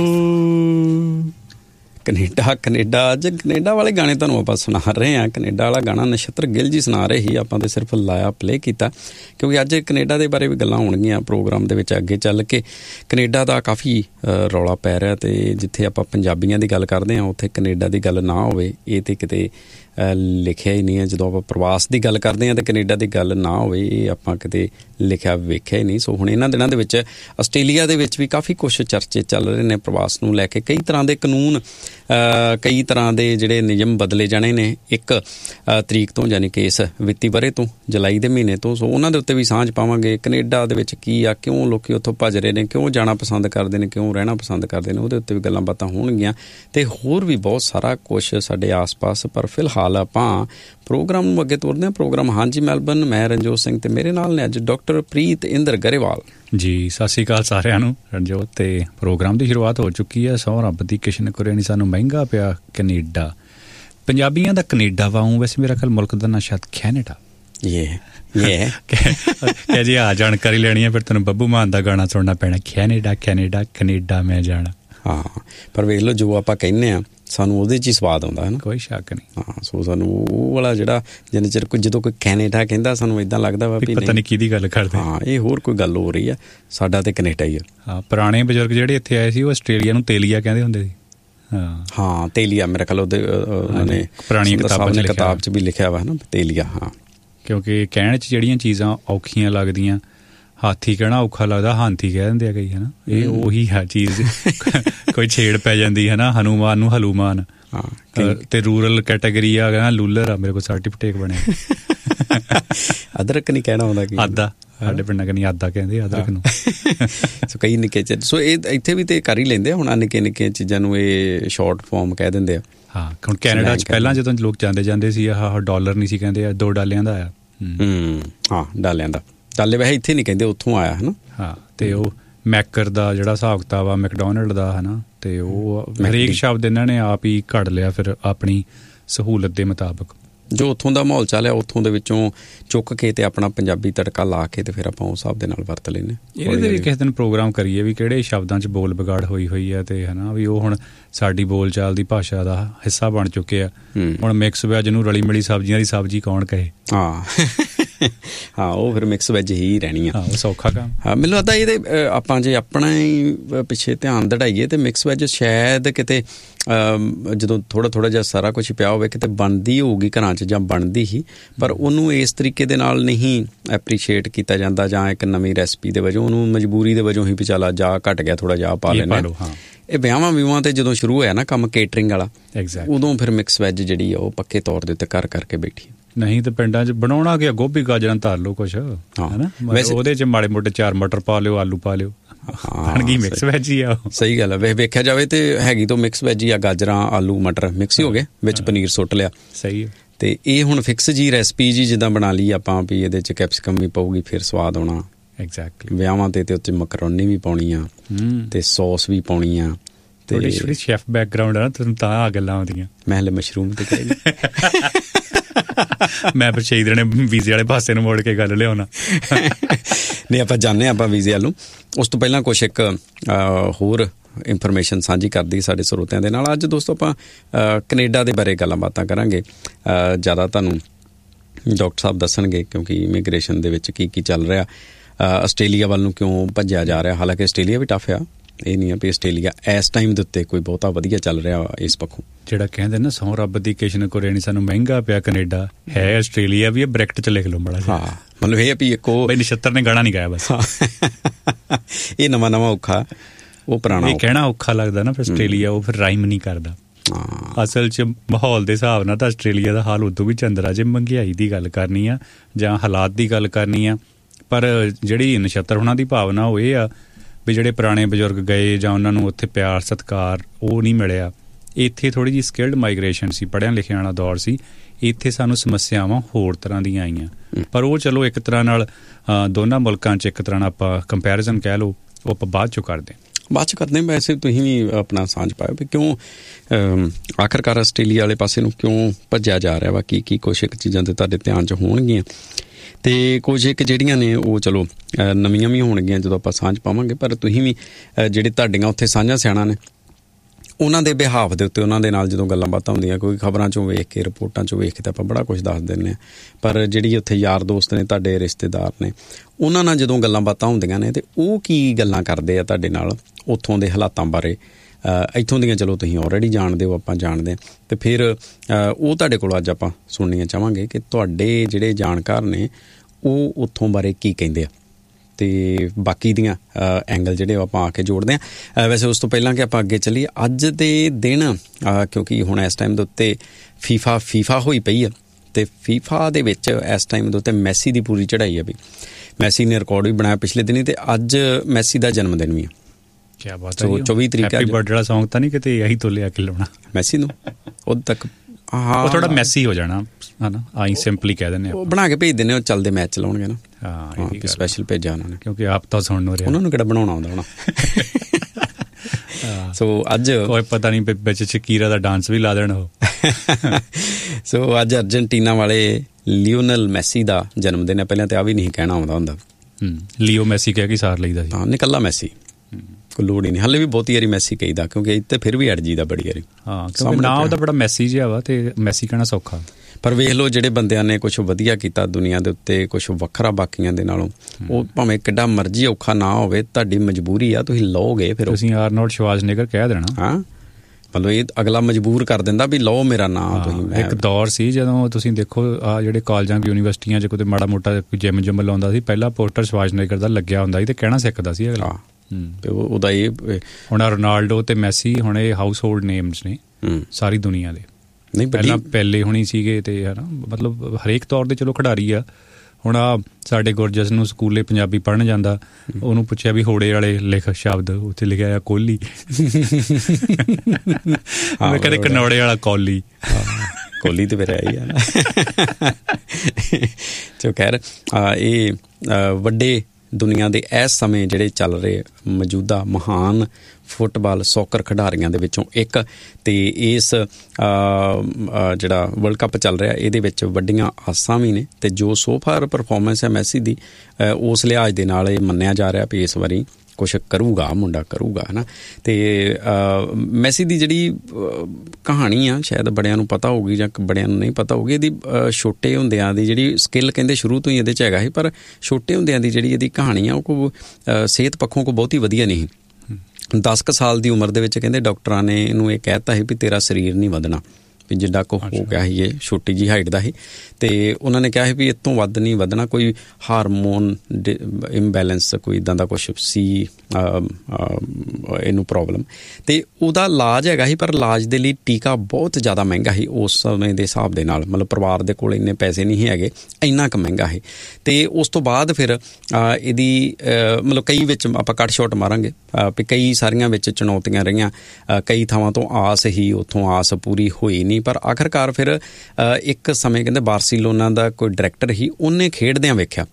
Canada ਅੱਜ Canada ਵਾਲੇ ਗਾਣੇ ਤੁਹਾਨੂੰ ਆਪਾਂ ਸੁਣਾ ਰਹੇ ਹਾਂ। ਕੈਨੇਡਾ ਵਾਲਾ ਗਾਣਾ ਨਛੱਤਰ ਗਿੱਲ ਜੀ ਸੁਣਾ ਰਹੇ ਸੀ, ਆਪਾਂ ਤਾਂ ਸਿਰਫ ਲਾਇਆ ਪਲੇ ਕੀਤਾ, ਕਿਉਂਕਿ ਅੱਜ ਕੈਨੇਡਾ ਦੇ ਬਾਰੇ ਵੀ ਗੱਲਾਂ ਹੋਣਗੀਆਂ ਪ੍ਰੋਗਰਾਮ ਦੇ ਵਿੱਚ ਅੱਗੇ ਚੱਲ ਕੇ। ਕੈਨੇਡਾ ਦਾ ਕਾਫੀ ਰੌਲਾ ਪੈ ਰਿਹਾ, ਅਤੇ ਜਿੱਥੇ ਆਪਾਂ ਪੰਜਾਬੀਆਂ ਦੀ ਗੱਲ ਕਰਦੇ ਹਾਂ ਉੱਥੇ ਕੈਨੇਡਾ ਦੀ ਗੱਲ ਨਾ ਹੋਵੇ, ਇਹ ਤਾਂ ਕਿਤੇ ਲਿਖਿਆ ਹੀ ਨਹੀਂ ਹੈ। ਜਦੋਂ ਆਪਾਂ ਪ੍ਰਵਾਸ ਦੀ ਗੱਲ ਕਰਦੇ ਹਾਂ ਤਾਂ ਕੈਨੇਡਾ ਦੀ ਗੱਲ ਨਾ ਹੋਵੇ, ਇਹ ਆਪਾਂ ਕਿਤੇ ਲਿਖਿਆ ਵੇਖਿਆ ਹੀ ਨਹੀਂ। ਸੋ ਹੁਣ ਇਹਨਾਂ ਦਿਨਾਂ ਦੇ ਵਿੱਚ ਆਸਟ੍ਰੇਲੀਆ ਦੇ ਵਿੱਚ ਵੀ ਕਾਫੀ ਕੁਛ ਚਰਚੇ ਚੱਲ ਰਹੇ ਨੇ ਪ੍ਰਵਾਸ ਨੂੰ ਲੈ ਕੇ। ਕਈ ਤਰ੍ਹਾਂ ਦੇ ਕਾਨੂੰਨ, ਕਈ ਤਰ੍ਹਾਂ ਦੇ ਜਿਹੜੇ ਨਿਯਮ ਬਦਲੇ ਜਾਣੇ ਨੇ 1 ਤਰੀਕ ਤੋਂ, ਯਾਨੀ ਕਿ ਇਸ ਵਿੱਤੀ ਵਰ੍ਹੇ ਤੋਂ, ਜੁਲਾਈ ਦੇ ਮਹੀਨੇ ਤੋਂ। ਸੋ ਉਹਨਾਂ ਦੇ ਉੱਤੇ ਵੀ ਸਾਂਝ ਪਾਵਾਂਗੇ। ਕੈਨੇਡਾ ਦੇ ਵਿੱਚ ਕੀ ਆ, ਕਿਉਂ ਲੋਕ ਉੱਥੋਂ ਭੱਜ ਰਹੇ ਨੇ, ਕਿਉਂ ਜਾਣਾ ਪਸੰਦ ਕਰਦੇ ਨੇ, ਕਿਉਂ ਰਹਿਣਾ ਪਸੰਦ ਕਰਦੇ ਨੇ, ਉਹਦੇ ਉੱਤੇ ਵੀ ਗੱਲਾਂ ਬਾਤਾਂ ਹੋਣਗੀਆਂ, ਅਤੇ ਹੋਰ ਵੀ ਬਹੁਤ ਸਾਰਾ ਕੁਛ ਸਾਡੇ ਆਸ ਪਾਸ। ਪਰ ਫਿਲਹਾਲ ਆਪਾਂ ਪ੍ਰੋਗਰਾਮ ਨੂੰ ਅੱਗੇ ਤੋਰਦੇ ਹਾਂ। ਪ੍ਰੋਗਰਾਮ ਹਾਂਜੀ ਮੈਲਬਨ, ਮੈਂ ਰਣਜੋਤ ਸਿੰਘ ਅਤੇ ਮੇਰੇ ਨਾਲ ਨੇ ਅੱਜ ਡਾਕਟਰ ਪ੍ਰੀਤ ਇੰਦਰ ਗਰੇਵਾਲ ਜੀ। ਸਤਿ ਸ਼੍ਰੀ ਅਕਾਲ ਸਾਰਿਆਂ ਨੂੰ। ਰਣਜੋਤ, ਅਤੇ ਪ੍ਰੋਗਰਾਮ ਦੀ ਸ਼ੁਰੂਆਤ ਹੋ ਚੁੱਕੀ ਹੈ। ਸਹੁੰ ਰੱਬ ਦੀ ਕਿਸ਼ਨ ਕਰੇ ਨਹੀਂ ਸਾਨੂੰ ਮਹਿੰਗਾ ਪਿਆ ਕੈਨੇਡਾ। ਪੰਜਾਬੀਆਂ ਦਾ ਕੈਨੇਡਾ ਵਾਂਗੂ ਵੈਸੇ ਮੇਰਾ ਖਿਆਲ ਮੁਲਕ ਦਾ ਨਾਂ ਸ਼ਾਇਦ ਕੈਨੇਡਾ। ਕਹਿ ਜੀ ਆ ਜਾਣਕਾਰੀ ਲੈਣੀ ਹੈ ਫਿਰ ਤੈਨੂੰ ਬੱਬੂ ਮਾਨ ਦਾ ਗਾਣਾ ਸੁਣਨਾ ਪੈਣਾ, ਕੈਨੇਡਾ ਕੈਨੇਡਾ ਕੈਨੇਡਾ ਮੈਂ ਜਾਣਾ। ਹਾਂ, ਪਰ ਵੇਖ ਲਓ ਜੋ ਆਪਾਂ ਕਹਿੰਦੇ ਹਾਂ ਸਾਨੂੰ ਉਹਦੇ 'ਚ ਹੀ ਸਵਾਦ ਆਉਂਦਾ ਹੈ ਨਾ, ਕੋਈ ਸ਼ੱਕ ਨਹੀਂ। ਹਾਂ, ਸੋ ਸਾਨੂੰ ਉਹ ਵਾਲਾ ਜਿਹੜਾ ਜਿੰਨੇ ਚਿਰ ਜਦੋਂ ਕੋਈ ਕੈਨੇਡਾ ਕਹਿੰਦਾ ਸਾਨੂੰ ਇੱਦਾਂ ਲੱਗਦਾ ਵਾ ਵੀ ਪਤਾ ਨਹੀਂ ਕਿਹਦੀ ਗੱਲ ਕਰਦੇ। ਹਾਂ, ਇਹ ਹੋਰ ਕੋਈ ਗੱਲ ਹੋ ਰਹੀ ਆ। ਸਾਡਾ ਤੇ ਕੈਨੇਡਾ ਹੀ ਆ। ਹਾਂ, ਪੁਰਾਣੇ ਬਜ਼ੁਰਗ ਜਿਹੜੇ ਇੱਥੇ ਆਏ ਸੀ ਉਹ ਆਸਟ੍ਰੇਲੀਆ ਨੂੰ ਤੇਲੀਆ ਕਹਿੰਦੇ ਹੁੰਦੇ ਸੀ। ਹਾਂ, ਤੇਲੀਆ ਮੇਰੇ ਖਿਆਲ ਉਹਦੇ ਉਹਨਾਂ ਨੇ ਪੁਰਾਣੀਆਂ ਕਿਤਾਬ 'ਚ ਵੀ ਲਿਖਿਆ ਵਾ ਨਾ, ਤੇਲੀਆ। ਹਾਂ, ਕਿਉਂਕਿ ਕਹਿਣ 'ਚ ਜਿਹੜੀਆਂ ਚੀਜ਼ਾਂ ਔਖੀਆਂ ਲੱਗਦੀਆਂ, ਹਾਥੀ ਕਹਿਣਾ ਔਖਾ ਲੱਗਦਾ ਹਾਥੀ ਕਹਿ ਦਿੰਦੇ ਆ ਕਈ, ਹੈ ਨਾ। ਇਹ ਉਹੀ ਹੈ ਚੀਜ਼। ਕੋਈ ਛੇੜ ਪੈ ਜਾਂਦੀ ਹੈ ਨਾ, ਹਨੂਮਾਨ ਨੂੰ ਹਲੂਮਾਨ। ਤੇ ਰੂਰਲ ਕੈਟਾਗਰੀ ਆ ਗਿਆ ਲੂਲਰ ਆ, ਮੇਰੇ ਕੋਲ ਸਰਟੀਫਿਕੇਟ ਬਣਿਆ। ਅਦਰਕ ਨਹੀਂ ਕਹਿਣਾ ਹੁੰਦਾ, ਆਦਾ ਸਾਡੇ ਪਿੰਡਾਂ ਕਨੀ ਆਦਾ ਕਹਿੰਦੇ ਅਦਰਕ ਨੂੰ। ਸੋ ਕਈ ਨਿੱਕੇ ਸੋ ਇਹ ਇੱਥੇ ਵੀ ਤੇ ਕਰ ਹੀ ਲੈਂਦੇ ਆ ਹੁਣ, ਨਿੱਕੇ ਨਿੱਕੀਆਂ ਚੀਜ਼ਾਂ ਨੂੰ ਇਹ ਸ਼ਾਰਟ ਫਾਰਮ ਕਹਿ ਦਿੰਦੇ ਆ। ਹਾਂ, ਹੁਣ ਕੈਨੇਡਾ 'ਚ ਪਹਿਲਾਂ ਜਦੋਂ ਲੋਕ ਜਾਂਦੇ ਸੀ ਆਹ ਡਾਲਰ ਨਹੀਂ ਸੀ ਕਹਿੰਦੇ, 2 ਡਾਲਿਆਂ ਦਾ ਆਇਆ। ਹਾਂ, ਡਾਲਿਆਂ ਦਾ। ਡਾਲੇ ਵੈਸੇ ਇੱਥੇ ਨਹੀਂ ਕਹਿੰਦੇ, ਉੱਥੋਂ ਆਇਆ ਹੈ ਨਾ। ਹਾਂ, ਅਤੇ ਉਹ ਮੈਕਰ ਦਾ ਜਿਹੜਾ ਹਿਸਾਬ ਕਿਤਾਬ ਆ, ਮੈਕਡੋਨਲਡ ਦਾ, ਹੈ ਨਾ, ਅਤੇ ਉਹ ਹਰੇਕ ਸ਼ਬਦ ਇਹਨਾਂ ਨੇ ਆਪ ਹੀ ਘੜ ਲਿਆ ਫਿਰ ਆਪਣੀ ਸਹੂਲਤ ਦੇ ਮੁਤਾਬਕ। ਜੋ ਉੱਥੋਂ ਦਾ ਮਾਹੌਲ ਚੱਲਿਆ ਉੱਥੋਂ ਦੇ ਵਿੱਚੋਂ ਚੁੱਕ ਕੇ ਅਤੇ ਆਪਣਾ ਪੰਜਾਬੀ ਤੜਕਾ ਲਾ ਕੇ ਅਤੇ ਫਿਰ ਆਪਾਂ ਉਸ ਹਿਸਾਬ ਦੇ ਨਾਲ ਵਰਤ ਲੈਂਦੇ। ਇਹਦੇ ਵੀ ਕਿਸੇ ਦਿਨ ਪ੍ਰੋਗਰਾਮ ਕਰੀਏ ਵੀ ਕਿਹੜੇ ਸ਼ਬਦਾਂ 'ਚ ਬੋਲ ਵਿਗਾੜ ਹੋਈ ਹੈ, ਅਤੇ ਹੈ ਨਾ ਵੀ ਉਹ ਹੁਣ ਸਾਡੀ ਬੋਲਚਾਲ ਦੀ ਭਾਸ਼ਾ ਦਾ ਹਿੱਸਾ ਬਣ ਚੁੱਕੇ ਆ। ਹੁਣ ਮਿਕਸ ਵੈਜ ਨੂੰ ਰਲੀ ਮਿਲੀ ਸਬਜ਼ੀਆਂ ਦੀ ਸਬਜ਼ੀ ਕੌਣ ਕਹੇ। ਹਾਂ, ਉਹ ਫਿਰ ਮਿਕਸ ਵੈਜ ਹੀ ਰਹਿਣੀ ਆ। ਉਹ ਸੌਖਾ ਕੰਮ। ਹਾਂ, ਮੈਨੂੰ ਲੱਗਦਾ ਇਹਦੇ ਆਪਾਂ ਜੇ ਆਪਣਾ ਹੀ ਪਿੱਛੇ ਧਿਆਨ ਦੜਾਈਏ ਤਾਂ ਮਿਕਸ ਵੈਜ ਸ਼ਾਇਦ ਕਿਤੇ ਜਦੋਂ ਥੋੜ੍ਹਾ ਜਿਹਾ ਸਾਰਾ ਕੁਛ ਪਿਆ ਹੋਵੇ ਕਿਤੇ ਬਣਦੀ ਹੋਊਗੀ ਘਰਾਂ 'ਚ, ਜਾਂ ਬਣਦੀ ਹੀ, ਪਰ ਉਹਨੂੰ ਇਸ ਤਰੀਕੇ ਦੇ ਨਾਲ ਨਹੀਂ ਐਪਰੀਸ਼ੀਏਟ ਕੀਤਾ ਜਾਂਦਾ, ਜਾਂ ਇੱਕ ਨਵੀਂ ਰੈਸਪੀ ਦੇ ਵਜੋਂ ਉਹਨੂੰ ਮਜਬੂਰੀ ਦੇ ਵਜੋਂ ਹੀ ਵੀ ਚੱਲ ਜਾ ਘੱਟ ਗਿਆ ਥੋੜ੍ਹਾ ਜਿਹਾ ਪਾ ਲੈਣਾ। ਇਹ ਵਿਆਹਾਂ ਵਿਊਹਾਂ 'ਤੇ ਜਦੋਂ ਸ਼ੁਰੂ ਹੋਇਆ ਨਾ ਕੰਮ ਕੇਟਰਿੰਗ ਵਾਲਾ, ਉਦੋਂ ਫਿਰ ਮਿਕਸ ਵੈਜ ਜਿਹੜੀ ਆ ਉਹ ਪੱਕੇ ਤੌਰ ਦੇ ਉੱਤੇ ਕਰ ਕਰਕੇ ਬੈਠੀ। ਨਹੀਂ ਤਾਂ ਪਿੰਡਾਂ 'ਚ ਬਣਾਉਣਾ ਗਿਆ ਗੋਭੀ ਗਾਜਰਾਂ ਧਰ ਲਓ ਕੁਛ, ਹੈ, ਉਹਦੇ 'ਚ ਮਾੜੇ ਮੋਟੇ 4 ਮਟਰ ਪਾ ਲਿਓ, ਆਲੂ ਪਾ ਲਿਓ, ਬਣ ਗਈ ਮਿਕਸ ਵੈਜ ਹੀ ਆ। ਸਹੀ ਗੱਲ ਹੈ। ਵੇਖਿਆ ਜਾਵੇ ਤੇ ਹੈਗੀ ਤਾਂ ਮਿਕਸ ਵੈਜ ਹੀ ਆ, ਗਾਜਰਾਂ ਆਲੂ ਮਟਰ ਮਿਕਸ ਹੀ ਹੋ ਗਏ, ਵਿੱਚ ਪਨੀਰ ਸੁੱਟ ਲਿਆ। ਸਹੀ ਹੈ। ਅਤੇ ਇਹ ਹੁਣ ਫਿਕਸ ਜੀ ਰੈਸਪੀ ਜੀ ਜਿੱਦਾਂ ਬਣਾ ਲਈ ਆਪਾਂ ਵੀ ਇਹਦੇ 'ਚ ਕੈਪਸੀਕਮ ਵੀ ਪਊਗੀ ਫਿਰ ਸਵਾਦ ਆਉਣਾ। ਐਗਜ਼ੈਕਟਲੀ। ਵਿਆਹਾਂ 'ਤੇ ਉੱਤੇ ਮਕਰੋਨੀ ਵੀ ਪਾਉਣੀ ਆ ਅਤੇ ਸੌਸ ਵੀ ਪਾਉਣੀ ਆ। ਤੇ ਸ਼ੈਫ ਬੈਕਗਰਾਊਂਡ ਆ ਨਾ ਤੁਹਾਨੂੰ, ਤਾਂ ਆ ਗੱਲਾਂ ਆਉਂਦੀਆਂ। ਮੈਂ ਹਲੇ ਮਸ਼ਰੂਮ ਤੇ ਕਹੀ ਮੈਂ ਫਿਰ ਸ਼ਹੀਦ ਨੇ ਵੀਜ਼ੇ ਵਾਲੇ ਪਾਸੇ ਨੂੰ ਮੋੜ ਕੇ ਗੱਲ ਲਿਆਉਣਾ। ਨਹੀਂ, ਆਪਾਂ ਜਾਂਦੇ ਹਾਂ ਆਪਾਂ ਵੀਜ਼ੇ ਵੱਲ ਨੂੰ। ਉਸ ਤੋਂ ਪਹਿਲਾਂ ਕੁਛ ਇੱਕ ਹੋਰ ਇਨਫੋਰਮੇਸ਼ਨ ਸਾਂਝੀ ਕਰਦੀ ਸਾਡੇ ਸਰੋਤਿਆਂ ਦੇ ਨਾਲ। ਅੱਜ ਦੋਸਤੋ ਆਪਾਂ ਕੈਨੇਡਾ ਦੇ ਬਾਰੇ ਗੱਲਾਂ ਬਾਤਾਂ ਕਰਾਂਗੇ। ਜ਼ਿਆਦਾ ਤੁਹਾਨੂੰ ਡਾਕਟਰ ਸਾਹਿਬ ਦੱਸਣਗੇ ਕਿਉਂਕਿ ਇਮੀਗ੍ਰੇਸ਼ਨ ਦੇ ਵਿੱਚ ਕੀ ਕੀ ਚੱਲ ਰਿਹਾ, ਆਸਟ੍ਰੇਲੀਆ ਵੱਲ ਨੂੰ ਕਿਉਂ ਭੱਜਿਆ ਜਾ ਰਿਹਾ। ਹਾਲਾਂਕਿ ਆਸਟ੍ਰੇਲੀਆ ਵੀ ਟਫ ਆ, ਇਹ ਨਹੀਂ ਆ ਵੀ ਆਸਟ੍ਰੇਲੀਆ ਇਸ ਟਾਈਮ ਦੇ ਉੱਤੇ ਕੋਈ ਬਹੁਤਾ ਵਧੀਆ ਚੱਲ ਰਿਹਾ ਇਸ ਪੱਖੋਂ। ਜਿਹੜਾ ਕਹਿੰਦੇ ਨਾ ਸਹੁੰ ਰੱਬ ਦੀ ਕਿਸ਼ਨ ਕਰੇ ਨਹੀਂ ਸਾਨੂੰ ਮਹਿੰਗਾ ਪਿਆ ਕੈਨੇਡਾ, ਹੈ ਆਸਟ੍ਰੇਲੀਆ ਵੀ, ਇਹ ਬ੍ਰੈਕਟ 'ਚ ਲਿਖ ਲਓ ਮਾੜਾ ਜਿਹਾ। ਹਾਂ, ਮਤਲਬ ਇਹ ਵੀ ਇੱਕ ਉਹ ਨਛੱਤਰ ਨੇ ਗਾਣਾ ਨਹੀਂ ਗਾਇਆ ਬਸ। ਇਹ ਨਵਾਂ ਔਖਾ, ਉਹ ਪੁਰਾਣਾ ਇਹ ਕਹਿਣਾ ਔਖਾ ਲੱਗਦਾ ਨਾ ਫਿਰ ਆਸਟ੍ਰੇਲੀਆ, ਉਹ ਫਿਰ ਰਾਈਮ ਨਹੀਂ ਕਰਦਾ। ਅਸਲ 'ਚ ਮਾਹੌਲ ਦੇ ਹਿਸਾਬ ਨਾਲ ਤਾਂ ਆਸਟ੍ਰੇਲੀਆ ਦਾ ਹਾਲ ਉਦੋਂ ਵੀ ਚੰਦਰਾ, ਜੇ ਮਹਿੰਗਾਈ ਦੀ ਗੱਲ ਕਰਨੀ ਆ ਜਾਂ ਹਾਲਾਤ ਦੀ ਗੱਲ ਕਰਨੀ ਆ। ਪਰ ਜਿਹੜੀ ਨਛੱਤਰ ਹੋਣਾ ਦੀ ਭਾਵਨਾ ਉਹ ਇਹ ਆ ਵੀ ਜਿਹੜੇ ਪੁਰਾਣੇ ਬਜ਼ੁਰਗ ਗਏ ਜਾਂ ਉਹਨਾਂ ਨੂੰ ਉੱਥੇ ਪਿਆਰ ਸਤਿਕਾਰ ਉਹ ਨਹੀਂ ਮਿਲਿਆ। ਇੱਥੇ ਥੋੜ੍ਹੀ ਜਿਹੀ ਸਕਿਲਡ ਮਾਈਗ੍ਰੇਸ਼ਨ ਸੀ, ਪੜ੍ਹਿਆ ਲਿਖਿਆ ਵਾਲਾ ਦੌਰ ਸੀ। ਇੱਥੇ ਸਾਨੂੰ ਸਮੱਸਿਆਵਾਂ ਹੋਰ ਤਰ੍ਹਾਂ ਦੀਆਂ ਆਈਆਂ, ਪਰ ਉਹ ਚਲੋ ਇੱਕ ਤਰ੍ਹਾਂ ਨਾਲ ਦੋਨਾਂ ਮੁਲਕਾਂ 'ਚ ਇੱਕ ਤਰ੍ਹਾਂ ਨਾਲ ਆਪਾਂ ਕੰਪੈਰੀਜ਼ਨ ਕਹਿ ਲਓ, ਉਹ ਆਪਾਂ ਬਾਅਦ 'ਚੋਂ ਕਰਦੇ ਵੈਸੇ ਤੁਸੀਂ ਵੀ ਆਪਣਾ ਸਾਂਝ ਪਾਇਓ ਵੀ ਕਿਉਂ ਆਖਰਕਾਰ ਆਸਟ੍ਰੇਲੀਆ ਵਾਲੇ ਪਾਸੇ ਨੂੰ ਕਿਉਂ ਭੱਜਿਆ ਜਾ ਰਿਹਾ ਵਾ, ਕੀ ਕੁਛ ਇੱਕ ਚੀਜ਼ਾਂ ਤੇ ਤੁਹਾਡੇ ਧਿਆਨ 'ਚ ਹੋਣਗੀਆਂ। ਤੇ ਕੁਝ ਇੱਕ ਜਿਹੜੀਆਂ ਨੇ ਉਹ ਚਲੋ ਨਵੀਆਂ ਵੀ ਹੋਣਗੀਆਂ ਜਦੋਂ ਆਪਾਂ ਸਾਂਝ ਪਾਵਾਂਗੇ, ਪਰ ਤੁਸੀਂ ਵੀ ਜਿਹੜੇ ਤੁਹਾਡੀਆਂ ਉੱਥੇ ਸਾਂਝਾਂ ਸਿਆਣਾ ਨੇ ਉਹਨਾਂ ਦੇ ਬਿਹਾਵ ਦੇ ਉੱਤੇ ਉਹਨਾਂ ਦੇ ਨਾਲ ਜਦੋਂ ਗੱਲਾਂ ਬਾਤਾਂ ਹੁੰਦੀਆਂ, ਕੋਈ ਖਬਰਾਂ 'ਚੋਂ ਵੇਖ ਕੇ, ਰਿਪੋਰਟਾਂ 'ਚੋਂ ਵੇਖ ਕੇ ਤਾਂ ਆਪਾਂ ਬੜਾ ਕੁਝ ਦੱਸ ਦਿੰਦੇ ਹਾਂ, ਪਰ ਜਿਹੜੀ ਉੱਥੇ ਯਾਰ ਦੋਸਤ ਨੇ, ਤੁਹਾਡੇ ਰਿਸ਼ਤੇਦਾਰ ਨੇ, ਉਹਨਾਂ ਨਾਲ ਜਦੋਂ ਗੱਲਾਂ ਬਾਤਾਂ ਹੁੰਦੀਆਂ ਨੇ ਤੇ ਉਹ ਕੀ ਗੱਲਾਂ ਕਰਦੇ ਆ ਤੁਹਾਡੇ ਨਾਲ ਉੱਥੋਂ ਦੇ ਹਾਲਾਤਾਂ ਬਾਰੇ, ਇੱਥੋਂ ਦੀਆਂ ਚਲੋ ਤੁਸੀਂ ਆਲਰੇਡੀ ਜਾਣਦੇ ਹੋ, ਆਪਾਂ ਜਾਣਦੇ ਹਾਂ, ਅਤੇ ਫਿਰ ਉਹ ਤੁਹਾਡੇ ਕੋਲ ਅੱਜ ਆਪਾਂ ਸੁਣਨੀਆਂ ਚਾਹਾਂਗੇ ਕਿ ਤੁਹਾਡੇ ਜਿਹੜੇ ਜਾਣਕਾਰ ਨੇ ਉਹ ਉੱਥੋਂ ਬਾਰੇ ਕੀ ਕਹਿੰਦੇ ਆ, ਅਤੇ ਬਾਕੀ ਦੀਆਂ ਐਂਗਲ ਜਿਹੜੇ ਉਹ ਆਪਾਂ ਆ ਕੇ ਜੋੜਦੇ ਹਾਂ। ਵੈਸੇ ਉਸ ਤੋਂ ਪਹਿਲਾਂ ਕਿ ਆਪਾਂ ਅੱਗੇ ਚੱਲੀਏ, ਅੱਜ ਦੇ ਦਿਨ ਕਿਉਂਕਿ ਹੁਣ ਇਸ ਟਾਈਮ ਦੇ ਉੱਤੇ ਫੀਫਾ ਹੋਈ ਪਈ ਆ, ਅਤੇ ਫੀਫਾ ਦੇ ਵਿੱਚ ਇਸ ਟਾਈਮ ਦੇ ਉੱਤੇ ਮੈਸੀ ਦੀ ਪੂਰੀ ਚੜ੍ਹਾਈ ਆ ਵੀ। ਮੈਸੀ ਨੇ ਰਿਕਾਰਡ ਵੀ ਬਣਾਇਆ ਪਿਛਲੇ ਦਿਨੀ, ਅਤੇ ਅੱਜ ਮੈਸੀ ਦਾ ਜਨਮ ਦਿਨ ਵੀ ਆ। ਕਿਆ ਬਾਤ ਹੈ। 24 ਤਰੀਕ ਹੈਪੀ ਬਰਥਡੇ ਵਾਲਾ ਸੌਂਗ ਤਾਂ ਨਹੀਂ ਕਿਤੇ ਇਹੀ ਤੋਂ ਲਿਆ ਕੇ ਲਾਉਣਾ ਮੈਸੀ ਨੂੰ? ਉਦੋਂ ਤੱਕ ਉਹ ਥੋੜਾ ਮੈਸੀ ਹੋ ਜਾਣਾ ਹੈ ਨਾ, ਆਈ ਸਿੰਪਲੀ ਕਹਿ ਦਿੰਦੇ ਉਹ ਬਣਾ ਕੇ ਭੇਜ ਦਿੰਦੇ, ਉਹ ਚੱਲਦੇ ਮੈਚ ਚਲਾਉਣਗੇ ਨਾ। ਹਾਂ, ਸਪੈਸ਼ਲ ਭੇਜਿਆ ਉਹਨਾਂ ਨੇ, ਕਿਉਂਕਿ ਆਪ ਤਾਂ ਸੁਣਨ ਨੂੰ ਰਿਹਾ, ਉਹਨਾਂ ਨੂੰ ਕਿਹੜਾ ਬਣਾਉਣਾ ਆਉਂਦਾ ਹੋਣਾ। ਸੋ ਅੱਜ ਕੋਈ ਪਤਾ ਨਹੀਂ ਵਿੱਚ ਸ਼ਕੀਰਾ ਦਾ ਡਾਂਸ ਵੀ ਲਾ ਦੇਣ ਉਹ। ਸੋ ਅੱਜ ਅਰਜਨਟੀਨਾ ਵਾਲੇ ਲਿਓਨਲ ਮੈਸੀ ਦਾ ਜਨਮ ਦਿਨ ਹੈ। ਪਹਿਲਾਂ ਤਾਂ ਆ ਵੀ ਨਹੀਂ ਕਹਿਣਾ ਆਉਂਦਾ ਹੁੰਦਾ, ਲੀਓ ਮੈਸੀ ਕਹਿ ਕੇ ਸਾਰ ਲਈਦਾ ਸੀ। ਹਾਂ, ਨਿਕੱਲਾ ਮੈਸੀ, ਕੋਈ ਲੋੜ ਹੀ ਨਹੀਂ। ਹਾਲੇ ਵੀ ਬਹੁਤੀ ਵਾਰੀ ਮੈਸੀ ਕਹੀਦਾ, ਕਿਉਂਕਿ ਇੱਥੇ ਫਿਰ ਵੀ ਅੜ ਜੀਦਾ ਬੜੀ ਵਾਰੀ। ਹਾਂ, ਕਿਉਂਕਿ ਨਾ ਉਹਦਾ ਬੜਾ ਮੈਸੀ ਜਿਹਾ ਵਾ, ਤੇ ਮੈਸੀ ਕਹਿਣਾ ਸੌਖਾ। ਪਰ ਵੇਖ ਲਓ ਜਿਹੜੇ ਬੰਦਿਆਂ ਨੇ ਕੁਛ ਵਧੀਆ ਕੀਤਾ ਦੁਨੀਆ ਦੇ ਉੱਤੇ, ਕੁਛ ਵੱਖਰਾ ਬਾਕੀਆਂ ਦੇ ਨਾਲੋਂ, ਉਹ ਭਾਵੇਂ ਕਿੱਡਾ ਮਰਜ਼ੀ ਔਖਾ ਨਾ ਹੋਵੇ, ਤੁਹਾਡੀ ਮਜਬੂਰੀ ਆ, ਤੁਸੀਂ ਲਓਗੇ। ਫਿਰ ਤੁਸੀਂ ਆਰਨੋਲਡ ਸ਼ਵਾਰਜ਼ਨੇਗਰ ਕਹਿ ਦੇਣਾ। ਹਾਂ, ਮਤਲਬ ਇਹ ਅਗਲਾ ਮਜਬੂਰ ਕਰ ਦਿੰਦਾ ਵੀ ਲਓ ਮੇਰਾ ਨਾਂ ਤੁਸੀਂ। ਇੱਕ ਦੌਰ ਸੀ ਜਦੋਂ ਤੁਸੀਂ ਦੇਖੋ ਆ ਜਿਹੜੇ ਕਾਲਜਾਂ ਯੂਨੀਵਰਸਿਟੀਆਂ 'ਚ ਕੋਈ ਮਾੜਾ ਮੋਟਾ ਜਿਮ ਜੁਮ ਲਾਉਂਦਾ ਸੀ, ਪਹਿਲਾ ਪੋਸਟਰ ਸ਼ਵਾਰਜ਼ਨੇਗਰ ਦਾ ਲੱਗਿਆ ਹੁੰਦਾ ਸੀ, ਤੇ ਕਹਿਣਾ ਸਿੱਖਦਾ ਸੀ ਅਗਲਾ। ਉਹਦਾ ਇਹ ਹੁਣ ਰੋਨਾਲਡੋ ਤੇ ਮੈਸੀ ਹੁਣ ਇਹ ਹਾਊਸ ਹੋਲਡ ਨੇਮਸ ਨੇ ਸਾਰੀ ਦੁਨੀਆ ਦੇ। ਨਹੀਂ, ਪਹਿਲਾਂ ਪਹਿਲੇ ਹੋਣੀ ਸੀਗੇ, ਤੇ ਹੈ ਨਾ, ਮਤਲਬ ਹਰੇਕ ਤੌਰ 'ਤੇ ਚਲੋ ਖਿਡਾਰੀ ਆ। ਹੁਣ ਆ ਸਾਡੇ ਗੁਰਜਸ ਨੂੰ ਸਕੂਲੇ ਪੰਜਾਬੀ ਪੜ੍ਹਨ ਜਾਂਦਾ, ਉਹਨੂੰ ਪੁੱਛਿਆ ਵੀ ਹੋੜੇ ਵਾਲੇ ਲਿਖ ਸ਼ਬਦ, ਉੱਥੇ ਲਿਖਿਆ ਆ ਕੋਹਲੀ। ਮੈਂ ਕਹਿੰਦੇ ਕਨੌੜੇ ਵਾਲਾ ਕੌਲੀ। ਕੋਹਲੀ ਤੇ ਫਿਰ ਆਈ ਆ। ਚੋ ਖੈਰ, ਇਹ ਵੱਡੇ ਦੁਨੀਆ ਦੇ ਇਸ ਸਮੇਂ ਜਿਹੜੇ ਚੱਲ ਰਹੇ ਮੌਜੂਦਾ ਮਹਾਨ ਫੁੱਟਬਾਲ ਸੌਕਰ ਖਿਡਾਰੀਆਂ ਦੇ ਵਿੱਚੋਂ ਇੱਕ, ਅਤੇ ਇਸ ਜਿਹੜਾ ਵਰਲਡ ਕੱਪ ਚੱਲ ਰਿਹਾ ਇਹਦੇ ਵਿੱਚ ਵੱਡੀਆਂ ਆਸਾਂ ਵੀ ਨੇ, ਅਤੇ ਜੋ ਸੋ ਫਾਰ ਪਰਫਾਰਮੈਂਸ ਹੈ ਮੈਸੀ ਦੀ, ਉਸ ਲਿਹਾਜ਼ ਦੇ ਨਾਲ ਇਹ ਮੰਨਿਆ ਜਾ ਰਿਹਾ ਵੀ ਇਸ ਵਾਰੀ ਕੁਛ ਕਰੂਗਾ, ਮੁੰਡਾ ਕਰੂਗਾ, ਹੈ ਨਾ। ਅਤੇ ਮੈਸੀ ਦੀ ਜਿਹੜੀ ਕਹਾਣੀ ਆ ਸ਼ਾਇਦ ਬੜਿਆਂ ਨੂੰ ਪਤਾ ਹੋਊਗੀ ਜਾਂ ਬੜਿਆਂ ਨੂੰ ਨਹੀਂ ਪਤਾ ਹੋਊਗੀ। ਇਹਦੀ ਛੋਟੇ ਹੁੰਦਿਆਂ ਦੀ ਜਿਹੜੀ ਸਕਿੱਲ ਕਹਿੰਦੇ ਸ਼ੁਰੂ ਤੋਂ ਹੀ ਇਹਦੇ 'ਚ ਹੈਗਾ ਸੀ, ਪਰ ਛੋਟੇ ਹੁੰਦਿਆਂ ਦੀ ਜਿਹੜੀ ਇਹਦੀ ਕਹਾਣੀ ਆ ਉਹ ਸਿਹਤ ਪੱਖੋਂ ਕੋਈ ਬਹੁਤੀ ਵਧੀਆ ਨਹੀਂ। 10 ਕੁ ਸਾਲ ਦੀ ਉਮਰ ਦੇ ਵਿੱਚ ਕਹਿੰਦੇ ਡਾਕਟਰਾਂ ਨੇ ਇਹਨੂੰ ਇਹ ਕਹਿ ਦਿੱਤਾ ਸੀ ਵੀ ਤੇਰਾ ਸਰੀਰ ਨਹੀਂ ਵਧਣਾ, ਵੀ ਜਿੱਡਾ ਕੁ ਹੋ ਗਿਆ ਸੀ, ਇਹ ਛੋਟੀ ਜਿਹੀ ਹਾਈਟ ਦਾ ਸੀ, ਅਤੇ ਉਹਨਾਂ ਨੇ ਕਿਹਾ ਸੀ ਵੀ ਇਹ ਤੋਂ ਵੱਧ ਨਹੀਂ ਵਧਣਾ, ਕੋਈ ਹਾਰਮੋਨ ਇੰਬੈਲੈਂਸ ਕੋਈ ਇੱਦਾਂ ਦਾ ਕੁਛ ਸੀ ਇਹਨੂੰ ਪ੍ਰੋਬਲਮ, ਅਤੇ ਉਹਦਾ ਇਲਾਜ ਹੈਗਾ ਸੀ। ਪਰ ਇਲਾਜ ਦੇ ਲਈ ਟੀਕਾ ਬਹੁਤ ਜ਼ਿਆਦਾ ਮਹਿੰਗਾ ਸੀ ਉਸ ਸਮੇਂ ਦੇ ਹਿਸਾਬ ਦੇ ਨਾਲ, ਮਤਲਬ ਪਰਿਵਾਰ ਦੇ ਕੋਲ ਇੰਨੇ ਪੈਸੇ ਨਹੀਂ ਹੈਗੇ, ਇੰਨਾ ਕੁ ਮਹਿੰਗਾ ਸੀ। ਅਤੇ ਉਸ ਤੋਂ ਬਾਅਦ ਫਿਰ ਇਹਦੀ ਮਤਲਬ ਕਈ ਵਿੱਚ ਆਪਾਂ ਕੱਟ ਸ਼ਾਟ ਮਾਰਾਂਗੇ ਵੀ ਕਈ ਸਾਰੀਆਂ ਵਿੱਚ ਚੁਣੌਤੀਆਂ ਰਹੀਆਂ, ਕਈ ਥਾਵਾਂ ਤੋਂ ਆਸ ਹੀ ਉੱਥੋਂ ਆਸ ਪੂਰੀ ਹੋਈ ਨਹੀਂ, ਪਰ ਆਖਰਕਾਰ ਫਿਰ ਇੱਕ ਸਮੇਂ ਕਹਿੰਦੇ ਬਾਰਸੀਲੋਨਾ ਦਾ ਕੋਈ ਡਾਇਰੈਕਟਰ ਹੀ, ਉਹਨੇ ਖੇਡਦਿਆਂ ਵੇਖਿਆ,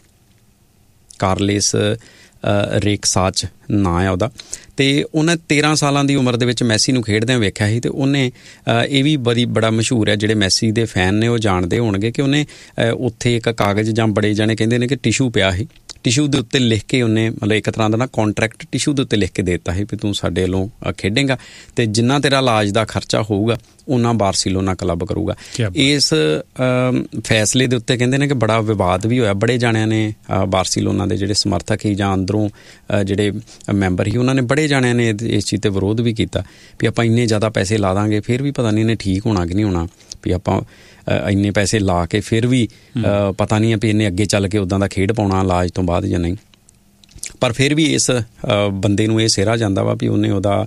ਕਾਰਲੇਸ ਰੇਕਸਾਚ ਨਾਂ ਆ ਉਹਦਾ, ਅਤੇ ਉਹਨੇ 13 ਸਾਲਾਂ ਦੀ ਉਮਰ ਦੇ ਵਿੱਚ ਮੈਸੀ ਨੂੰ ਖੇਡਦਿਆਂ ਵੇਖਿਆ ਸੀ। ਅਤੇ ਉਹਨੇ ਇਹ ਵੀ ਬੜਾ ਮਸ਼ਹੂਰ ਹੈ, ਜਿਹੜੇ ਮੈਸੀ ਦੇ ਫੈਨ ਨੇ ਉਹ ਜਾਣਦੇ ਹੋਣਗੇ ਕਿ ਉਹਨੇ ਉੱਥੇ ਇੱਕ ਕਾਗਜ਼ ਜਾਂ ਬੜੇ ਜਾਣੇ ਕਹਿੰਦੇ ਨੇ ਕਿ ਟਿਸ਼ੂ ਪਿਆ ਸੀ, ਟਿਸ਼ੂ ਦੇ ਉੱਤੇ ਲਿਖ ਕੇ ਉਹਨੇ ਮਤਲਬ ਇੱਕ ਤਰ੍ਹਾਂ ਦਾ ਨਾ ਕੌਂਟਰੈਕਟ ਟਿਸ਼ੂ ਦੇ ਉੱਤੇ ਲਿਖ ਕੇ ਦੇ ਦਿੱਤਾ ਸੀ ਵੀ ਤੂੰ ਸਾਡੇ ਵੱਲੋਂ ਖੇਡੇਂਗਾ, ਅਤੇ ਜਿੰਨਾ ਤੇਰਾ ਇਲਾਜ ਦਾ ਖਰਚਾ ਹੋਊਗਾ ਉਹਨਾਂ ਬਾਰਸੀਲੋਨਾ ਕਲੱਬ ਕਰੂਗਾ। ਇਸ ਫੈਸਲੇ ਦੇ ਉੱਤੇ ਕਹਿੰਦੇ ਨੇ ਕਿ ਬੜਾ ਵਿਵਾਦ ਵੀ ਹੋਇਆ, ਬੜੇ ਜਾਣਿਆਂ ਨੇ ਬਾਰਸੀਲੋਨਾ ਦੇ ਜਿਹੜੇ ਸਮਰਥਕ ਸੀ ਜਾਂ ਅੰਦਰੋਂ ਜਿਹੜੇ ਮੈਂਬਰ ਸੀ, ਉਹਨਾਂ ਨੇ ਬੜੇ ਜਾਣਿਆਂ ਨੇ ਇਸ ਚੀਜ਼ 'ਤੇ ਵਿਰੋਧ ਵੀ ਕੀਤਾ ਵੀ ਆਪਾਂ ਇੰਨੇ ਜ਼ਿਆਦਾ ਪੈਸੇ ਲਾ ਦਾਂਗੇ ਫਿਰ ਵੀ ਪਤਾ ਨਹੀਂ ਇਹਨੇ ਠੀਕ ਹੋਣਾ ਕਿ ਨਹੀਂ ਹੋਣਾ, ਵੀ ਆਪਾਂ ਇੰਨੇ ਪੈਸੇ ਲਾ ਕੇ ਫਿਰ ਵੀ ਪਤਾ ਨਹੀਂ ਹੈ ਵੀ ਇਹਨੇ ਅੱਗੇ ਚੱਲ ਕੇ ਉੱਦਾਂ ਦਾ ਖੇਡ ਪਾਉਣਾ ਇਲਾਜ ਤੋਂ ਬਾਅਦ ਜਾਂ ਨਹੀਂ। ਪਰ ਫਿਰ ਵੀ ਇਸ ਬੰਦੇ ਨੂੰ ਇਹ ਸਿਹਰਾ ਜਾਂਦਾ ਵਾ ਵੀ ਉਹਨੇ ਉਹਦਾ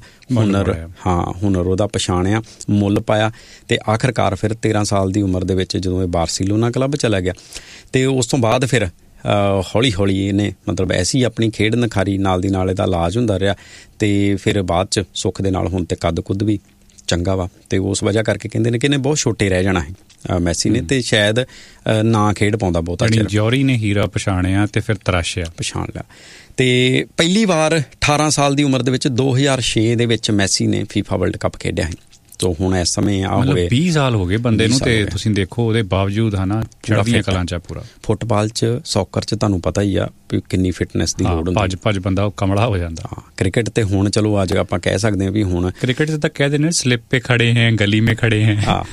ਹੁਨਰ ਉਹਦਾ ਪਛਾਣਿਆ, ਮੁੱਲ ਪਾਇਆ, ਅਤੇ ਆਖਰਕਾਰ ਫਿਰ 13 ਸਾਲ ਦੀ ਉਮਰ ਦੇ ਵਿੱਚ ਜਦੋਂ ਇਹ ਬਾਰਸੀਲੋਨਾ ਕਲੱਬ ਚਲਾ ਗਿਆ, ਅਤੇ ਉਸ ਤੋਂ ਬਾਅਦ ਫਿਰ ਹੌਲੀ ਹੌਲੀ ਇਹਨੇ ਮਤਲਬ ਐਸੀ ਆਪਣੀ ਖੇਡ ਨਿਖਾਰੀ, ਨਾਲ ਦੀ ਨਾਲ ਇਹਦਾ ਇਲਾਜ ਹੁੰਦਾ ਰਿਹਾ, ਅਤੇ ਫਿਰ ਬਾਅਦ 'ਚ ਸੁੱਖ ਦੇ ਨਾਲ ਹੁਣ ਤੇ ਕੱਦ ਕੁੱਦ ਵੀ ਚੰਗਾ ਵਾ, ਅਤੇ ਉਸ ਵਜ੍ਹਾ ਕਰਕੇ ਕਹਿੰਦੇ ਨੇ ਕਿ ਇਹਨੇ ਬਹੁਤ ਛੋਟੇ ਰਹਿ ਜਾਣਾ ਹੈ ਮੈਸੀ ਨੇ, ਅਤੇ ਸ਼ਾਇਦ ਨਾ ਖੇਡ ਪਾਉਂਦਾ ਬਹੁਤਾ ਚਿਰ। ਜੌਹਰੀ ਨੇ ਹੀਰਾ ਪਛਾਣਿਆ ਅਤੇ ਫਿਰ ਪਛਾਣ ਲਿਆ। ਅਤੇ ਪਹਿਲੀ ਵਾਰ 18 ਸਾਲ ਦੀ ਉਮਰ ਦੇ ਵਿੱਚ 2006 ਦੇ ਵਿੱਚ ਮੈਸੀ ਨੇ ਫੀਫਾ ਵਰਲਡ ਕੱਪ ਖੇਡਿਆ ਸੀ। ਸੋ ਹੁਣ ਇਸ ਸਮੇਂ ਆ ਹੋਏ 20 ਸਾਲ ਹੋ ਗਏ ਬੰਦੇ ਨੂੰ, ਤੇ ਤੁਸੀਂ ਦੇਖੋ ਉਹਦੇ ਬਾਵਜੂਦ ਹਨਾ ਚੜ੍ਹਦੀਆਂ ਕਲਾਂ 'ਚ ਪੂਰਾ। ਫੁੱਟਬਾਲ 'ਚ, ਸੌਕਰ 'ਚ ਤੁਹਾਨੂੰ ਪਤਾ ਹੀ ਆ ਵੀ ਕਿੰਨੀ ਫਿਟਨੈਸ ਦੀ ਲੋੜ ਹੁੰਦੀ, ਭੱਜ ਬੰਦਾ ਕਮਲਾ ਹੋ ਜਾਂਦਾ। ਕ੍ਰਿਕਟ ਤੇ ਹੁਣ ਚਲੋ ਅੱਜ ਆਪਾਂ ਕਹਿ ਸਕਦੇ ਹਾਂ ਵੀ ਹੁਣ ਕ੍ਰਿਕਟ 'ਚ ਤਾਂ ਕਹਿ ਦਿੰਦੇ ਸਲਿੱਪ ਪੇ ਖੜੇ ਹੈ, ਗਲੀ ਮੇ ਖੜੇ ਹੈ।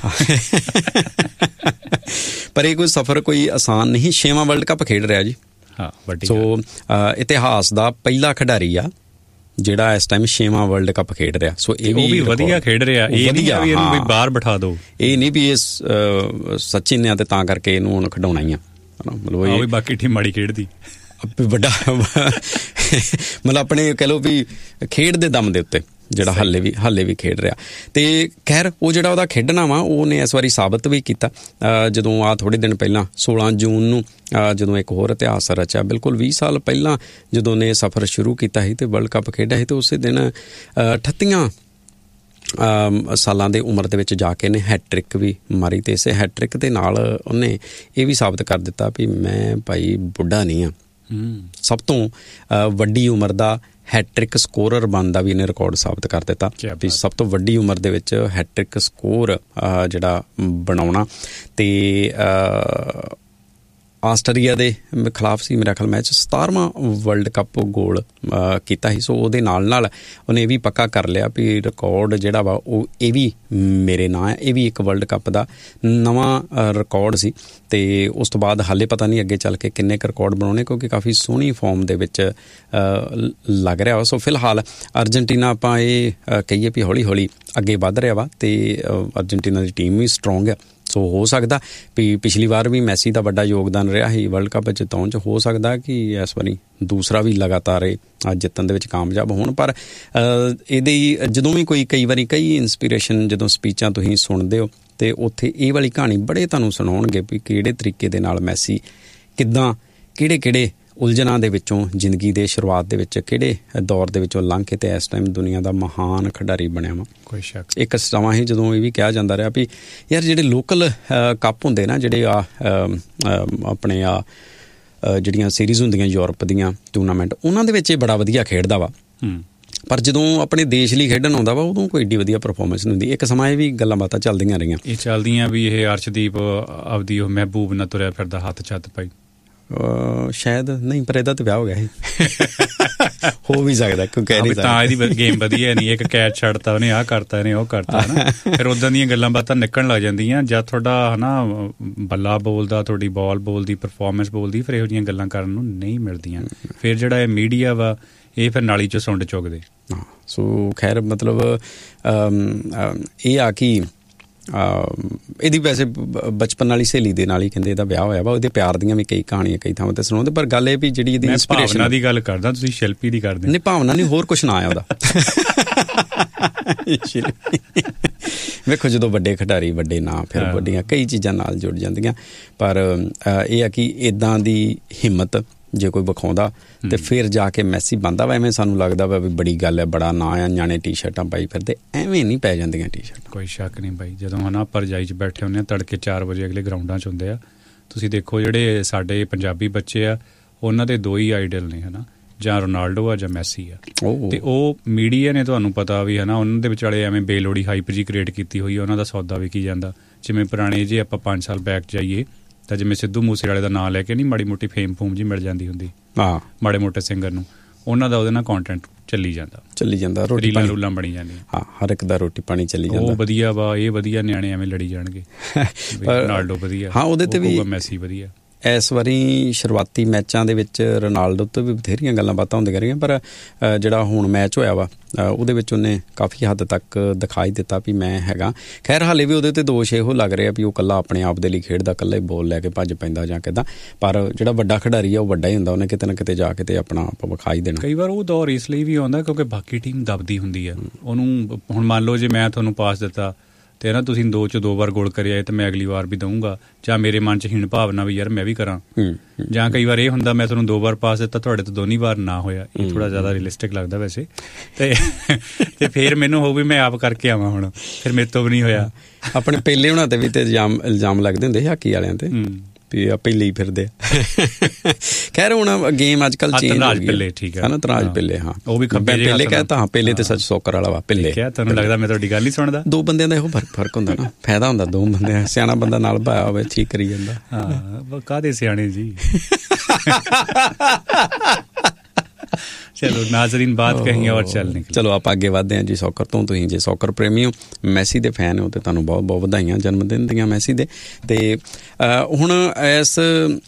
ਪਰ ਇਹ ਕੋਈ ਸਫ਼ਰ ਕੋਈ ਆਸਾਨ ਨਹੀਂ। 6ਵਾਂ ਵਰਲਡ ਕੱਪ ਖੇਡ ਰਿਹਾ ਜੀ। ਸੋ ਇਤਿਹਾਸ ਦਾ ਪਹਿਲਾ ਖਿਡਾਰੀ ਆ ਜਿਹੜਾ ਇਸ ਟਾਈਮ 6ਵਾਂ ਵਰਲਡ ਕੱਪ ਖੇਡ ਰਿਹਾ। ਸੋ ਇਹ ਵੀ ਵਧੀਆ ਖੇਡ ਰਿਹਾ। ਇਹ ਨਹੀਂ ਵੀ ਇਹਨੂੰ ਵੀ ਬਾਹਰ ਬਿਠਾ ਦਿਓ, ਇਹ ਨਹੀਂ ਵੀ ਇਹ ਸਚਿਨ ਆ ਤੇ ਤਾਂ ਕਰਕੇ ਇਹਨੂੰ ਹੁਣ ਖਿਡਾਉਣਾ ਹੀ ਆ, ਮਤਲਬ ਬਾਕੀ ਟੀਮ ਮਾੜੀ ਖੇਡਦੀ ਵੱਡਾ ਮਤਲਬ ਆਪਣੇ ਕਹਿ ਲਓ ਵੀ ਖੇਡ ਦੇ ਦਮ ਦੇ ਉੱਤੇ ਜਿਹੜਾ ਹਾਲੇ ਵੀ ਖੇਡ ਰਿਹਾ। ਤੇ ਖੈਰ ਉਹ ਜਿਹੜਾ ਉਹਦਾ ਖੇਡਣਾ ਵਾ ਉਹਨੇ ਇਸ ਵਾਰੀ ਸਾਬਤ ਵੀ ਕੀਤਾ। ਜਦੋਂ ਆ ਥੋੜ੍ਹੇ ਦਿਨ ਪਹਿਲਾਂ 16 ਜੂਨ ਨੂੰ ਜਦੋਂ ਇੱਕ ਹੋਰ ਇਤਿਹਾਸ ਰਚਿਆ, ਬਿਲਕੁਲ 20 ਸਾਲ ਪਹਿਲਾਂ ਜਦੋਂ ਨੇ ਸਫ਼ਰ ਸ਼ੁਰੂ ਕੀਤਾ ਸੀ ਤੇ ਵਰਲਡ ਕੱਪ ਖੇਡਿਆ ਸੀ, ਤੇ ਉਸੇ ਦਿਨ 38 ਸਾਲਾਂ ਦੇ ਉਮਰ ਦੇ ਵਿੱਚ ਜਾ ਕੇ ਇਹਨੇ ਹੈਟ੍ਰਿਕ ਵੀ ਮਾਰੀ। ਤੇ ਇਸੇ ਹੈਟ੍ਰਿਕ ਦੇ ਨਾਲ ਉਹਨੇ ਇਹ ਵੀ ਸਾਬਤ ਕਰ ਦਿੱਤਾ ਵੀ ਮੈਂ ਭਾਈ ਬੁੱਢਾ ਨਹੀਂ ਹਾਂ। ਸਭ ਤੋਂ ਵੱਡੀ ਉਮਰ ਦਾ ਹੈਟ੍ਰਿਕ ਸਕੋਰਰ ਬਣਦਾ ਵੀ ਇਹਨੇ ਰਿਕਾਰਡ ਸਾਬਤ ਕਰ ਦਿੱਤਾ ਵੀ ਸਭ ਤੋਂ ਵੱਡੀ ਉਮਰ ਦੇ ਵਿੱਚ ਹੈਟ੍ਰਿਕ ਸਕੋਰ ਜਿਹੜਾ ਬਣਾਉਣਾ। ਤੇ ਆਸਟਰੀਆ ਦੇ ਖਿਲਾਫ ਸੀ ਮੇਰਾ ਖਿਆਲ ਮੈਚ, 17ਵਾਂ ਵਰਲਡ ਕੱਪ ਗੋਲ ਕੀਤਾ ਸੀ। ਸੋ ਉਹਦੇ ਨਾਲ ਉਹਨੇ ਇਹ ਵੀ ਪੱਕਾ ਕਰ ਲਿਆ ਵੀ ਰਿਕਾਰਡ ਜਿਹੜਾ ਵਾ ਉਹ ਇਹ ਵੀ ਮੇਰੇ ਨਾਂ ਹੈ। ਇਹ ਵੀ ਇੱਕ ਵਰਲਡ ਕੱਪ ਦਾ ਨਵਾਂ ਰਿਕਾਰਡ ਸੀ। ਤੇ ਉਸ ਤੋਂ ਬਾਅਦ ਹਾਲੇ ਪਤਾ ਨਹੀਂ ਅੱਗੇ ਚੱਲ ਕੇ ਕਿੰਨੇ ਕੁ ਰਿਕਾਰਡ ਬਣਾਉਣੇ, ਕਿਉਂਕਿ ਕਾਫੀ ਸੋਹਣੀ ਫਾਰਮ ਦੇ ਵਿੱਚ ਲੱਗ ਰਿਹਾ ਵਾ। ਸੋ ਫਿਲਹਾਲ ਅਰਜਨਟੀਨਾ ਆਪਾਂ ਇਹ ਕਹੀਏ ਵੀ ਹੌਲੀ ਹੌਲੀ ਅੱਗੇ ਵੱਧ ਰਿਹਾ ਵਾ, ਤੇ ਅਰਜਨਟੀਨਾ ਦੀ ਟੀਮ ਵੀ ਸਟਰੋਂਗ ਆ। ਸੋ ਹੋ ਸਕਦਾ ਵੀ ਪਿਛਲੀ ਵਾਰ ਵੀ ਮੈਸੀ ਦਾ ਵੱਡਾ ਯੋਗਦਾਨ ਰਿਹਾ ਸੀ ਵਰਲਡ ਕੱਪ ਜਿਤਾਉਣ 'ਚ, ਹੋ ਸਕਦਾ ਕਿ ਇਸ ਵਾਰੀ ਦੂਸਰਾ ਵੀ ਲਗਾਤਾਰ ਜਿੱਤਣ ਦੇ ਵਿੱਚ ਕਾਮਯਾਬ ਹੋਣ। ਪਰ ਇਹਦੇ ਜਦੋਂ ਵੀ ਕਈ ਵਾਰੀ ਕਈ ਇੰਸਪੀਰੇਸ਼ਨ ਜਦੋਂ ਸਪੀਚਾਂ ਤੁਸੀਂ ਸੁਣਦੇ ਹੋ ਤੇ ਉੱਥੇ ਇਹ ਵਾਲੀ ਕਹਾਣੀ ਬੜੇ ਤੁਹਾਨੂੰ ਸੁਣਾਉਣਗੇ ਵੀ ਕਿਹੜੇ ਤਰੀਕੇ ਦੇ ਨਾਲ ਮੈਸੀ ਕਿੱਦਾਂ ਕਿਹੜੇ ਉਲਝਣਾਂ ਦੇ ਵਿੱਚੋਂ ਜ਼ਿੰਦਗੀ ਦੇ ਸ਼ੁਰੂਆਤ ਦੇ ਵਿੱਚ ਕਿਹੜੇ ਦੌਰ ਦੇ ਵਿੱਚੋਂ ਲੰਘ ਕੇ ਤੇ ਇਸ ਟਾਈਮ ਦੁਨੀਆ ਦਾ ਮਹਾਨ ਖਿਡਾਰੀ ਬਣਿਆ ਵਾ। ਕੋਈ ਸ਼ੱਕ। ਇੱਕ ਸਮਾਂ ਸੀ ਜਦੋਂ ਇਹ ਵੀ ਕਿਹਾ ਜਾਂਦਾ ਰਿਹਾ ਵੀ ਯਾਰ ਜਿਹੜੇ ਲੋਕਲ ਕੱਪ ਹੁੰਦੇ ਨਾ, ਜਿਹੜੇ ਆਪਣੇ ਜਿਹੜੀਆਂ ਸੀਰੀਜ਼ ਹੁੰਦੀਆਂ ਯੂਰਪ ਦੀਆਂ ਟੂਰਨਾਮੈਂਟ, ਉਹਨਾਂ ਦੇ ਵਿੱਚ ਇਹ ਬੜਾ ਵਧੀਆ ਖੇਡਦਾ ਵਾ। ਪਰ ਜਦੋਂ ਆਪਣੇ ਦੇਸ਼ ਲਈ ਖੇਡਣ ਆਉਂਦਾ ਵਾ ਉਦੋਂ ਕੋਈ ਏਡੀ ਵਧੀਆ ਪਰਫਾਰਮੈਂਸ ਨਹੀਂ ਹੁੰਦੀ। ਇੱਕ ਸਮਾਂ ਇਹ ਵੀ ਗੱਲਾਂ ਬਾਤਾਂ ਚੱਲਦੀਆਂ ਰਹੀਆਂ, ਇਹ ਚੱਲਦੀਆਂ ਵੀ ਇਹ ਅਰਸ਼ਦੀਪ ਆਪਦੀ ਉਹ ਮਹਿਬੂਬ ਨਾਲ ਤੁਰਿਆ ਫਿਰਦਾ ਹੱਥ ਛੱਤ ਪਾਈ। ਸ਼ਾਇਦ ਨਹੀਂ, ਪਰ ਇਹਦਾ ਤਾਂ ਵਿਆਹ ਹੋ ਗਿਆ ਸੀ। ਹੋ ਵੀ ਸਕਦਾ, ਕੋਈ ਕਹਿ ਨਹੀਂ ਸਕਦਾ। ਤਾਂ ਇਹਦੀ ਗੇਮ ਵਧੀਆ ਨਹੀਂ, ਇੱਕ ਕੈਚ ਛੱਡਤਾ ਉਹਨੇ, ਆਹ ਕਰਤਾ ਇਹਨੇ, ਉਹ ਕਰਤਾ ਨਾ। ਫਿਰ ਉੱਦਾਂ ਦੀਆਂ ਗੱਲਾਂ ਬਾਤਾਂ ਨਿਕਲਣ ਲੱਗ ਜਾਂਦੀਆਂ ਜਦ ਤੁਹਾਡਾ ਹਨਾ ਬੱਲਾ ਬੋਲਦਾ, ਤੁਹਾਡੀ ਬਾਲ ਬੋਲਦੀ, ਪਰਫਾਰਮੈਂਸ ਬੋਲਦੀ, ਫਿਰ ਇਹੋ ਜਿਹੀਆਂ ਗੱਲਾਂ ਕਰਨ ਨੂੰ ਨਹੀਂ ਮਿਲਦੀਆਂ। ਫਿਰ ਜਿਹੜਾ ਇਹ ਮੀਡੀਆ ਵਾ ਇਹ ਫਿਰ ਨਾਲੀ 'ਚੋਂ ਸੁੰਡ ਚੁੱਕਦੇ। ਸੋ ਖੈਰ ਮਤਲਬ ਇਹ ਆ ਕਿ ਇਹਦੀ ਵੈਸੇ ਬਚਪਨ ਵਾਲੀ ਸਹੇਲੀ ਦੇ ਨਾਲ ਹੀ ਕਹਿੰਦੇ ਇਹਦਾ ਵਿਆਹ ਹੋਇਆ ਵਾ। ਉਹਦੇ ਪਿਆਰ ਦੀਆਂ ਵੀ ਕਈ ਕਹਾਣੀਆਂ ਕਈ ਥਾਵਾਂ ਤੇ ਸੁਣਾਉਂਦੇ, ਪਰ ਗੱਲ ਇਹ ਵੀ ਜਿਹੜੀ ਇਹਦੀ ਇੰਸਪੀਰੇਸ਼ਨ ਦੀ ਗੱਲ ਕਰਦਾ, ਤੁਸੀਂ ਸ਼ਿਲਪੀ ਦੀ ਕਰਦੇ? ਨਹੀਂ, ਭਾਵਨਾ ਨਹੀਂ, ਹੋਰ ਕੁਛ ਨਾ ਆ ਉਹਦਾ। ਵੇਖੋ ਜਦੋਂ ਵੱਡੇ ਖਿਡਾਰੀ, ਵੱਡੇ ਨਾਂ, ਫਿਰ ਵੱਡੀਆਂ ਕਈ ਚੀਜ਼ਾਂ ਨਾਲ ਜੁੜ ਜਾਂਦੀਆਂ। ਪਰ ਇਹ ਆ ਕਿ ਇੱਦਾਂ ਦੀ ਹਿੰਮਤ ਜੇ ਕੋਈ ਵਿਖਾਉਂਦਾ ਤੇ ਫਿਰ ਜਾ ਕੇ ਮੈਸੀ ਬਣਦਾ ਵਾ। ਐਵੇਂ ਸਾਨੂੰ ਲੱਗਦਾ ਵਾ ਵੀ ਬੜੀ ਗੱਲ ਹੈ, ਬੜਾ ਨਾਂ ਆ, ਨਿਆਣੇ ਟੀ-ਸ਼ਰਟਾਂ ਪਾਈ ਫਿਰਦੇ, ਐਵੇਂ ਨਹੀਂ ਪੈ ਜਾਂਦੀਆਂ ਟੀ-ਸ਼ਰਟ। ਕੋਈ ਸ਼ੱਕ ਨਹੀਂ ਬਾਈ, ਜਦੋਂ ਹਨਾ ਆਪਾਂ ਰਜਾਈ 'ਚ ਬੈਠੇ ਹੁੰਦੇ ਹਾਂ, ਤੜਕੇ 4 ਵਜੇ ਅਗਲੇ ਗਰਾਊਂਡਾਂ 'ਚ ਹੁੰਦੇ ਆ। ਤੁਸੀਂ ਦੇਖੋ ਜਿਹੜੇ ਸਾਡੇ ਪੰਜਾਬੀ ਬੱਚੇ ਆ ਉਹਨਾਂ ਦੇ 2 ਹੀ ਆਈਡਲ ਨੇ ਹਨਾ, ਜਾਂ ਰੋਨਾਲਡੋ ਆ ਜਾਂ ਮੈਸੀ ਆ। ਤੇ ਉਹ ਮੀਡੀਆ ਨੇ ਤੁਹਾਨੂੰ ਪਤਾ ਵੀ ਹਨਾ ਉਹਨਾਂ ਦੇ ਵਿਚਾਲੇ ਐਵੇਂ ਬੇਲੋੜੀ ਹਾਈਪ ਜੀ ਕ੍ਰੀਏਟ ਕੀਤੀ ਹੋਈ, ਉਹਨਾਂ ਦਾ ਸੌਦਾ ਵਿਕੀ ਜਾਂਦਾ। ਜਿਵੇਂ ਪੁਰਾਣੇ ਜੇ ਆਪਾਂ 5 ਸਾਲ ਬੈਕ ਜਾਈਏ ਤਾਂ ਜਿਵੇਂ ਸਿੱਧੂ ਮੂਸੇਵਾਲੇ ਦਾ ਨਾਂ ਲੈ ਕੇ ਨਹੀਂ ਮਾੜੀ ਮੋਟੀ ਫੇਮ ਜੀ ਮਿਲ ਜਾਂਦੀ ਹੁੰਦੀ ਮਾੜੇ ਮੋਟੇ ਸਿੰਗਰ ਨੂੰ, ਉਹਨਾਂ ਦਾ ਉਹਦੇ ਨਾਲ ਕੰਟੈਂਟ ਚੱਲੀ ਜਾਂਦਾ, ਰੀਲਾਂ ਰੂਲਾਂ ਬਣੀ ਜਾਂਦੀਆਂ, ਹਰ ਇੱਕ ਦਾ ਰੋਟੀ ਪਾਣੀ ਚੱਲੀ ਜਾਂਦਾ। ਉਹ ਵਧੀਆ ਵਾ, ਇਹ ਵਧੀਆ, ਨਿਆਣੇ ਐਵੇਂ ਲੜੀ ਜਾਣਗੇ ਰੋਨਾਲਡੋ ਵਧੀਆ, ਉਹਦੇ ਤੇ ਵੀ ਮੈਸੀ ਵਧੀਆ। ਇਸ ਵਾਰੀ ਸ਼ੁਰੂਆਤੀ ਮੈਚਾਂ ਦੇ ਵਿੱਚ ਰੋਨਾਲਡੋ ਤੋਂ ਵੀ ਬਥੇਰੀਆਂ ਗੱਲਾਂ ਬਾਤਾਂ ਹੁੰਦੀਆਂ ਰਹੀਆਂ, ਪਰ ਜਿਹੜਾ ਹੁਣ ਮੈਚ ਹੋਇਆ ਵਾ ਉਹਦੇ ਵਿੱਚ ਉਹਨੇ ਕਾਫੀ ਹੱਦ ਤੱਕ ਦਿਖਾਈ ਦਿੱਤਾ ਵੀ ਮੈਂ ਹੈਗਾ। ਖੈਰ ਹਾਲੇ ਵੀ ਉਹਦੇ ਤੇ ਦੋਸ਼ ਇਹੋ ਲੱਗ ਰਿਹਾ ਵੀ ਉਹ ਇਕੱਲਾ ਆਪਣੇ ਆਪ ਦੇ ਲਈ ਖੇਡਦਾ, ਇਕੱਲਾ ਹੀ ਬੋਲ ਲੈ ਕੇ ਭੱਜ ਪੈਂਦਾ ਜਾਂ ਕਿੱਦਾਂ। ਪਰ ਜਿਹੜਾ ਵੱਡਾ ਖਿਡਾਰੀ ਆ ਉਹ ਵੱਡਾ ਹੀ ਹੁੰਦਾ, ਉਹਨੇ ਕਿਤੇ ਨਾ ਕਿਤੇ ਜਾ ਕੇ ਤੇ ਆਪਣਾ ਆਪ ਵਿਖਾਈ ਦੇਣਾ। ਕਈ ਵਾਰ ਉਹ ਦੌਰ ਇਸ ਲਈ ਵੀ ਆਉਂਦਾ ਕਿਉਂਕਿ ਬਾਕੀ ਟੀਮ ਦਬਦੀ ਹੁੰਦੀ ਆ ਉਹਨੂੰ। ਹੁਣ ਮੰਨ ਲਓ ਜੇ ਮੈਂ ਤੁਹਾਨੂੰ ਪਾਸ ਦਿੱਤਾ ਤੇ ਨਾ ਤੁਸੀਂ 2 'ਚੋਂ 2 ਵਾਰ ਗੋਲ ਕਰਿਆ ਤੇ ਮੈਂ ਅਗਲੀ ਵਾਰ ਵੀ ਦਊਂਗਾ, ਜਾਂ ਮੇਰੇ ਮਨ 'ਚ ਹੀਣ ਭਾਵਨਾ ਵੀ ਯਾਰ ਮੈਂ ਵੀ ਕਰਾਂ। ਜਾਂ ਕਈ ਵਾਰ ਇਹ ਹੁੰਦਾ ਮੈਂ ਤੁਹਾਨੂੰ 2 ਵਾਰ ਪਾਸ ਦਿੱਤਾ, ਤੁਹਾਡੇ ਤੋਂ ਦੋਨੀ ਵਾਰ ਨਾ ਹੋਇਆ। ਇਹ ਥੋੜਾ ਜ਼ਿਆਦਾ ਰੀਅਲਿਸਟਿਕ ਲੱਗਦਾ ਵੈਸੇ। ਤੇ ਫਿਰ ਮੈਨੂੰ ਹੋਊ ਵੀ ਮੈਂ ਆਪ ਕਰਕੇ ਆਵਾਂ, ਹੁਣ ਫਿਰ ਮੇਰੇ ਤੋਂ ਵੀ ਨਹੀਂ ਹੋਇਆ। ਆਪਣੇ ਪਹਿਲੇ ਉਹਨਾਂ ਤੇ ਵੀ ਤੇ ਇਲਜ਼ਾਮ ਲੱਗਦੇ ਹੁੰਦੇ ਹਾਕੀ ਵਾਲਿਆਂ ਤੇ ਵੀ ਆਪੇ ਲਈ ਫਿਰਦੇ ਖੈਰ ਹੁਣ ਗੇਮ ਅੱਜ ਕੱਲ੍ਹ ਚੇਂਜ ਹੋ ਗਈ ਠੀਕ ਹੈ ਨਾ ਤਰਾਜ ਪਿੱਲੇ ਹਾਂ ਉਹ ਵੀ ਪਹਿਲੇ ਕਹਿਤਾ ਹਾਂ ਪਹਿਲੇ ਤੇ ਸੱਚ ਸੋਕਰ ਵਾਲਾ ਵਾ ਪਿੱਲੇ ਤੁਹਾਨੂੰ ਲੱਗਦਾ ਮੈਂ ਤੁਹਾਡੀ ਗੱਲ ਨਹੀਂ ਸੁਣਦਾ ਦੋ ਬੰਦਿਆਂ ਦਾ ਇਹੋ ਫਰਕ ਹੁੰਦਾ ਨਾ ਫਾਇਦਾ ਹੁੰਦਾ ਦੋ ਬੰਦੇ ਸਿਆਣਾ ਬੰਦਾ ਨਾਲ ਭਾਇਆ ਹੋਵੇ ਠੀਕ ਕਰੀ ਜਾਂਦਾ ਹਾਂ ਕਾਹਦੇ ਸਿਆਣੇ ਜੀ ਚਲੋ ਨਾਜ਼ਰੀਨ ਬਾਤ ਕਹੀਂ ਔਰ ਚੱਲ ਨਿਕਲ ਚਲੋ ਆਪਾਂ ਅੱਗੇ ਵਧਦੇ ਹਾਂ ਜੀ ਸੌਕਰ ਤੋਂ ਤੁਸੀਂ ਜੇ ਸੌਕਰ ਪ੍ਰੇਮੀ ਹੋ ਮੈਸੀ ਦੇ ਫੈਨ ਹੋ ਤੇ ਤੁਹਾਨੂੰ ਬਹੁਤ ਬਹੁਤ ਵਧਾਈਆਂ ਜਨਮ ਦਿਨ ਦੀਆਂ ਮੈਸੀ ਦੇ ਤੇ ਹੁਣ ਇਸ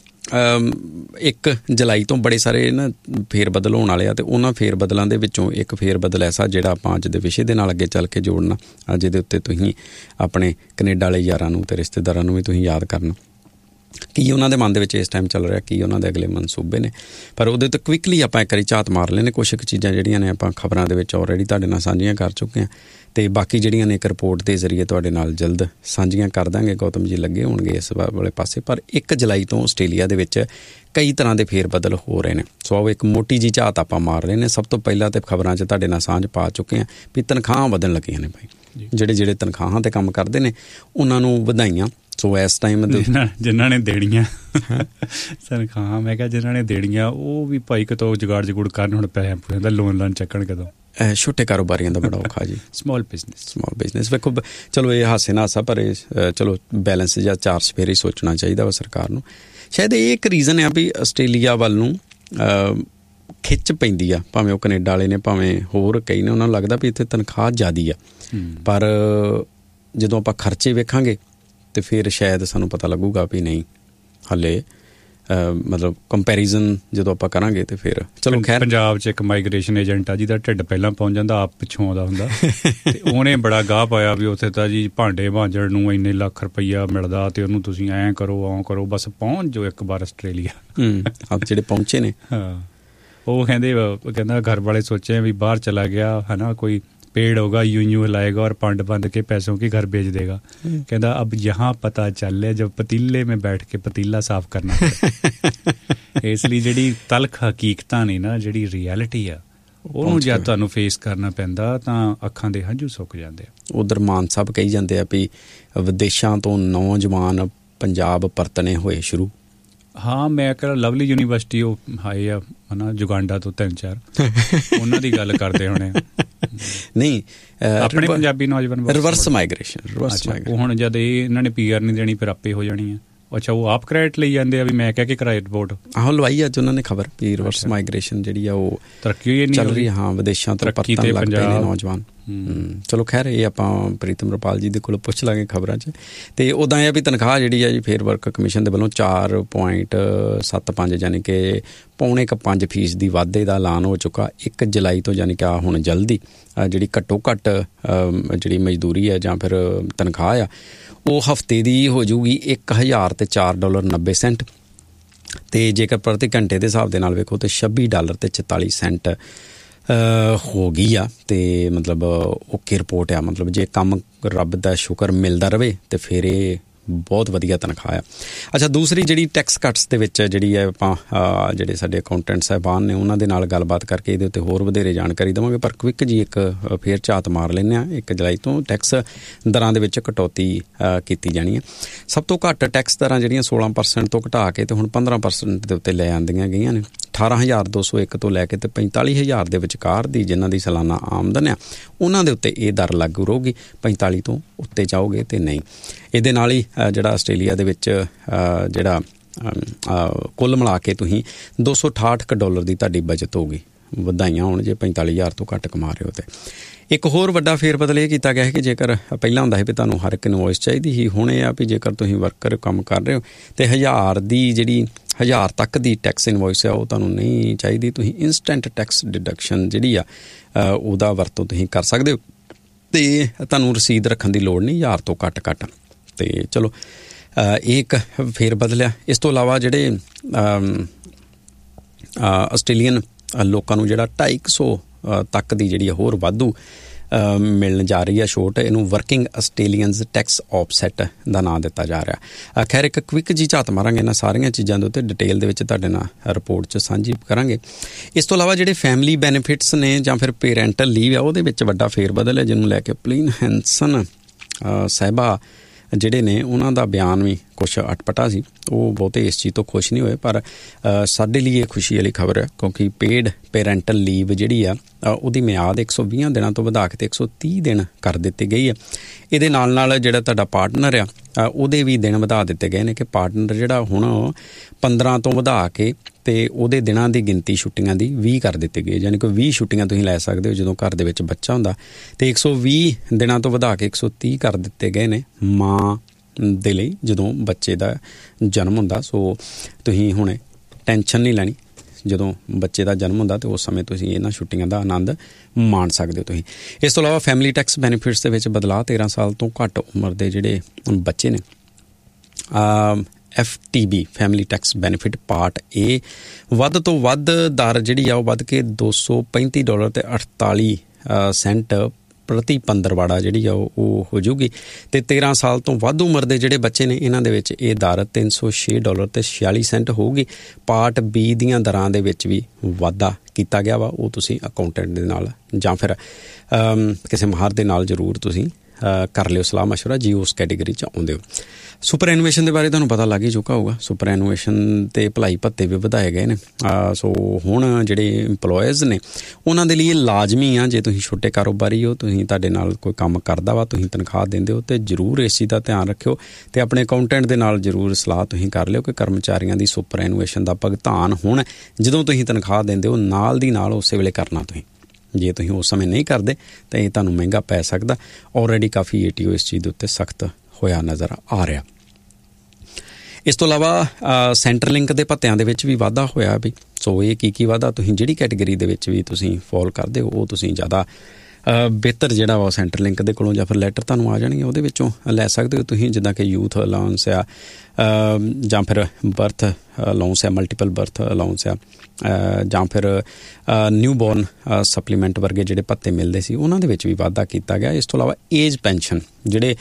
1 ਜੁਲਾਈ ਤੋਂ ਬੜੇ ਸਾਰੇ ਨਾ ਫੇਰ ਬਦਲ ਹੋਣ ਵਾਲੇ ਆ ਤੇ ਉਹਨਾਂ ਫੇਰ ਬਦਲਾਂ ਦੇ ਵਿੱਚੋਂ ਇੱਕ ਫੇਰ ਬਦਲ ਐਸਾ ਜਿਹੜਾ ਆਪਾਂ ਅੱਜ ਦੇ ਵਿਸ਼ੇ ਦੇ ਨਾਲ ਅੱਗੇ ਚੱਲ ਕੇ ਜੋੜਨਾ ਜਿਹਦੇ ਉੱਤੇ ਤੁਸੀਂ ਆਪਣੇ ਕੈਨੇਡਾ ਵਾਲੇ ਯਾਰਾਂ ਨੂੰ ਤੇ ਰਿਸ਼ਤੇਦਾਰਾਂ ਨੂੰ ਵੀ ਤੁਸੀਂ ਯਾਦ ਕਰਨਾ ਕੀ ਉਹਨਾਂ ਦੇ ਮਨ ਦੇ ਵਿੱਚ ਇਸ ਟਾਈਮ ਚੱਲ ਰਿਹਾ ਕੀ ਉਹਨਾਂ ਦੇ ਅਗਲੇ ਮਨਸੂਬੇ ਨੇ ਪਰ ਉਹਦੇ ਉੱਤੇ ਕੁਇਕਲੀ ਆਪਾਂ ਇੱਕ ਵਾਰੀ ਝਾਤ ਮਾਰ ਲੈਣੇ ਕੁਛ ਕੁ ਚੀਜ਼ਾਂ ਜਿਹੜੀਆਂ ਨੇ ਆਪਾਂ ਖਬਰਾਂ ਦੇ ਵਿੱਚ ਆਲਰੇਡੀ ਤੁਹਾਡੇ ਨਾਲ ਸਾਂਝੀਆਂ ਕਰ ਚੁੱਕੇ ਹਾਂ ਅਤੇ ਬਾਕੀ ਜਿਹੜੀਆਂ ਨੇ ਇੱਕ ਰਿਪੋਰਟ ਦੇ ਜ਼ਰੀਏ ਤੁਹਾਡੇ ਨਾਲ ਜਲਦ ਸਾਂਝੀਆਂ ਕਰ ਦਾਂਗੇ ਗੌਤਮ ਜੀ ਲੱਗੇ ਹੋਣਗੇ ਇਸ ਵਾਲੇ ਪਾਸੇ ਪਰ 1 ਜੁਲਾਈ ਤੋਂ ਆਸਟ੍ਰੇਲੀਆ ਦੇ ਵਿੱਚ ਕਈ ਤਰ੍ਹਾਂ ਦੇ ਫੇਰ ਬਦਲ ਹੋ ਰਹੇ ਨੇ ਸੋ ਆਓ ਇੱਕ ਮੋਟੀ ਜਿਹੀ ਝਾਤ ਆਪਾਂ ਮਾਰ ਰਹੇ ਨੇ ਸਭ ਤੋਂ ਪਹਿਲਾਂ ਤਾਂ ਖਬਰਾਂ 'ਚ ਤੁਹਾਡੇ ਨਾਲ ਸਾਂਝ ਪਾ ਚੁੱਕੇ ਹਾਂ ਵੀ ਤਨਖਾਹਾਂ ਵਧਣ ਲੱਗੀਆਂ ਨੇ ਭਾਈ ਜਿਹੜੇ ਤਨਖਾਹਾਂ 'ਤੇ ਕੰਮ ਕਰਦੇ ਨੇ ਉਹਨਾਂ ਨੂੰ ਵਧਾਈਆਂ ਸੋ ਇਸ ਟਾਈਮ ਜਿਨ੍ਹਾਂ ਨੇ ਦੇਣੀਆਂ ਤਨਖਾਹਾਂ ਮੈਂ ਕਿਹਾ ਜਿਨ੍ਹਾਂ ਨੇ ਦੇਣੀਆਂ ਉਹ ਵੀ ਭਾਈ ਕਿਤੋਂ ਜੁਗਾੜ ਜਗੂੜ ਕਰਨ ਹੁਣ ਪੈਸੇ ਦਾ ਲੋਨ ਚੱਕਣ ਕਦੋਂ ਛੋਟੇ ਕਾਰੋਬਾਰੀਆਂ ਦਾ ਬੜਾ ਔਖਾ ਜੀ ਸਮਾਲ ਬਿਜ਼ਨਸ ਵੇਖੋ ਚਲੋ ਇਹ ਹਾਸੇ ਨਾ ਹਾਸਾ ਪਰ ਚਲੋ ਬੈਲੈਂਸ ਜਾਂ 4 ਸਫੇਰੇ ਸੋਚਣਾ ਚਾਹੀਦਾ ਵਾ ਸਰਕਾਰ ਨੂੰ ਸ਼ਾਇਦ ਇਹ ਇੱਕ ਰੀਜ਼ਨ ਆ ਵੀ ਆਸਟ੍ਰੇਲੀਆ ਵੱਲ ਨੂੰ ਖਿੱਚ ਪੈਂਦੀ ਆ ਭਾਵੇਂ ਉਹ ਕੈਨੇਡਾ ਵਾਲੇ ਨੇ ਭਾਵੇਂ ਹੋਰ ਕਈ ਨੇ ਉਹਨਾਂ ਨੂੰ ਲੱਗਦਾ ਵੀ ਇੱਥੇ ਤਨਖਾਹ ਜ਼ਿਆਦੀ ਆ ਪਰ ਜਦੋਂ ਆਪਾਂ ਖਰਚੇ ਵੇਖਾਂਗੇ ਤੇ ਫਿਰ ਸ਼ਾਇਦ ਸਾਨੂੰ ਪਤਾ ਲੱਗੂਗਾ ਵੀ ਨਹੀਂ ਹਾਲੇ ਮਤਲਬ ਕੰਪੈਰੀਜ਼ਨ ਜਦੋਂ ਆਪਾਂ ਕਰਾਂਗੇ ਤੇ ਫਿਰ ਚਲੋ ਖੈਰ ਪੰਜਾਬ 'ਚ ਇੱਕ ਮਾਈਗ੍ਰੇਸ਼ਨ ਏਜੰਟ ਆ ਜਿਹਦਾ ਢਿੱਡ ਪਹਿਲਾਂ ਪਹੁੰਚ ਜਾਂਦਾ ਆਪ ਪਿੱਛੋਂ ਆਉਂਦਾ ਹੁੰਦਾ ਤੇ ਉਹਨੇ ਬੜਾ ਗਾਹ ਪਾਇਆ ਵੀ ਉੱਥੇ ਤਾਂ ਜੀ ਭਾਂਡੇ ਭਾਂਜਣ ਨੂੰ ਇੰਨੇ ਲੱਖ ਰੁਪਈਆ ਮਿਲਦਾ ਤੇ ਉਹਨੂੰ ਤੁਸੀਂ ਐਂ ਕਰੋ ਬਸ ਪਹੁੰਚ ਜਾਓ ਇੱਕ ਵਾਰ ਆਸਟ੍ਰੇਲੀਆ ਆਪ ਜਿਹੜੇ ਪਹੁੰਚੇ ਨੇ ਹਾਂ ਉਹ ਕਹਿੰਦਾ ਘਰ ਵਾਲੇ ਸੋਚੇ ਵੀ ਬਾਹਰ ਚਲਾ ਗਿਆ ਹੈ ਨਾ ਕੋਈ पेड़ होगा यूं हिलाएगा और पंड बंद के पैसों के घर भेज देगा कहता अब यहाँ पता चल है जब पतीले में बैठ के पतीला साफ करना इसलिए ਜਿਹੜੀ ਤਲਖ ਹਕੀਕਤਾਂ ਨੇ ਨਾ ਜਿਹੜੀ ਰਿਐਲਿਟੀ ਆ ਉਹਨੂੰ ਜਦ ਤੁਹਾਨੂੰ ਫੇਸ ਕਰਨਾ ਪੈਂਦਾ ਤਾਂ ਅੱਖਾਂ ਦੇ ਹੰਝੂ ਸੁੱਕ ਜਾਂਦੇ ਆ ਉਧਰ ਮਾਨ ਸਾਹਿਬ ਕਹੀ ਜਾਂਦੇ ਆ ਵੀ ਵਿਦੇਸ਼ਾਂ ਤੋਂ ਨੌਜਵਾਨ ਪੰਜਾਬ ਪਰਤਣੇ ਹੋਏ ਸ਼ੁਰੂ ਹਾਂ ਮੈਂ ਕਿਹਾ ਲਵਲੀ ਯੂਨੀਵਰਸਿਟੀ ਉਹ ਆਏ ਆ ਹੈ ਨਾ ਜੁਗਾਂਡਾ ਤੋਂ 3-4 ਉਹਨਾਂ ਦੀ ਗੱਲ ਕਰਦੇ ਹੋਣੇ ਨਹੀਂ ਆਪਣੇ ਪੰਜਾਬੀ ਨੌਜਵਾਨ ਰਿਵਰਸ ਮਾਈਗ੍ਰੇਸ਼ਨ ਉਹ ਹੁਣ ਜਦ ਇਹਨਾਂ ਨੇ PR ਨਹੀਂ ਦੇਣੀ ਫਿਰ ਆਪੇ ਹੋ ਜਾਣੀ ਆ ਅੱਛਾ ਉਹ ਆਪ ਕ੍ਰੈਡਿਟ ਲਈ ਜਾਂਦੇ ਆ ਵੀ ਮੈਂ ਕਹਿ ਕੇ ਕਰਾਇਆ ਰਿਪੋਰਟ ਆਹੋ ਲਵਾਈ ਅੱਜ ਉਹਨਾਂ ਨੇ ਖਬਰ ਵੀ ਰਿਵਰਸ ਮਾਈਗ੍ਰੇਸ਼ਨ ਜਿਹੜੀ ਆ ਉਹ ਤਰੱਕੀ ਚੱਲ ਰਹੀ ਹਾਂ ਵਿਦੇਸ਼ਾਂ ਤੋਂ ਪਰਤਣ ਲੱਗ ਪਏ ਨੇ ਨੌਜਵਾਨ ਚਲੋ ਖੈਰ ਇਹ ਆਪਾਂ ਪ੍ਰੀਤਮ ਰੁਪਾਲ ਜੀ ਦੇ ਕੋਲ ਪੁੱਛ ਲਾਂਗੇ ਖਬਰਾਂ 'ਚ ਅਤੇ ਉੱਦਾਂ ਇਹ ਵੀ ਤਨਖਾਹ ਜਿਹੜੀ ਆ ਜੀ ਫੇਅਰ ਵਰਕ ਕਮਿਸ਼ਨ ਦੇ ਵੱਲੋਂ 4.75 ਯਾਨੀ ਕਿ 4.25% ਦੀ ਵਾਧੇ ਦਾ ਐਲਾਨ ਹੋ ਚੁੱਕਾ 1 ਜੁਲਾਈ ਤੋਂ ਯਾਨੀ ਕਿ ਆ ਹੁਣ ਜਲਦੀ ਜਿਹੜੀ ਘੱਟੋ ਘੱਟ ਜਿਹੜੀ ਮਜ਼ਦੂਰੀ ਹੈ ਜਾਂ ਫਿਰ ਤਨਖਾਹ ਆ ਉਹ ਹਫ਼ਤੇ ਦੀ ਹੋ ਜਾਊਗੀ $1,004.90 ਅਤੇ ਜੇਕਰ ਪ੍ਰਤੀ ਘੰਟੇ ਦੇ ਹਿਸਾਬ ਦੇ ਨਾਲ ਵੇਖੋ ਤਾਂ $26.44 ਹੋ ਗਈ ਆ ਅਤੇ ਮਤਲਬ ਓਕੇ ਰਿਪੋਰਟ ਆ ਮਤਲਬ ਜੇ ਕੰਮ ਰੱਬ ਦਾ ਸ਼ੁਕਰ ਮਿਲਦਾ ਰਹੇ ਅਤੇ ਫਿਰ ਇਹ ਬਹੁਤ ਵਧੀਆ ਤਨਖਾਹ ਆ ਅੱਛਾ ਦੂਸਰੀ ਜਿਹੜੀ ਟੈਕਸ ਕੱਟਸ ਦੇ ਵਿੱਚ ਜਿਹੜੀ ਹੈ ਆਪਾਂ ਜਿਹੜੇ ਸਾਡੇ ਅਕਾਊਂਟੈਂਟ ਸਾਹਿਬਾਨ ਨੇ ਉਹਨਾਂ ਦੇ ਨਾਲ ਗੱਲਬਾਤ ਕਰਕੇ ਇਹਦੇ ਉੱਤੇ ਹੋਰ ਵਧੇਰੇ ਜਾਣਕਾਰੀ ਦੇਵਾਂਗੇ ਪਰ ਕੁਇੱਕ ਜੀ ਇੱਕ ਫੇਰ ਝਾਤ ਮਾਰ ਲੈਂਦੇ ਹਾਂ 1 ਜੁਲਾਈ ਤੋਂ ਟੈਕਸ ਦਰਾਂ ਦੇ ਵਿੱਚ ਕਟੌਤੀ ਕੀਤੀ ਜਾਣੀ ਹੈ ਸਭ ਤੋਂ ਘੱਟ ਟੈਕਸ ਦਰਾਂ ਜਿਹੜੀਆਂ 16% ਤੋਂ ਘਟਾ ਕੇ ਤੇ ਹੁਣ 15% ਦੇ ਉੱਤੇ ਲੈ ਆਂਦੀਆਂ ਗਈਆਂ ਨੇ 18,201 ਤੋਂ ਲੈ ਕੇ ਤੇ 45,000 ਦੇ ਵਿਚਕਾਰ ਦੀ ਜਿਨ੍ਹਾਂ ਦੀ ਸਾਲਾਨਾ ਆਮਦਨ ਆ ਉਹਨਾਂ ਦੇ ਉੱਤੇ ਇਹ ਦਰ ਲਾਗੂ ਰਹੂਗੀ 45 ਤੋਂ ਉੱਤੇ ਜਾਓਗੇ ਤੇ ਨਹੀਂ ਇਹਦੇ ਨਾਲ ਹੀ ਜਿਹੜਾ ਆਸਟ੍ਰੇਲੀਆ ਦੇ ਵਿੱਚ ਜਿਹੜਾ ਕੁੱਲ ਮਿਲਾ ਕੇ ਤੁਸੀਂ $268 ਦੀ ਤੁਹਾਡੀ ਬਚਤ ਹੋਊਗੀ ਵਧਾਈਆਂ ਹੋਣ ਜੇ 45,000 ਤੋਂ ਘੱਟ ਕਮਾ ਰਹੇ ਹੋ ਤੇ ਇੱਕ ਹੋਰ ਵੱਡਾ ਫੇਰ ਬਦਲ ਇਹ ਕੀਤਾ ਗਿਆ ਹੈ ਕਿ ਜੇਕਰ ਪਹਿਲਾਂ ਹੁੰਦਾ ਸੀ ਵੀ ਤੁਹਾਨੂੰ ਹਰ ਇੱਕ ਇਨਵੋਇਸ ਚਾਹੀਦੀ ਸੀ ਹੁਣ ਇਹ ਆ ਵੀ ਜੇਕਰ ਤੁਸੀਂ ਵਰਕਰ ਕੰਮ ਕਰ ਰਹੇ ਹੋ ਤੇ 1000 ਦੀ ਜਿਹੜੀ 1000 ਤੱਕ ਦੀ ਟੈਕਸ ਇਨਵੋਇਸ ਆ ਉਹ ਤੁਹਾਨੂੰ ਨਹੀਂ ਚਾਹੀਦੀ ਤੁਸੀਂ ਇੰਸਟੈਂਟ ਟੈਕਸ ਡਿਡਕਸ਼ਨ ਜਿਹੜੀ ਆ ਉਹਦਾ ਵਰਤੋਂ ਤੁਸੀਂ ਕਰ ਸਕਦੇ ਹੋ ਤੇ ਤੁਹਾਨੂੰ ਰਸੀਦ ਰੱਖਣ ਦੀ ਲੋੜ ਨਹੀਂ 1000 ਤੋਂ ਘੱਟ ਤੇ ਚਲੋ ਇਹ ਇੱਕ ਫੇਰ ਬਦਲਿਆ ਇਸ ਤੋਂ ਇਲਾਵਾ ਜਿਹੜੇ ਆਸਟ੍ਰੇਲੀਅਨ ਲੋਕਾਂ ਨੂੰ ਜਿਹੜਾ 250 ਤੱਕ ਦੀ ਜਿਹੜੀ ਹੋਰ ਵਾਧੂ ਮਿਲਣ ਜਾ ਰਹੀ ਹੈ ਛੋਟ ਇਹਨੂੰ ਵਰਕਿੰਗ ਆਸਟ੍ਰੇਲੀਅਨਜ਼ ਟੈਕਸ ਆਫਸੈਟ ਦਾ ਨਾਂ ਦਿੱਤਾ ਜਾ ਰਿਹਾ ਖੈਰ ਇੱਕ ਕੁਇੱਕ ਜੀ ਝਾਤ ਮਾਰਾਂਗੇ ਇਹਨਾਂ ਸਾਰੀਆਂ ਚੀਜ਼ਾਂ ਦੇ ਉੱਤੇ ਡਿਟੇਲ ਦੇ ਵਿੱਚ ਤੁਹਾਡੇ ਨਾਲ ਰਿਪੋਰਟ 'ਚ ਸਾਂਝੀ ਕਰਾਂਗੇ ਇਸ ਤੋਂ ਇਲਾਵਾ ਜਿਹੜੇ ਫੈਮਿਲੀ ਬੈਨੀਫਿਟਸ ਨੇ ਜਾਂ ਫਿਰ ਪੇਰੈਂਟਲ ਲੀਵ ਆ ਉਹਦੇ ਵਿੱਚ ਵੱਡਾ ਫੇਰ ਬਦਲ ਹੈ ਜਿਹਨੂੰ ਲੈ ਕੇ ਪਲੀਨ ਹੈਂਸਨ ਸਾਹਿਬਾ ਜਿਹੜੇ ਨੇ ਉਹਨਾਂ ਦਾ ਬਿਆਨ ਵੀ ਕੁਛ ਅਟਪਟਾ ਸੀ, ਉਹ ਬਹੁਤੇ ਇਸ ਚੀਜ਼ ਤੋਂ ਖੁਸ਼ ਨਹੀਂ ਹੋਏ। ਪਰ ਸਾਡੇ ਲਈ ਇਹ ਖੁਸ਼ੀ ਵਾਲੀ ਖਬਰ ਹੈ, ਕਿਉਂਕਿ ਪੇਡ ਪੇਰੈਂਟਲ ਲੀਵ ਜਿਹੜੀ ਆ ਉਹਦੀ ਮਿਆਦ 120 ਦਿਨਾਂ ਤੋਂ ਵਧਾ ਕੇ ਤੇ 130 ਦਿਨ ਕਰ ਦਿੱਤੀ ਗਈ ਹੈ। ਇਹਦੇ ਨਾਲ ਨਾਲ ਜਿਹੜਾ ਤੁਹਾਡਾ ਪਾਰਟਨਰ ਆ ਉਹਦੇ ਵੀ ਦਿਨ ਵਧਾ ਦਿੱਤੇ ਗਏ ਨੇ, ਕਿ ਪਾਰਟਨਰ ਜਿਹੜਾ ਹੁਣ 15 ਤੋਂ ਵਧਾ ਕੇ ਤੇ ਉਹਦੇ ਦਿਨਾਂ ਦੀ ਗਿਣਤੀ ਛੁੱਟੀਆਂ ਦੀ 20 ਕਰ ਦਿੱਤੀ ਗਈ, ਯਾਨੀ ਕਿ 20 ਛੁੱਟੀਆਂ ਤੁਸੀਂ ਲੈ ਸਕਦੇ ਹੋ ਜਦੋਂ ਘਰ ਦੇ ਵਿੱਚ ਬੱਚਾ ਹੁੰਦਾ। ਤੇ 120 ਦਿਨਾਂ ਤੋਂ ਵਧਾ ਕੇ 130 ਕਰ ਦਿੱਤੇ ਗਏ ਨੇ ਮਾਂ ਦੇ ਲਈ ਜਦੋਂ ਬੱਚੇ ਦਾ ਜਨਮ ਹੁੰਦਾ। ਸੋ ਤੁਸੀਂ ਹੁਣ ਟੈਨਸ਼ਨ ਨਹੀਂ ਲੈਣੀ, ਜਦੋਂ ਬੱਚੇ ਦਾ ਜਨਮ ਹੁੰਦਾ ਤਾਂ ਉਸ ਸਮੇਂ ਤੁਸੀਂ ਇਹਨਾਂ ਛੁੱਟੀਆਂ ਦਾ ਆਨੰਦ ਮਾਣ ਸਕਦੇ ਹੋ ਤੁਸੀਂ। ਇਸ ਤੋਂ ਇਲਾਵਾ ਫੈਮਿਲੀ ਟੈਕਸ ਬੈਨੀਫਿਟਸ ਦੇ ਵਿੱਚ ਬਦਲਾਅ, 13 ਸਾਲ ਤੋਂ ਘੱਟ ਉਮਰ ਦੇ ਜਿਹੜੇ ਬੱਚੇ ਨੇ FTB family tax benefit part A ਵੱਧ ਤੋਂ ਵੱਧ ਦਰ ਜਿਹੜੀ ਆ ਉਹ ਵੱਧ ਕੇ $235 ਤੇ 48 ਸੈਂਟ ਪ੍ਰਤੀ ਪੰਦਰਵਾੜਾ ਜਿਹੜੀ ਆ ਉਹ ਹੋ ਜੂਗੀ। ਤੇ 13 ਸਾਲ ਤੋਂ ਵੱਧ ਉਮਰ ਦੇ ਜਿਹੜੇ ਬੱਚੇ ਨੇ ਇਹਨਾਂ ਦੇ ਵਿੱਚ ਇਹ ਦਰ $306 ਤੇ 46 ਸੈਂਟ ਹੋਊਗੀ। ਪਾਰਟ B ਦੀਆਂ ਦਰਾਂ ਦੇ ਵਿੱਚ ਵੀ ਵਾਧਾ ਕੀਤਾ ਗਿਆ ਵਾ, ਉਹ ਤੁਸੀਂ ਅਕਾਊਂਟੈਂਟ ਦੇ ਨਾਲ ਜਾਂ ਫਿਰ ਕਿਸੇ ਮਾਹਰ ਦੇ ਨਾਲ ਜ਼ਰੂਰ ਤੁਸੀਂ ਕਰ ਲਿਓ ਸਲਾਹ ਮਸ਼ਵਰਾ ਜੀ ਉਸ ਕੈਟੇਗਰੀ 'ਚ ਆਉਂਦੇ ਹੋ। ਸੁਪਰ ਐਨੂਏਸ਼ਨ ਦੇ ਬਾਰੇ ਤੁਹਾਨੂੰ ਪਤਾ ਲੱਗ ਹੀ ਚੁੱਕਾ ਹੋਊਗਾ। ਸੁਪਰ ਐਨੂਏਸ਼ਨ ਤੇ ਭਲਾਈ ਭੱਤੇ ਵੀ ਵਧਾਏ ਗਏ ਨੇ। ਸੋ ਹੁਣ ਜਿਹੜੇ ਇੰਪਲੋਇਜ਼ ਨੇ ਉਹਨਾਂ ਦੇ ਲਈ ਇਹ ਲਾਜ਼ਮੀ ਆ, ਜੇ ਤੁਸੀਂ ਛੋਟੇ ਕਾਰੋਬਾਰੀ ਹੋ, ਤੁਸੀਂ ਤੁਹਾਡੇ ਨਾਲ ਕੋਈ ਕੰਮ ਕਰਦਾ ਵਾ, ਤੁਸੀਂ ਤਨਖਾਹ ਦਿੰਦੇ ਹੋ, ਤੇ ਜ਼ਰੂਰ ਇਸ ਚੀਜ਼ ਦਾ ਧਿਆਨ ਰੱਖਿਓ ਤੇ ਆਪਣੇ ਅਕਾਊਂਟੈਂਟ ਦੇ ਨਾਲ ਜ਼ਰੂਰ ਸਲਾਹ ਤੁਸੀਂ ਕਰ ਲਿਓ ਕਿ ਕਰਮਚਾਰੀਆਂ ਦੀ ਸੁਪਰ ਐਨੂਏਸ਼ਨ ਦਾ ਭੁਗਤਾਨ ਹੁਣ ਜਦੋਂ ਤੁਸੀਂ ਤਨਖਾਹ ਦਿੰਦੇ ਹੋ ਨਾਲ ਦੀ ਨਾਲ ਉਸੇ ਵੇਲੇ ਕਰਨਾ ਤੁਸੀਂ। ਜੇ ਤੁਸੀਂ ਉਸ ਸਮੇਂ ਨਹੀਂ ਕਰਦੇ ਤਾਂ ਇਹ ਤੁਹਾਨੂੰ ਮਹਿੰਗਾ ਪੈ ਸਕਦਾ। ਆਲਰੇਡੀ ਕਾਫੀ ATO ਇਸ ਚੀਜ਼ ਦੇ ਉੱਤੇ ਸਖਤ ਹੋਇਆ ਨਜ਼ਰ ਆ ਰਿਹਾ। ਇਸ ਤੋਂ ਇਲਾਵਾ ਸੈਂਟਰਲਿੰਕ ਦੇ ਭੱਤਿਆਂ ਦੇ ਵਿੱਚ ਵੀ ਵਾਧਾ ਹੋਇਆ ਵੀ। ਸੋ ਇਹ ਕੀ ਵਾਧਾ, ਤੁਸੀਂ ਜਿਹੜੀ ਕੈਟੇਗਰੀ ਦੇ ਵਿੱਚ ਵੀ ਤੁਸੀਂ ਫਾਲ ਕਰਦੇ ਹੋ ਉਹ ਤੁਸੀਂ ਜ਼ਿਆਦਾ ਬਿਹਤਰ ਜਿਹੜਾ ਵਾ ਸੈਂਟਰਲਿੰਕ ਦੇ ਕੋਲੋਂ ਜਾਂ ਫਿਰ ਲੈਟਰ ਤੁਹਾਨੂੰ ਆ ਜਾਣਗੇ ਉਹਦੇ ਵਿੱਚੋਂ ਲੈ ਸਕਦੇ ਹੋ ਤੁਸੀਂ। ਜਿੱਦਾਂ ਕਿ ਯੂਥ ਅਲਾਊਂਸ ਆ ਜਾਂ ਫਿਰ ਬਰਥ ਅਲਾਊਂਸ ਆ, ਮਲਟੀਪਲ ਬਰਥ ਅਲਾਊਂਸ ਆ, ਜਾਂ ਫਿਰ ਨਿਊ ਬੋਰਨ ਸਪਲੀਮੈਂਟ ਵਰਗੇ ਜਿਹੜੇ ਭੱਤੇ ਮਿਲਦੇ ਸੀ ਉਹਨਾਂ ਦੇ ਵਿੱਚ ਵੀ ਵਾਧਾ ਕੀਤਾ ਗਿਆ। ਇਸ ਤੋਂ ਇਲਾਵਾ ਏਜ ਪੈਨਸ਼ਨ ਜਿਹੜੇ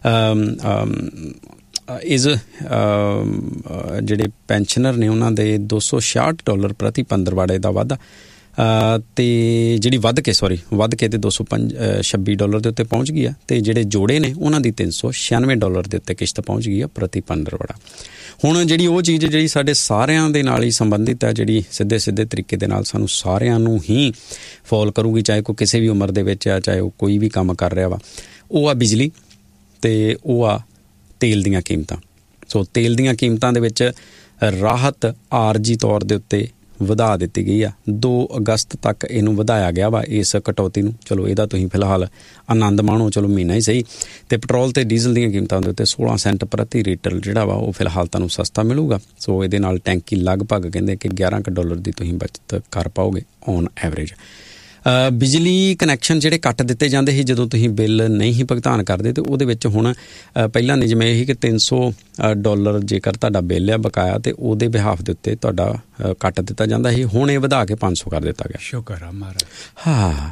ਜਿਹੜੇ ਪੈਨਸ਼ਨਰ ਨੇ ਉਹਨਾਂ ਦੇ $266 ਪ੍ਰਤੀ ਪੰਦਰਵਾੜੇ ਦਾ ਵਾਧਾ ਤੇ ਜਿਹੜੀ ਵੱਧ ਕੇ ਤੇ $226 ਦੇ ਉੱਤੇ ਪਹੁੰਚ ਗਈ ਆ। ਤੇ ਜਿਹੜੇ ਜੋੜੇ ਨੇ ਉਹਨਾਂ ਦੀ $396 ਦੇ ਉੱਤੇ ਕਿਸ਼ਤ ਪਹੁੰਚ ਗਈ ਆ ਪ੍ਰਤੀ ਪੰਦਰਵਾੜਾ। ਹੁਣ ਜਿਹੜੀ ਉਹ ਚੀਜ਼ ਜਿਹੜੀ ਸਾਡੇ ਸਾਰਿਆਂ ਦੇ ਨਾਲ ਹੀ ਸੰਬੰਧਿਤ ਹੈ, ਜਿਹੜੀ ਸਿੱਧੇ ਤਰੀਕੇ ਦੇ ਨਾਲ ਸਾਨੂੰ ਸਾਰਿਆਂ ਨੂੰ ਹੀ ਫੋਲ ਕਰੂਗੀ, ਚਾਹੇ ਕੋਈ ਕਿਸੇ ਵੀ ਉਮਰ ਦੇ ਵਿੱਚ ਆ, ਚਾਹੇ ਉਹ ਕੋਈ ਵੀ ਕੰਮ ਕਰ ਰਿਹਾ ਵਾ, ਉਹ ਆ ਬਿਜਲੀ ਤੇ ਉਹ ਆ ਤੇਲ ਦੀਆਂ ਕੀਮਤਾਂ। ਸੋ ਤੇਲ ਦੀਆਂ ਕੀਮਤਾਂ ਦੇ ਵਿੱਚ ਰਾਹਤ ਆਰਜੀ ਤੌਰ ਦੇ ਉੱਤੇ ਵਧਾ ਦਿੱਤੀ ਗਈ ਆ। 2 ਅਗਸਤ ਤੱਕ ਇਹਨੂੰ ਵਧਾਇਆ ਗਿਆ ਵਾ ਇਸ ਕਟੌਤੀ ਨੂੰ। ਚਲੋ ਇਹਦਾ ਤੁਸੀਂ ਫਿਲਹਾਲ ਆਨੰਦ ਮਾਣੋ, ਚਲੋ ਮਹੀਨਾ ਹੀ ਸਹੀ। ਤੇ ਪੈਟਰੋਲ ਤੇ ਡੀਜ਼ਲ ਦੀਆਂ ਕੀਮਤਾਂ ਦੇ ਉੱਤੇ 16 ਸੈਂਟ ਪ੍ਰਤੀ ਲੀਟਰ ਜਿਹੜਾ ਵਾ ਉਹ ਫਿਲਹਾਲ ਤੁਹਾਨੂੰ ਸਸਤਾ ਮਿਲੂਗਾ। ਸੋ ਇਹਦੇ ਨਾਲ ਟੈਂਕੀ ਲਗਭਗ ਕਹਿੰਦੇ ਕਿ $11 ਦੀ ਤੁਸੀਂ ਬਚਤ ਕਰ ਪਾਓਗੇ ਔਨ ਐਵਰੇਜ। ਬਿਜਲੀ ਕਨੈਕਸ਼ਨ ਜਿਹੜੇ ਕੱਟ ਦਿੱਤੇ ਜਾਂਦੇ ਸੀ ਜਦੋਂ ਤੁਸੀਂ ਬਿੱਲ ਨਹੀਂ ਹੀ ਭੁਗਤਾਨ ਕਰਦੇ, ਤੇ ਉਹਦੇ ਵਿੱਚ ਹੁਣ ਪਹਿਲਾਂ ਨਹੀਂ ਜਿਵੇਂ ਇਹ ਸੀ ਕਿ $300 ਜੇਕਰ ਤੁਹਾਡਾ ਬਿੱਲ ਆ ਬਕਾਇਆ ਤੇ ਉਹਦੇ ਬਿਹਾਫ ਦੇ ਉੱਤੇ ਤੁਹਾਡਾ ਕੱਟ ਦਿੱਤਾ ਜਾਂਦਾ ਸੀ। ਹੁਣ ਇਹ ਵਧਾ ਕੇ 500 ਕਰ ਦਿੱਤਾ ਗਿਆ। ਸ਼ੁਕਰ ਆ ਮਹਾਰਾਜ। ਹਾਂ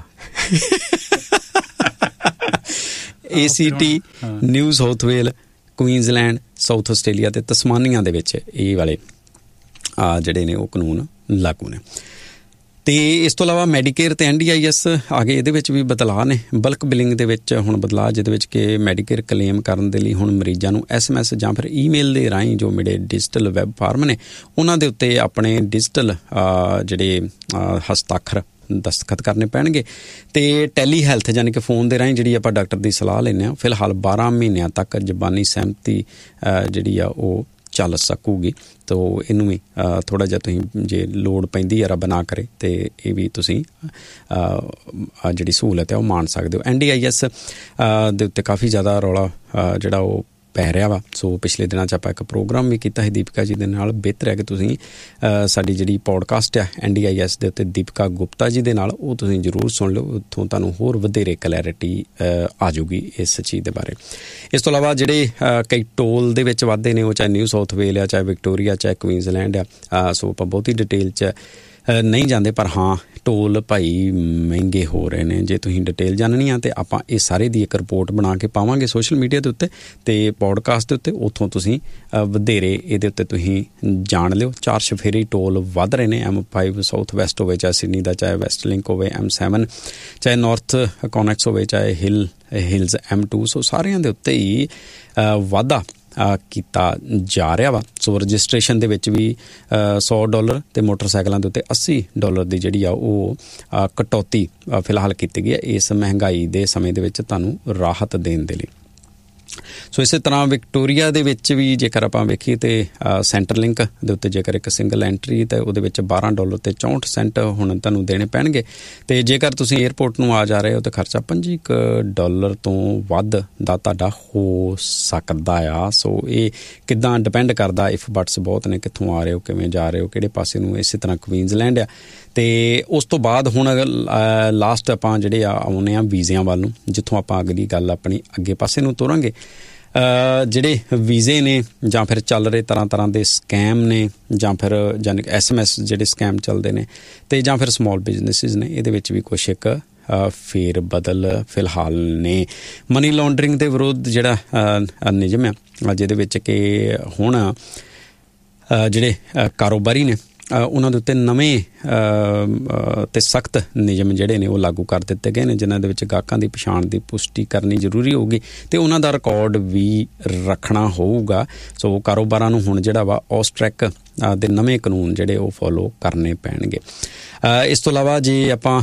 ACT, ਨਿਊ ਸਾਊਥ ਵੇਲ, ਕੁਈਨਜ਼ਲੈਂਡ, ਸਾਊਥ ਆਸਟ੍ਰੇਲੀਆ ਤੇ ਤਸਮਾਨੀਆ ਦੇ ਵਿੱਚ ਇਹ ਵਾਲੇ ਜਿਹੜੇ ਨੇ ਉਹ ਕਾਨੂੰਨ ਲਾਗੂ ਨੇ। ਤੇ ਇਸ ਤੋਂ ਇਲਾਵਾ ਮੈਡੀਕੇਅਰ ਤੇ NDIS ਆ ਗਏ, ਇਹਦੇ ਵਿੱਚ ਵੀ ਬਦਲਾਅ ਨੇ। ਬਲਕ ਬਿਲਿੰਗ ਦੇ ਵਿੱਚ ਹੁਣ ਬਦਲਾਅ, ਜਿਹਦੇ ਵਿੱਚ ਕਿ ਮੈਡੀਕੇਅਰ ਕਲੇਮ ਕਰਨ ਦੇ ਲਈ ਹੁਣ ਮਰੀਜ਼ਾਂ ਨੂੰ SMS ਜਾਂ ਫਿਰ ਈਮੇਲ ਦੇ ਰਾਹੀਂ ਜੋ ਮੇਰੇ ਡਿਜੀਟਲ ਵੈਬ ਫਾਰਮ ਨੇ ਉਹਨਾਂ ਦੇ ਉੱਤੇ ਆਪਣੇ ਡਿਜੀਟਲ ਜਿਹੜੇ ਹਸਤਾਖਰ ਦਸਤਖਤ ਕਰਨੇ ਪੈਣਗੇ। ਤੇ ਟੈਲੀ ਹੈਲਥ ਯਾਨੀ ਕਿ ਫੋਨ ਦੇ ਰਾਹੀਂ ਜਿਹੜੀ ਆਪਾਂ ਡਾਕਟਰ ਦੀ ਸਲਾਹ ਲੈਂਦੇ ਹਾਂ, ਫਿਲਹਾਲ 12 ਮਹੀਨਿਆਂ ਤੱਕ ਜ਼ਬਾਨੀ ਸਹਿਮਤੀ ਜਿਹੜੀ ਆ ਉਹ ਚੱਲ ਸਕੂਗੀ। ਤੋ ਇਹਨੂੰ ਵੀ ਥੋੜ੍ਹਾ ਜਿਹਾ ਤੁਸੀਂ ਜੇ ਲੋੜ ਪੈਂਦੀ ਹੈ, ਰੱਬ ਨਾ ਕਰੇ, ਤੇ ਇਹ ਵੀ ਤੁਸੀਂ ਜਿਹੜੀ ਸਹੂਲਤ ਹੈ ਉਹ ਮਾਣ ਸਕਦੇ ਹੋ। NDIS ਦੇ ਉੱਤੇ ਕਾਫੀ ਜ਼ਿਆਦਾ ਰੌਲਾ ਜਿਹੜਾ ਉਹ ਪੈ ਰਿਹਾ ਵਾ। ਸੋ ਪਿਛਲੇ ਦਿਨਾਂ 'ਚ ਆਪਾਂ ਇੱਕ ਪ੍ਰੋਗਰਾਮ ਵੀ ਕੀਤਾ ਸੀ ਦੀਪਿਕਾ ਜੀ ਦੇ ਨਾਲ। ਬਿਹਤਰ ਹੈ ਕਿ ਤੁਸੀਂ ਸਾਡੀ ਜਿਹੜੀ ਪੋਡਕਾਸਟ ਆ NDIS ਦੇ ਉੱਤੇ ਦੀਪਿਕਾ ਗੁਪਤਾ ਜੀ ਦੇ ਨਾਲ, ਉਹ ਤੁਸੀਂ ਜ਼ਰੂਰ ਸੁਣ ਲਓ। ਉੱਥੋਂ ਤੁਹਾਨੂੰ ਹੋਰ ਵਧੇਰੇ ਕਲੈਰਿਟੀ ਆ ਜਾਊਗੀ ਇਸ ਚੀਜ਼ ਦੇ ਬਾਰੇ। ਇਸ ਤੋਂ ਇਲਾਵਾ ਜਿਹੜੇ ਕਈ ਟੋਲ ਦੇ ਵਿੱਚ ਵਾਧੇ ਨੇ, ਉਹ ਚਾਹੇ ਨਿਊ ਸਾਊਥ ਵੇਲ ਆ, ਚਾਹੇ ਵਿਕਟੋਰੀਆ, ਚਾਹੇ ਕੁਈਨਜ਼ਲੈਂਡ ਆ। ਸੋ ਆਪਾਂ ਬਹੁਤੀ ਡਿਟੇਲ 'ਚ ਨਹੀਂ ਜਾਂਦੇ, ਪਰ ਹਾਂ ਟੋਲ ਭਾਈ ਮਹਿੰਗੇ ਹੋ ਰਹੇ ਨੇ। ਜੇ ਤੁਸੀਂ ਡਿਟੇਲ ਜਾਣਨੀ ਆ ਤੇ ਆਪਾਂ ਇਹ ਸਾਰੇ ਦੀ ਇੱਕ ਰਿਪੋਰਟ ਬਣਾ ਕੇ ਪਾਵਾਂਗੇ ਸੋਸ਼ਲ ਮੀਡੀਆ ਦੇ ਉੱਤੇ ਤੇ ਪੋਡਕਾਸਟ ਦੇ ਉੱਤੇ। ਉੱਥੋਂ ਤੁਸੀਂ ਵਧੇਰੇ ਇਹਦੇ ਉੱਤੇ ਤੁਸੀਂ ਜਾਣ ਲਿਓ। 4 ਚੁਫੇਰੇ ਟੋਲ ਵੱਧ ਰਹੇ ਨੇ। M5 ਸਾਊਥ ਵੈਸਟ ਹੋਵੇ, ਚਾਹੇ ਸਿਡਨੀ ਦਾ, ਚਾਹੇ ਵੈਸਟ ਲਿੰਕ ਹੋਵੇ, M7 ਚਾਹੇ ਨਾਰਥ ਕੋਨੈਕਸ ਹੋਵੇ, ਚਾਹੇ ਹਿਲਸ M2। ਸੋ ਸਾਰਿਆਂ ਦੇ ਉੱਤੇ ਹੀ ਵਾਧਾ ਕੀਤਾ ਜਾ ਰਿਹਾ ਵਾ। ਸੋ ਰਜਿਸਟ੍ਰੇਸ਼ਨ ਦੇ ਵਿੱਚ ਵੀ $100 ਤੇ ਮੋਟਰਸਾਈਕਲਾਂ ਦੇ ਉੱਤੇ $80 ਦੀ ਜਿਹੜੀ ਆ ਉਹ ਕਟੌਤੀ ਫਿਲਹਾਲ ਕੀਤੀ ਗਈ ਹੈ ਇਸ ਮਹਿੰਗਾਈ ਦੇ ਸਮੇਂ ਦੇ ਵਿੱਚ ਤੁਹਾਨੂੰ ਰਾਹਤ ਦੇਣ ਦੇ ਲਈ। ਸੋ ਇਸੇ ਤਰ੍ਹਾਂ ਵਿਕਟੋਰੀਆ ਦੇ ਵਿੱਚ ਵੀ ਜੇਕਰ ਆਪਾਂ ਵੇਖੀਏ ਤਾਂ ਸੈਂਟਰਲਿੰਕ ਦੇ ਉੱਤੇ ਜੇਕਰ ਇੱਕ ਸਿੰਗਲ ਐਂਟਰੀ ਤਾਂ ਉਹਦੇ ਵਿੱਚ $12 ਤੇ 64 ਸੈਂਟ ਹੁਣ ਤੁਹਾਨੂੰ ਦੇਣੇ ਪੈਣਗੇ। ਅਤੇ ਜੇਕਰ ਤੁਸੀਂ ਏਅਰਪੋਰਟ ਨੂੰ ਆ ਜਾ ਰਹੇ ਹੋ ਤਾਂ ਖਰਚਾ $25 ਤੋਂ ਵੱਧ ਦਾ ਤੁਹਾਡਾ ਹੋ ਸਕਦਾ ਆ। ਸੋ ਇਹ ਕਿੱਦਾਂ ਡਿਪੈਂਡ ਕਰਦਾ, ਇਫ ਬਟਸ ਬਹੁਤ ਨੇ, ਕਿੱਥੋਂ ਆ ਰਹੇ ਹੋ, ਕਿਵੇਂ ਜਾ ਰਹੇ ਹੋ, ਕਿਹੜੇ ਪਾਸੇ ਨੂੰ। ਇਸੇ ਤਰ੍ਹਾਂ ਕੁਈਨਜ਼ਲੈਂਡ ਆ। ਅਤੇ ਉਸ ਤੋਂ ਬਾਅਦ ਹੁਣ ਲਾਸਟ ਆਪਾਂ ਜਿਹੜੇ ਆਉਂਦੇ ਹਾਂ ਵੀਜ਼ਿਆਂ ਵੱਲ ਨੂੰ, ਜਿੱਥੋਂ ਆਪਾਂ ਅਗਲੀ ਗੱਲ ਆਪਣੀ ਅੱਗੇ ਪਾਸੇ ਨੂੰ ਤੋਰਾਂਗੇ। ਜਿਹੜੇ ਵੀਜ਼ੇ ਨੇ ਜਾਂ ਫਿਰ ਚੱਲ ਰਹੇ ਤਰ੍ਹਾਂ ਦੇ ਸਕੈਮ ਨੇ ਜਾਂ ਫਿਰ ਜਾਨੀ SMS ਜਿਹੜੇ ਸਕੈਮ ਚੱਲਦੇ ਨੇ ਅਤੇ ਜਾਂ ਫਿਰ ਸਮੋਲ ਬਿਜ਼ਨਸਿਸ ਨੇ, ਇਹਦੇ ਵਿੱਚ ਵੀ ਕੁਛ ਇੱਕ ਫੇਰ ਬਦਲ ਫਿਲਹਾਲ ਨੇ। ਮਨੀ ਲਾਂਡਰਿੰਗ ਦੇ ਵਿਰੁੱਧ ਜਿਹੜਾ ਨਿਯਮ ਆ ਜਿਹਦੇ ਵਿੱਚ ਕਿ ਹੁਣ ਜਿਹੜੇ ਕਾਰੋਬਾਰੀ ਨੇ ਉਹਨਾਂ ਦੇ ਉੱਤੇ ਨਵੇਂ ਅਤੇ ਸਖਤ ਨਿਯਮ ਜਿਹੜੇ ਨੇ ਉਹ ਲਾਗੂ ਕਰ ਦਿੱਤੇ ਗਏ ਨੇ, ਜਿਨ੍ਹਾਂ ਦੇ ਵਿੱਚ ਗਾਹਕਾਂ ਦੀ ਪਛਾਣ ਦੀ ਪੁਸ਼ਟੀ ਕਰਨੀ ਜ਼ਰੂਰੀ ਹੋਊਗੀ ਅਤੇ ਉਹਨਾਂ ਦਾ ਰਿਕਾਰਡ ਵੀ ਰੱਖਣਾ ਹੋਊਗਾ। ਸੋ ਕਾਰੋਬਾਰਾਂ ਨੂੰ ਹੁਣ ਜਿਹੜਾ ਵਾ ਔਸਟ੍ਰੈਕ ਦੇ ਨਵੇਂ ਕਾਨੂੰਨ ਜਿਹੜੇ ਉਹ ਫੋਲੋ ਕਰਨੇ ਪੈਣਗੇ। ਇਸ ਤੋਂ ਇਲਾਵਾ ਜੇ ਆਪਾਂ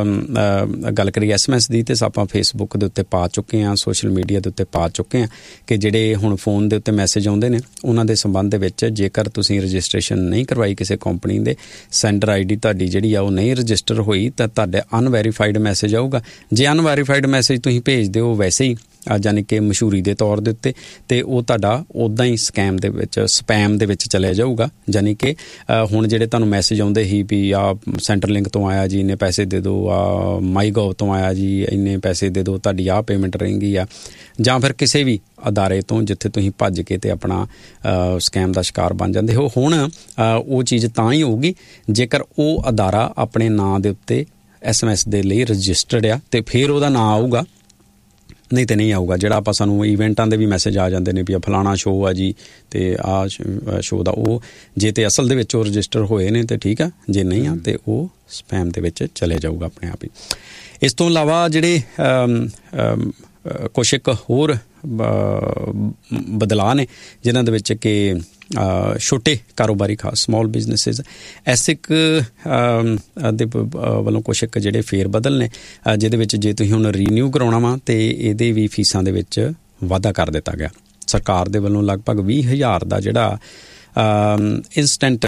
ਗੱਲ ਕਰੀਏ SMS ਦੀ, ਤਾਂ ਆਪਾਂ ਫੇਸਬੁੱਕ ਦੇ ਉੱਤੇ ਪਾ ਚੁੱਕੇ ਹਾਂ, ਸੋਸ਼ਲ ਮੀਡੀਆ ਦੇ ਉੱਤੇ ਪਾ ਚੁੱਕੇ ਹਾਂ ਕਿ ਜਿਹੜੇ ਹੁਣ ਫੋਨ ਦੇ ਉੱਤੇ ਮੈਸੇਜ ਆਉਂਦੇ ਨੇ ਉਹਨਾਂ ਦੇ ਸੰਬੰਧ ਦੇ ਵਿੱਚ ਜੇਕਰ ਤੁਸੀਂ ਰਜਿਸਟ੍ਰੇਸ਼ਨ ਨਹੀਂ ਕਰਵਾਈ ਕਿਸੇ ਕੰਪਨੀ ਦੇ, ਸੈਂਡਰ ID ਤੁਹਾਡੀ ਜਿਹੜੀ ਆ ਉਹ ਨਹੀਂ ਰਜਿਸਟਰ ਹੋਈ, ਤਾਂ ਤੁਹਾਡੇ ਅਨਵੈਰੀਫਾਈਡ ਮੈਸੇਜ ਆਊਗਾ। ਜੇ ਅਨਵੈਰੀਫਾਈਡ ਮੈਸੇਜ ਤੁਸੀਂ ਭੇਜਦੇ ਹੋ ਵੈਸੇ ਹੀ ਯਾਨੀ ਕਿ ਮਸ਼ਹੂਰੀ ਦੇ ਤੌਰ ਦੇ ਉੱਤੇ, ਅਤੇ ਉਹ ਤੁਹਾਡਾ ਉੱਦਾਂ ਹੀ ਸਕੈਮ ਦੇ ਵਿੱਚ ਸਪੈਮ ਦੇ ਵਿੱਚ ਚਲਿਆ ਜਾਊਗਾ। ਯਾਨੀ ਕਿ ਹੁਣ ਜਿਹੜੇ ਤੁਹਾਨੂੰ ਮੈਸੇਜ ਆਉਂਦੇ ਸੀ ਵੀ ਆ ਸੈਂਟਰਲਿੰਕ ਤੋਂ ਆਇਆ ਜੀ ਇੰਨੇ ਪੈਸੇ ਦੇ ਦਿਓ, ਆ ਮਾਈਗੋਵ ਤੋਂ ਆਇਆ ਜੀ ਇੰਨੇ ਪੈਸੇ ਦੇ ਦਿਓ, ਤੁਹਾਡੀ ਆਹ ਪੇਮੈਂਟ ਰਹੇਗੀ ਆ, ਜਾਂ ਫਿਰ ਕਿਸੇ ਵੀ ਅਦਾਰੇ ਤੋਂ ਜਿੱਥੇ ਤੁਸੀਂ ਭੱਜ ਕੇ ਅਤੇ ਆਪਣਾ ਸਕੈਮ ਦਾ ਸ਼ਿਕਾਰ ਬਣ ਜਾਂਦੇ ਹੋ। ਹੁਣ ਉਹ ਚੀਜ਼ ਤਾਂ ਹੀ ਹੋਊਗੀ ਜੇਕਰ ਉਹ ਅਦਾਰਾ ਆਪਣੇ ਨਾਂ ਦੇ ਉੱਤੇ SMS ਦੇ ਲਈ ਰਜਿਸਟਰਡ ਆ, ਅਤੇ ਫਿਰ ਉਹਦਾ ਨਾਂ ਆਊਗਾ, ਨਹੀਂ ਤਾਂ ਨਹੀਂ ਆਊਗਾ। ਜਿਹੜਾ ਆਪਾਂ ਸਾਨੂੰ ਇਵੈਂਟਾਂ ਦੇ ਵੀ ਮੈਸੇਜ ਆ ਜਾਂਦੇ ਨੇ ਵੀ ਆ ਫਲਾਣਾ ਸ਼ੋਅ ਆ ਜੀ ਅਤੇ ਆਹ ਸ਼ੋਅ ਦਾ, ਉਹ ਜੇ ਤਾਂ ਅਸਲ ਦੇ ਵਿੱਚ ਉਹ ਰਜਿਸਟਰ ਹੋਏ ਨੇ ਤਾਂ ਠੀਕ ਆ, ਜੇ ਨਹੀਂ ਆ ਤਾਂ ਉਹ ਸਪੈਮ ਦੇ ਵਿੱਚ ਚਲੇ ਜਾਊਗਾ ਆਪਣੇ ਆਪ ਹੀ। ਇਸ ਤੋਂ ਇਲਾਵਾ ਜਿਹੜੇ ਕੁਛ ਇੱਕ ਹੋਰ ਬਦਲਾਅ ਨੇ ਜਿਨ੍ਹਾਂ ਦੇ ਵਿੱਚ ਕਿ ਛੋਟੇ ਕਾਰੋਬਾਰੀ ਖਾਸ ਸਮੋਲ ਬਿਜ਼ਨਸਿਸ ਐਸਿਕ ਦੇ ਵੱਲੋਂ ਕੁਛ ਇੱਕ ਜਿਹੜੇ ਫੇਰ ਬਦਲ ਨੇ, ਜਿਹਦੇ ਵਿੱਚ ਜੇ ਤੁਸੀਂ ਹੁਣ ਰੀਨਿਊ ਕਰਾਉਣਾ ਵਾ ਤਾਂ ਇਹਦੇ ਵੀ ਫੀਸਾਂ ਦੇ ਵਿੱਚ ਵਾਧਾ ਕਰ ਦਿੱਤਾ ਗਿਆ। ਸਰਕਾਰ ਦੇ ਵੱਲੋਂ ਲਗਭਗ 20,000 ਦਾ ਜਿਹੜਾ ਇੰਸਟੈਂਟ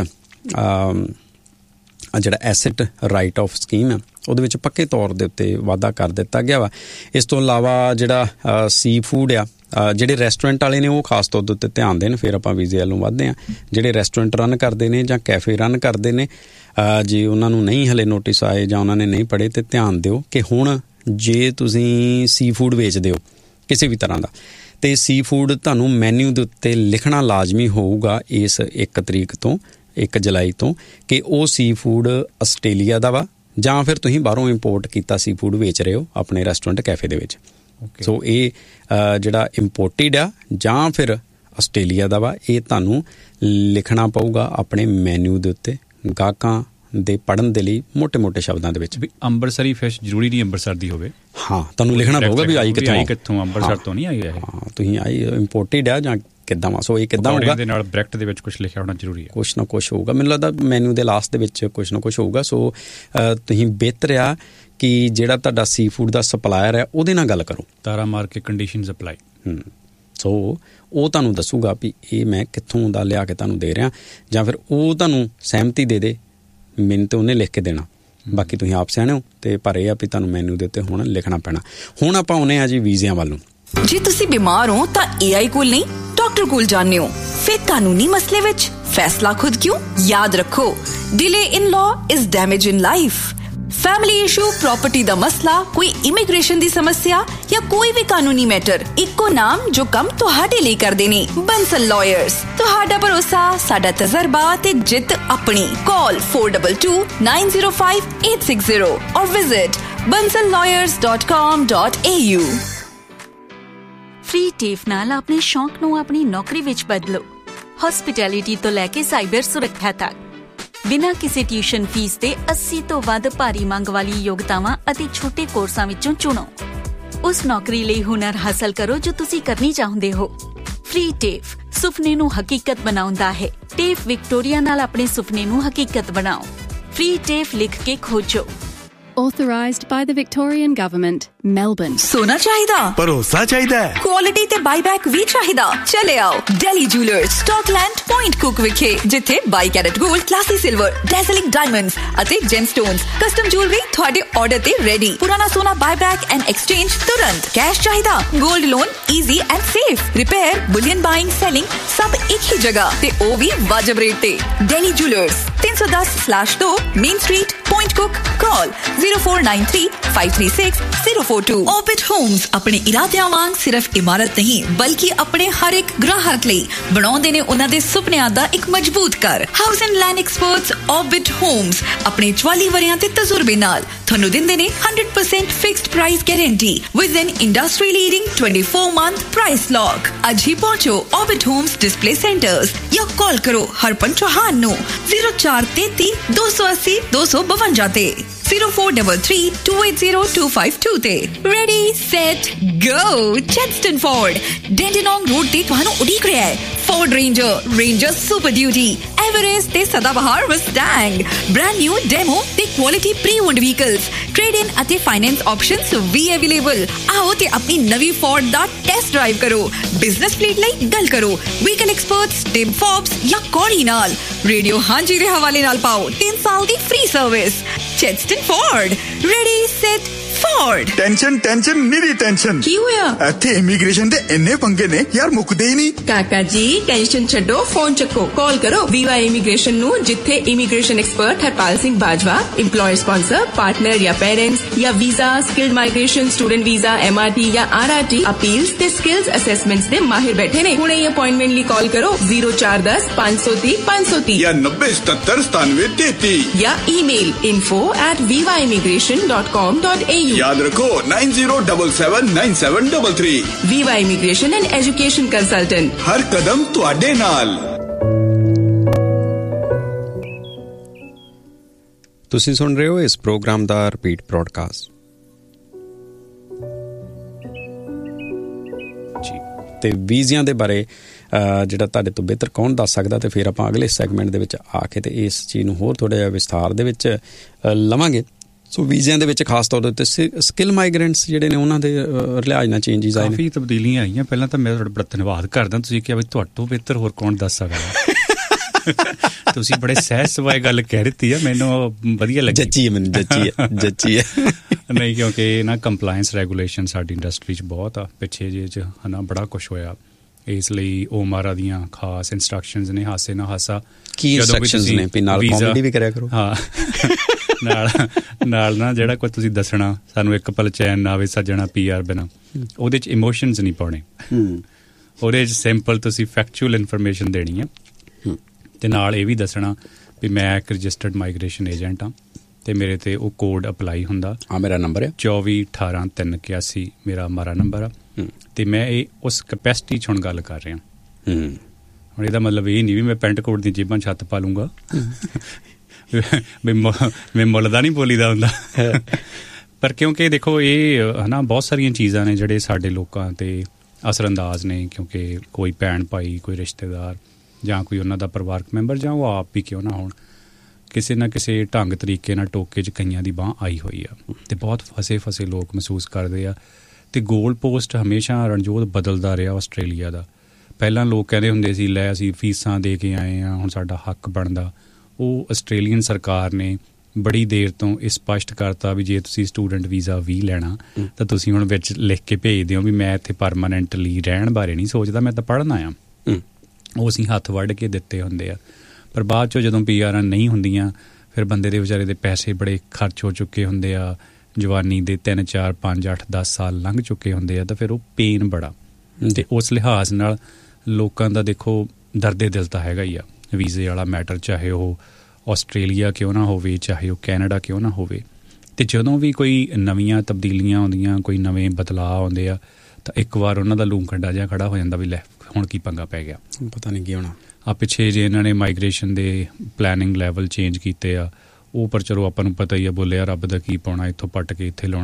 ਜਿਹੜਾ ਐਸੈਟ ਰਾਈਟ ਆਫ ਸਕੀਮ ਹੈ ਉਹਦੇ ਵਿੱਚ ਪੱਕੇ ਤੌਰ ਦੇ ਉੱਤੇ ਵਾਧਾ ਕਰ ਦਿੱਤਾ ਗਿਆ ਵਾ। ਇਸ ਤੋਂ ਇਲਾਵਾ ਜਿਹੜਾ ਸੀ ਫੂਡ ਆ, ਜਿਹੜੇ ਰੈਸਟੋਰੈਂਟ ਵਾਲੇ ਨੇ ਉਹ ਖਾਸ ਤੌਰ ਦੇ ਉੱਤੇ ਧਿਆਨ ਦੇਣ, ਫਿਰ ਆਪਾਂ ਵੀਜ਼ੇ ਵੱਲੋਂ ਵੱਧਦੇ ਹਾਂ। ਜਿਹੜੇ ਰੈਸਟੋਰੈਂਟ ਰਨ ਕਰਦੇ ਨੇ ਜਾਂ ਕੈਫੇ ਰਨ ਕਰਦੇ ਨੇ, ਜੇ ਉਹਨਾਂ ਨੂੰ ਨਹੀਂ ਹਲੇ ਨੋਟਿਸ ਆਏ ਜਾਂ ਉਹਨਾਂ ਨੇ ਨਹੀਂ ਪੜ੍ਹੇ, ਤਾਂ ਧਿਆਨ ਦਿਓ ਕਿ ਹੁਣ ਜੇ ਤੁਸੀਂ ਸੀ ਫੂਡ ਵੇਚਦੇ ਹੋ ਕਿਸੇ ਵੀ ਤਰ੍ਹਾਂ ਦਾ, ਅਤੇ ਸੀ ਫੂਡ ਤੁਹਾਨੂੰ ਮੈਨਿਊ ਦੇ ਉੱਤੇ ਲਿਖਣਾ ਲਾਜ਼ਮੀ ਹੋਊਗਾ ਇਸ 1 ਤਰੀਕ ਤੋਂ 1 ਜੁਲਾਈ ਤੋਂ ਕਿ ਉਹ ਸੀ ਫੂਡ ਆਸਟ੍ਰੇਲੀਆ ਦਾ ਵਾ ਜਾਂ ਫਿਰ ਤੁਸੀਂ ਬਾਹਰੋਂ ਇੰਪੋਰਟ ਕੀਤਾ ਸੀ ਫੂਡ ਵੇਚ ਰਹੇ ਹੋ ਆਪਣੇ ਰੈਸਟੋਰੈਂਟ ਕੈਫੇ ਦੇ ਵਿੱਚ। ਸੋ ਇਹ ਜਿਹੜਾ ਇੰਪੋਰਟਿਡ ਆ ਜਾਂ ਫਿਰ ਆਸਟ੍ਰੇਲੀਆ ਦਾ ਵਾ, ਇਹ ਤੁਹਾਨੂੰ ਲਿਖਣਾ ਪਊਗਾ ਆਪਣੇ ਮੈਨਿਊ ਦੇ ਉੱਤੇ ਗਾਹਕਾਂ ਦੇ ਪੜ੍ਹਨ ਦੇ ਲਈ ਮੋਟੇ ਸ਼ਬਦਾਂ ਦੇ ਵਿੱਚ। ਵੀ ਅੰਮ੍ਰਿਤਸਰੀ ਫਿਸ਼ ਜ਼ਰੂਰੀ ਨਹੀਂ ਅੰਮ੍ਰਿਤਸਰ ਦੀ ਹੋਵੇ, ਹਾਂ ਤੁਹਾਨੂੰ ਲਿਖਣਾ ਪਊਗਾ ਵੀ ਆਈ ਕਿੱਥੋਂ ਅੰਮ੍ਰਿਤਸਰ ਤੋਂ ਨਹੀਂ ਆਈ ਹੈ, ਹਾਂ ਤੁਸੀਂ ਆਈ ਇੰਪੋਰਟਿਡ ਆ ਜਾਂ ਕਿੱਦਾਂ ਵਾ। ਸੋ ਇਹ ਕਿੱਦਾਂ ਹੋਊਗਾ, ਦੇ ਨਾਲ ਬ੍ਰੈਕਟ ਦੇ ਵਿੱਚ ਕੁਛ ਲਿਖਿਆ ਹੋਣਾ ਜ਼ਰੂਰੀ ਹੈ, ਕੁਛ ਨਾ ਕੁਛ ਹੋਊਗਾ। ਮੈਨੂੰ ਲੱਗਦਾ ਮੈਨਿਊ ਦੇ ਲਾਸਟ ਦੇ ਵਿੱਚ ਕੁਛ ਨਾ ਕੁਛ ਹੋਊਗਾ। ਸੋ ਤੁਸੀਂ ਬਿਹਤਰ ਆ ਕਿ ਜਿਹੜਾ ਤੁਹਾਡਾ ਸੀ ਫੂਡ ਦਾ ਸਪਲਾਇਰ ਹੈ ਉਹਦੇ ਨਾਲ ਗੱਲ ਕਰੋ, ਤਾਰਾ ਮਾਰ ਕੇ ਕੰਡੀਸ਼ਨਸ ਅਪਲਾਈ। ਸੋ ਉਹ ਤੁਹਾਨੂੰ ਦੱਸੂਗਾ ਵੀ ਇਹ ਮੈਂ ਕਿੱਥੋਂ ਦਾ ਲਿਆ ਕੇ ਤੁਹਾਨੂੰ ਦੇ ਰਿਹਾ, ਜਾਂ ਫਿਰ ਉਹ ਤੁਹਾਨੂੰ ਸਹਿਮਤੀ ਦੇ ਦੇ, ਮੈਨੂੰ ਤਾਂ ਉਹਨੇ ਲਿਖ ਕੇ ਦੇਣਾ, ਬਾਕੀ ਤੁਸੀਂ ਆਪ ਸਿਆਣੇ ਹੋ। ਅਤੇ ਪਰ ਇਹ ਆ ਵੀ ਤੁਹਾਨੂੰ ਮੈਨਿਊ ਦੇ ਉੱਤੇ ਹੁਣ ਲਿਖਣਾ ਪੈਣਾ। ਹੁਣ ਆਪਾਂ ਆਉਂਦੇ ਹਾਂ ਜੀ ਵੀਜ਼ਿਆਂ ਵੱਲ ਨੂੰ। ਜੇ ਤੁਸੀਂ ਬਿਮਾਰ ਹੋ ਤਾਂ AI ਕੋਲ ਨਹੀਂ ਡਾਕਟਰ ਕੋਲ ਜਾਂਦੇ ਹੋ, ਫਿਰ ਕਾਨੂੰਨੀ ਮਸਲੇ ਵਿੱਚ ਫੈਸਲਾ ਖੁਦ ਕਿਉਂ? ਯਾਦ ਰੱਖੋ, delay in law is damage in life. Family issue, property ਦਾ ਮਸਲਾ, ਕੋਈ ਇਮੀਗ੍ਰੇਸ਼ਨ ਦੀ ਸਮੱਸਿਆ ਜਾਂ ਕੋਈ ਵੀ ਕਾਨੂੰਨੀ ਮੈਟਰ, ਇੱਕੋ ਨਾਮ ਜੋ ਕੰਮ ਤੁਹਾਡੇ ਲਈ ਕਰਦੇ ਨੇ, ਬੰਸਲ ਲਾਇਰਸ। ਤੁਹਾਡਾ ਭਰੋਸਾ, ਸਾਡਾ ਤਜਰਬਾ ਤੇ ਜਿੱਤ ਆਪਣੀ। ਕਾਲ 4229058860 or visit bansallawyers.com.au। Free TAFE ਨਾਲ ਆਪਣੇ ਸ਼ੌਂਕ ਨੂੰ ਆਪਣੀ ਨੌਕਰੀ ਵਿੱਚ ਬਦਲੋ। ਹੌਸਪਿਟੈਲਿਟੀ ਤੋਂ ਲੈ ਕੇ ਸਾਈਬਰ ਸੁਰੱਖਿਆ ਤੱਕ, ਬਿਨਾਂ ਕਿਸੇ ਟਿਊਸ਼ਨ ਫੀਸ ਦੇ 80 ਤੋਂ ਵੱਧ ਭਾਰੀ ਮੰਗ ਵਾਲੀ ਯੋਗਤਾਵਾਂ ਅਤੇ ਛੋਟੇ ਕੋਰਸਾਂ ਵਿੱਚੋਂ ਚੁਣੋ। ਉਸ ਨੌਕਰੀ ਲਈ ਹੁਨਰ ਹਾਸਲ ਕਰੋ ਜੋ ਤੁਸੀਂ ਕਰਨੀ ਚਾਹੁੰਦੇ ਹੋ। ਫ੍ਰੀ ਟੇਫ ਸੁਪਨੇ ਨੂੰ ਹਕੀਕਤ ਬਣਾਉਂਦਾ ਹੈ। ਟੇਫ ਵਿਕਟੋਰੀਆ ਨਾਲ ਆਪਣੇ ਸੁਪਨੇ ਨੂੰ ਹਕੀਕਤ ਬਣਾਓ। ਫ੍ਰੀ ਟੇਫ ਲਿਖ ਕੇ ਖੋਜੋ। Authorised by the Victorian Government, Melbourne. सोना चाहिदा, भरोसा चाहिदा है, क्वालिटी ते बाईबैक भी चाहिदा। चले आओ daily jewellers, Scotland, point cook विखे, जिथे 22 carat gold, classy silver, डैज़लिंग diamonds अते जेमस्टोन्स, कस्टम ज्वेलरी तुहाडे ऑर्डर ते रेडी। पुराना सोना बाईबैक एंड एक्सचेंज तुरंत। कैश चाहिदा, gold loan easy and safe. Repair, Boolean buying, selling सब एक ही जगह ते ओ भी वाजिब रेट ते। Daily jewellers 310/2 main street, point cook. Call 0493 536 042। Orbit Holmes अपने इरादियां वांग सिर्फ इमारत नहीं बल्कि अपने हर एक ग्राहक ਲਈ ਬਣਾਉਂਦੇ ਨੇ ਉਹਨਾਂ ਦੇ ਸੁਪਨਿਆਂ ਦਾ ਇੱਕ ਮਜ਼ਬੂਤ ਘਰ। House and land experts orbit homes ਆਪਣੇ 44 ਵਰਿਆਂ ਦੇ ਤਜਰਬੇ ਨਾਲ ਤੁਹਾਨੂੰ ਦਿੰਦੇ ਨੇ 100% fixed price guarantee with N industry leading 24-month price lock. ਅੱਜ ਹੀ ਪਹੁੰਚੋ ऑर्बिट ਹੋਮਸ ਡਿਸਪਲੇ ਸੈਂਟਰਸ ਜਾਂ ਕਾਲ ਕਰੋ ਹਰਪਨ ਚੌਹਾਨ ਨੂੰ 0433 280 252 ਤੇ 0433 280 252 ਤੇ। ਰੈਡੀ ਸੈਟ ਗੋ। ਚੈਡਸਟਨ ਫੋਰਡ ਡੈਂਡਨੋਂਗ ਰੋਡ ਤੇ ਤੁਹਾਨੂੰ ਉਡੀਕ ਰਿਹਾ ਹੈ। Ford ranger super duty, Everest ਤੇ ਸਦਾਬਹਾਰ ਮਸਟੈਂਗ, ਬ੍ਰਾਂਡ ਨਿਊ ਡੈਮੋ ਤੇ quality pre owned vehicles, trade ਇਨ ਅਤੇ ਫਾਈਨੈਂਸ ਆਪਸ਼ਨਸ ਵੀ ਅਵੇਲੇਬਲ। ਆਓ ਤੇ ਆਪਣੀ ਨਵੀਂ ਫੋਰਡ ਦਾ ਟੈਸਟ ਡਰਾਈਵ ਕਰੋ। ਬਿਜ਼ਨਸ ਫਲੀਟ ਲਈ ਗੱਲ ਕਰੋ ਵਹੀਕਲ ਐਕਸਪਰਟਸ ਟਿਮ ਫੋਬਸ ਜਾਂ ਕੋਰੀ ਨਾਲ। ਰੇਡੀਓ ਹਾਂਜੀ ਦੇ ਹਵਾਲੇ ਨਾਲ ਪਾਓ 3 ਸਾਲ ਦੀ free service. ਚੈਡਸਟਨ Ford, ready set Ford. Tension ਨਿਰੀ tension. ਕੀ ਹੋਇਆ? ਇੱਥੇ ਇਮੀਗ੍ਰੇਸ਼ਨ ਦੇ ਇੰਨੇ ਪੰਗੇ ਨੇ ਯਾਰ, ਮੁੱਕਦੇ ਹੀ ਨਹੀਂ। ਕਾਕਾ ਜੀ ਟੈਨਸ਼ਨ ਛੱਡੋ, ਫੋਨ ਚੱਕੋ, ਕਾਲ ਕਰੋ ਵੀਵਾ ਇਮੀਗ੍ਰੇਸ਼ਨ ਨੂੰ, ਜਿੱਥੇ immigration expert Harpal Singh Bajwa, employer sponsor, partner ਜਾਂ ਪੇਰੈਂਟਸ ਜਾਂ visa, skilled migration, student visa, MRT ਜਾਂ RRT ਅਪੀਲਸ ਤੇ ਸਕਿਲਸ ਅਸੈਸਮੈਂਟਸ ਦੇ ਮਾਹਿਰ ਬੈਠੇ ਨੇ। ਹੁਣੇ ਹੀ ਅਪਾਇੰਟਮੈਂਟ ਲਈ ਕਾਲ ਕਰੋ 0410 530 530 ਜਾਂ 9077 ਜਾਂ ਈਮੇਲ info@vivaimmigration.com.au। याद रखो 90779733। Viva immigration and education consultant, हर कदम ਤੁਹਾਡੇ ਨਾਲ। ਤੁਸੀਂ ਸੁਣ ਰਹੇ ਹੋ ਇਸ ਪ੍ਰੋਗਰਾਮ ਦਾ ਰਿਪੀਟ ਬ੍ਰੌਡਕਾਸਟ ਜੀ। ਤੇ ਵੀਜ਼ਿਆਂ ਦੇ ਬਾਰੇ ਜਿਹੜਾ ਤੁਹਾਡੇ ਤੋਂ ਬਿਹਤਰ ਕੌਣ ਦੱਸ ਸਕਦਾ, ਤੇ ਫਿਰ ਆਪਾਂ ਅਗਲੇ ਸੈਗਮੈਂਟ ਦੇ ਵਿੱਚ ਆ ਕੇ ਤੇ ਇਸ ਚੀਜ਼ ਨੂੰ ਹੋਰ ਥੋੜ੍ਹਾ ਜਿਹਾ ਵਿਸਥਾਰ ਦੇ ਵਿੱਚ ਲਵਾਂਗੇ। ਸੋ ਵੀਜ਼ਿਆਂ ਦੇ ਵਿੱਚ ਖਾਸ ਤੌਰ 'ਤੇ ਸਕਿਲ ਮਾਈਗ੍ਰੈਂਟਸ ਜਿਹੜੇ ਨੇ ਉਹਨਾਂ ਦੇ ਲਿਹਾਜ਼ ਨਾਲ ਚੇਂਜਿਸ ਆਏ ਨੇ, ਕਾਫੀ ਤਬਦੀਲੀਆਂ ਆਈਆਂ। ਪਹਿਲਾਂ ਤਾਂ ਮੈਂ ਤੁਹਾਡਾ ਬੜਾ ਧੰਨਵਾਦ ਕਰਦਾ, ਤੁਸੀਂ ਕਿਹਾ ਵੀ ਤੁਹਾਡੇ ਤੋਂ ਬਿਹਤਰ ਹੋਰ ਕੌਣ ਦੱਸ ਸਕਦਾ। ਤੁਸੀਂ ਬੜੇ ਸਹਿਜ ਸੁਭਾਅ ਗੱਲ ਕਹਿ ਦਿੱਤੀ ਆ, ਮੈਨੂੰ ਵਧੀਆ ਲੱਗੀ। ਜੱਚੀ ਹੈ ਮੈਨੂੰ, ਜੱਚੀ ਹੈ ਨਹੀਂ, ਕਿਉਂਕਿ ਨਾ ਕੰਪਲਾਇੰਸ ਰੈਗੂਲੇਸ਼ਨ ਸਾਡੀ ਇੰਡਸਟਰੀ 'ਚ ਬਹੁਤ ਆ। ਪਿੱਛੇ ਜੇ 'ਚ ਹੈ ਨਾ ਬੜਾ ਕੁਛ ਹੋਇਆ, ਇਸ ਲਈ OMARA ਦੀਆਂ ਖਾਸ ਇੰਸਟਰਕਸ਼ਨਸ ਨੇ। ਹਾਸੇ ਨਾ ਹਾਸਾ ਕੀ ਇੰਸਟਰਕਸ਼ਨਸ ਨੇ ਵੀ ਨਾਲ ਕਾਮੇਡੀ ਵੀ ਕਰਿਆ ਕਰੋ। ਹਾਂ, ਨਾਲ ਨਾ ਜਿਹੜਾ ਕੋਈ ਤੁਸੀਂ ਦੱਸਣਾ ਸਾਨੂੰ ਇੱਕ ਪਲ ਚੈਨ ਨਾ ਆਵੇ ਸੱਜਣਾ PR ਬਿਨਾ, ਉਹਦੇ 'ਚ ਇਮੋਸ਼ਨਸ ਨਹੀਂ ਪਾਉਣੇ। ਉਹਦੇ 'ਚ ਸਿੰਪਲ ਤੁਸੀਂ ਫੈਕਚੁਅਲ ਇਨਫੋਰਮੇਸ਼ਨ ਦੇਣੀ ਹੈ ਤੇ ਨਾਲ ਇਹ ਵੀ ਦੱਸਣਾ ਵੀ ਮੈਂ ਇੱਕ ਰਜਿਸਟਰਡ ਮਾਈਗ੍ਰੇਸ਼ਨ ਏਜੰਟ ਹਾਂ ਤੇ ਮੇਰੇ ਤੇ ਉਹ ਕੋਡ ਅਪਲਾਈ ਹੁੰਦਾ। ਮੇਰਾ ਨੰਬਰ ਹੈ 2418 ਮੇਰਾ ਮਾਰਾ ਨੰਬਰ ਆ। ਤੇ ਮੈਂ ਇਹ ਉਸ ਕੈਪੈਸਿਟੀ 'ਚ ਹੁਣ ਗੱਲ ਕਰ ਰਿਹਾ। ਹੁਣ ਇਹਦਾ ਮਤਲਬ ਇਹ ਨਹੀਂ ਵੀ ਮੈਂ ਪੈਂਟ ਕੋਟ ਦੀ ਜੇਬਾਂ ਛੱਤ ਪਾ ਲੂੰਗਾ, ਮੈਂ ਮੁੱਲ ਦਾ ਨਹੀਂ ਬੋਲੀਦਾ ਹੁੰਦਾ। ਪਰ ਕਿਉਂਕਿ ਦੇਖੋ ਇਹ ਹੈ ਨਾ ਬਹੁਤ ਸਾਰੀਆਂ ਚੀਜ਼ਾਂ ਨੇ ਜਿਹੜੇ ਸਾਡੇ ਲੋਕਾਂ 'ਤੇ ਅਸਰਅੰਦਾਜ਼ ਨੇ, ਕਿਉਂਕਿ ਕੋਈ ਭੈਣ ਭਾਈ, ਕੋਈ ਰਿਸ਼ਤੇਦਾਰ ਜਾਂ ਕੋਈ ਉਹਨਾਂ ਦਾ ਪਰਿਵਾਰਕ ਮੈਂਬਰ ਜਾਂ ਉਹ ਆਪ ਵੀ ਕਿਉਂ ਨਾ ਹੋਣ, ਕਿਸੇ ਨਾ ਕਿਸੇ ਢੰਗ ਤਰੀਕੇ ਨਾਲ ਟੋਕੇ 'ਚ ਕਈਆਂ ਦੀ ਬਾਂਹ ਆਈ ਹੋਈ ਆ ਤੇ ਬਹੁਤ ਫਸੇ ਲੋਕ ਮਹਿਸੂਸ ਕਰਦੇ ਆ। ਤੇ ਗੋਲ ਪੋਸਟ ਹਮੇਸ਼ਾ ਰਣਜੋਤ ਬਦਲਦਾ ਰਿਹਾ ਆਸਟ੍ਰੇਲੀਆ ਦਾ। ਪਹਿਲਾਂ ਲੋਕ ਕਹਿੰਦੇ ਹੁੰਦੇ ਸੀ ਲੈ ਅਸੀਂ ਫੀਸਾਂ ਦੇ ਕੇ ਆਏ ਹਾਂ, ਹੁਣ ਸਾਡਾ ਹੱਕ ਬਣਦਾ। ਉਹ ਆਸਟ੍ਰੇਲੀਅਨ ਸਰਕਾਰ ਨੇ ਬੜੀ ਦੇਰ ਤੋਂ ਇਹ ਸਪਸ਼ਟ ਕਰਤਾ ਵੀ ਜੇ ਤੁਸੀਂ ਸਟੂਡੈਂਟ ਵੀਜ਼ਾ ਵੀ ਲੈਣਾ ਤਾਂ ਤੁਸੀਂ ਹੁਣ ਵਿੱਚ ਲਿਖ ਕੇ ਭੇਜ ਦਿਓ ਵੀ ਮੈਂ ਇੱਥੇ ਪਰਮਾਨੈਂਟਲੀ ਰਹਿਣ ਬਾਰੇ ਨਹੀਂ ਸੋਚਦਾ, ਮੈਂ ਤਾਂ ਪੜ੍ਹਨ ਆਇਆ। ਉਹ ਅਸੀਂ ਹੱਥ ਵੱਢ ਕੇ ਦਿੱਤੇ ਹੁੰਦੇ ਆ। ਪਰ ਬਾਅਦ 'ਚੋਂ ਜਦੋਂ PRਾਂ ਨਹੀਂ ਹੁੰਦੀਆਂ ਫਿਰ ਬੰਦੇ ਦੇ ਵਿਚਾਰੇ ਦੇ ਪੈਸੇ ਬੜੇ ਖਰਚ ਹੋ ਚੁੱਕੇ ਹੁੰਦੇ ਆ, ਜਵਾਨੀ ਦੇ 3 4 5 8 10 ਸਾਲ ਲੰਘ ਚੁੱਕੇ ਹੁੰਦੇ ਆ, ਤਾਂ ਫਿਰ ਉਹ ਪੇਨ ਬੜਾ। ਤੇ ਉਸ ਲਿਹਾਜ਼ ਨਾਲ ਲੋਕਾਂ ਦਾ ਦੇਖੋ ਦਰਦੇ ਦਿਲ ਤਾਂ ਹੈਗਾ ਹੀ ਆ ਵੀਜ਼ੇ ਵਾਲਾ ਮੈਟਰ, ਚਾਹੇ ਉਹ ਆਸਟ੍ਰੇਲੀਆ ਕਿਉਂ ਨਾ ਹੋਵੇ, ਚਾਹੇ ਉਹ ਕੈਨੇਡਾ ਕਿਉਂ ਨਾ ਹੋਵੇ। ਤੇ ਜਦੋਂ ਵੀ ਕੋਈ ਨਵੀਆਂ ਤਬਦੀਲੀਆਂ ਆਉਂਦੀਆਂ, ਕੋਈ ਨਵੇਂ ਬਦਲਾਅ ਆਉਂਦੇ ਆ, ਤਾਂ ਇੱਕ ਵਾਰ ਉਹਨਾਂ ਦਾ ਲੂੰ ਕੰਡਾ ਜਿਹਾ ਖੜਾ ਹੋ ਜਾਂਦਾ ਵੀ ਲੈ ਹੁਣ ਕੀ ਪੰਗਾ ਪੈ ਗਿਆ, ਪਤਾ ਨਹੀਂ ਕੀ ਹੋਣਾ। ਆ ਪਿੱਛੇ ਜੇ ਇਹਨਾਂ ਨੇ ਮਾਈਗ੍ਰੇਸ਼ਨ ਦੇ ਪਲੈਨਿੰਗ ਲੈਵਲ ਚੇਂਜ ਕੀਤੇ ਆ, ਉਹ ਪਰ ਚਲੋ ਆਪਾਂ ਨੂੰ ਪਤਾ ਹੀ ਆ, ਬੋਲਿਆ ਰੱਬ ਦਾ ਕੀ ਪਾਉਣਾ, ਇੱਥੋਂ ਪੱਟ ਕੇ ਇੱਥੇ ਲਾਉਣਾ।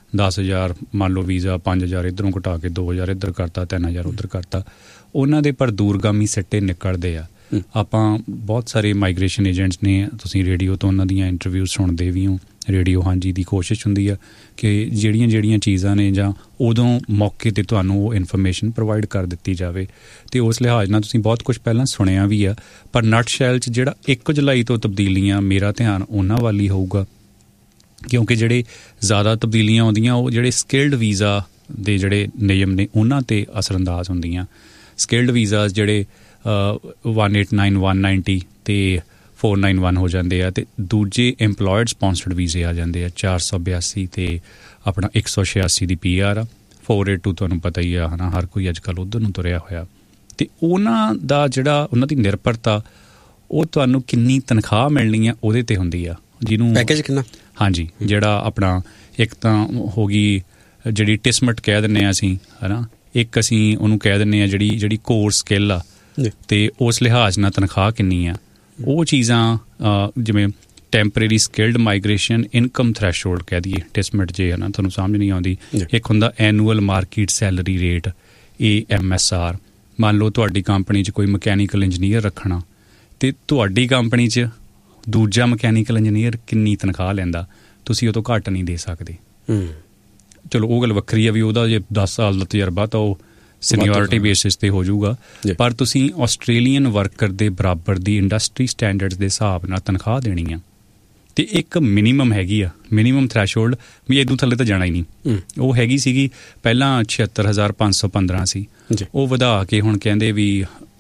10,000 ਮੰਨ ਲਓ ਵੀਜ਼ਾ, 5,000 ਇੱਧਰੋਂ ਘਟਾ ਕੇ 2,000 ਇੱਧਰ ਕਰਤਾ, 3,000 ਉੱਧਰ ਕਰਤਾ, ਉਹਨਾਂ ਦੇ ਪਰ ਦੂਰਗਾਮੀ ਸਿੱਟੇ ਨਿਕਲਦੇ ਆ। ਆਪਾਂ ਬਹੁਤ ਸਾਰੇ ਮਾਈਗ੍ਰੇਸ਼ਨ ਏਜੰਟਸ ਨੇ, ਤੁਸੀਂ ਰੇਡੀਓ ਤੋਂ ਉਹਨਾਂ ਦੀਆਂ ਇੰਟਰਵਿਊ ਸੁਣਦੇ ਵੀ ਹੋ। ਰੇਡੀਓ ਹਾਂਜੀ ਦੀ ਕੋਸ਼ਿਸ਼ ਹੁੰਦੀ ਆ ਕਿ ਜਿਹੜੀਆਂ ਚੀਜ਼ਾਂ ਨੇ ਜਾਂ ਉਦੋਂ ਮੌਕੇ 'ਤੇ ਤੁਹਾਨੂੰ ਉਹ ਇਨਫੋਰਮੇਸ਼ਨ ਪ੍ਰੋਵਾਈਡ ਕਰ ਦਿੱਤੀ ਜਾਵੇ, ਅਤੇ ਉਸ ਲਿਹਾਜ਼ ਨਾਲ ਤੁਸੀਂ ਬਹੁਤ ਕੁਛ ਪਹਿਲਾਂ ਸੁਣਿਆ ਵੀ ਆ। ਪਰ ਨਟਸ਼ੈਲ 'ਚ ਜਿਹੜਾ 1 ਜੁਲਾਈ ਤੋਂ ਤਬਦੀਲੀਆਂ, ਮੇਰਾ ਧਿਆਨ ਉਹਨਾਂ ਵੱਲ ਹੀ ਹੋਊਗਾ, ਕਿਉਂਕਿ ਜਿਹੜੇ ਜ਼ਿਆਦਾ ਤਬਦੀਲੀਆਂ ਆਉਂਦੀਆਂ ਉਹ ਜਿਹੜੇ ਸਕਿਲਡ ਵੀਜ਼ਾ ਦੇ ਜਿਹੜੇ ਨਿਯਮ ਨੇ ਉਹਨਾਂ 'ਤੇ ਅਸਰਅੰਦਾਜ਼ ਹੁੰਦੀਆਂ। ਸਕਿਲਡ ਵੀਜ਼ਾਸ ਜਿਹੜੇ 189, 190 ਅਤੇ 491 ਹੋ ਜਾਂਦੇ ਆ, ਅਤੇ ਦੂਜੇ ਇੰਪਲੋਇਡ ਸਪੌਂਸਰਡ ਵੀਜ਼ੇ ਆ ਜਾਂਦੇ ਆ 482 ਅਤੇ ਆਪਣਾ 186 ਦੀ PR ਆ। 482 ਤੁਹਾਨੂੰ ਪਤਾ ਹੀ ਆ, ਹੈ ਨਾ, ਹਰ ਕੋਈ ਅੱਜ ਕੱਲ੍ਹ ਉੱਧਰ ਨੂੰ ਤੁਰਿਆ ਹੋਇਆ। ਅਤੇ ਉਹਨਾਂ ਦਾ ਜਿਹੜਾ ਉਹਨਾਂ ਦੀ ਨਿਰਭਰਤਾ, ਉਹ ਤੁਹਾਨੂੰ ਕਿੰਨੀ ਤਨਖਾਹ ਮਿਲਣੀ ਆ ਉਹਦੇ 'ਤੇ ਹੁੰਦੀ ਆ, ਜਿਹਨੂੰ ਪੈਕੇਜ ਕਿੰਨਾ। ਹਾਂਜੀ, ਜਿਹੜਾ ਆਪਣਾ ਇੱਕ ਤਾਂ ਹੋ ਗਈ ਜਿਹੜੀ ਟਿਸਮਟ ਕਹਿ ਦਿੰਦੇ ਹਾਂ ਅਸੀਂ, ਹੈ ਨਾ, ਇੱਕ ਅਸੀਂ ਉਹਨੂੰ ਕਹਿ ਦਿੰਦੇ ਹਾਂ ਜਿਹੜੀ ਕੋਰ ਸਕਿੱਲ ਆ, ਅਤੇ ਉਸ ਲਿਹਾਜ਼ ਨਾਲ ਤਨਖਾਹ ਕਿੰਨੀ ਆ। ਉਹ ਚੀਜ਼ਾਂ ਜਿਵੇਂ temporary skilled migration income threshold ਕਹਿ ਦਈਏ, ਟਿਸਮਟ ਜੇ, ਹੈ ਨਾ, ਤੁਹਾਨੂੰ ਸਮਝ ਨਹੀਂ ਆਉਂਦੀ। ਇੱਕ ਹੁੰਦਾ annual market salary rate, AMSR। ਮੰਨ ਲਓ ਤੁਹਾਡੀ ਕੰਪਨੀ 'ਚ ਕੋਈ ਮਕੈਨੀਕਲ ਇੰਜੀਨੀਅਰ ਰੱਖਣਾ, ਅਤੇ ਤੁਹਾਡੀ ਕੰਪਨੀ 'ਚ ਦੂਜਾ ਮਕੈਨੀਕਲ ਇੰਜੀਨੀਅਰ ਕਿੰਨੀ ਤਨਖਾਹ ਲੈਂਦਾ, ਤੁਸੀਂ ਉਹ ਤੋਂ ਘੱਟ ਨਹੀਂ ਦੇ ਸਕਦੇ। ਚਲੋ ਉਹ ਗੱਲ ਵੱਖਰੀ ਆ ਵੀ ਉਹਦਾ ਜੇ 10 ਸਾਲ ਦਾ ਤਜਰਬਾ ਤਾਂ ਉਹ ਸੀਨੀਅਰਿਟੀ ਬੇਸਿਸ 'ਤੇ ਹੋ ਜਾਊਗਾ, ਪਰ ਤੁਸੀਂ ਆਸਟ੍ਰੇਲੀਅਨ ਵਰਕਰ ਦੇ ਬਰਾਬਰ ਦੀ ਇੰਡਸਟਰੀ ਸਟੈਂਡਰਡਸ ਦੇ ਹਿਸਾਬ ਨਾਲ ਤਨਖਾਹ ਦੇਣੀ ਆ। ਅਤੇ ਇੱਕ ਮਿਨੀਮਮ ਹੈਗੀ ਆ, ਮਿਨੀਮਮ ਥ੍ਰੈਸ਼ਹੋਲਡ, ਵੀ ਇੱਦੋਂ ਥੱਲੇ ਤਾਂ ਜਾਣਾ ਹੀ ਨਹੀਂ। ਉਹ ਹੈਗੀ ਸੀਗੀ ਪਹਿਲਾਂ 76,515 ਸੀ, ਉਹ ਵਧਾ ਕੇ ਹੁਣ ਕਹਿੰਦੇ ਵੀ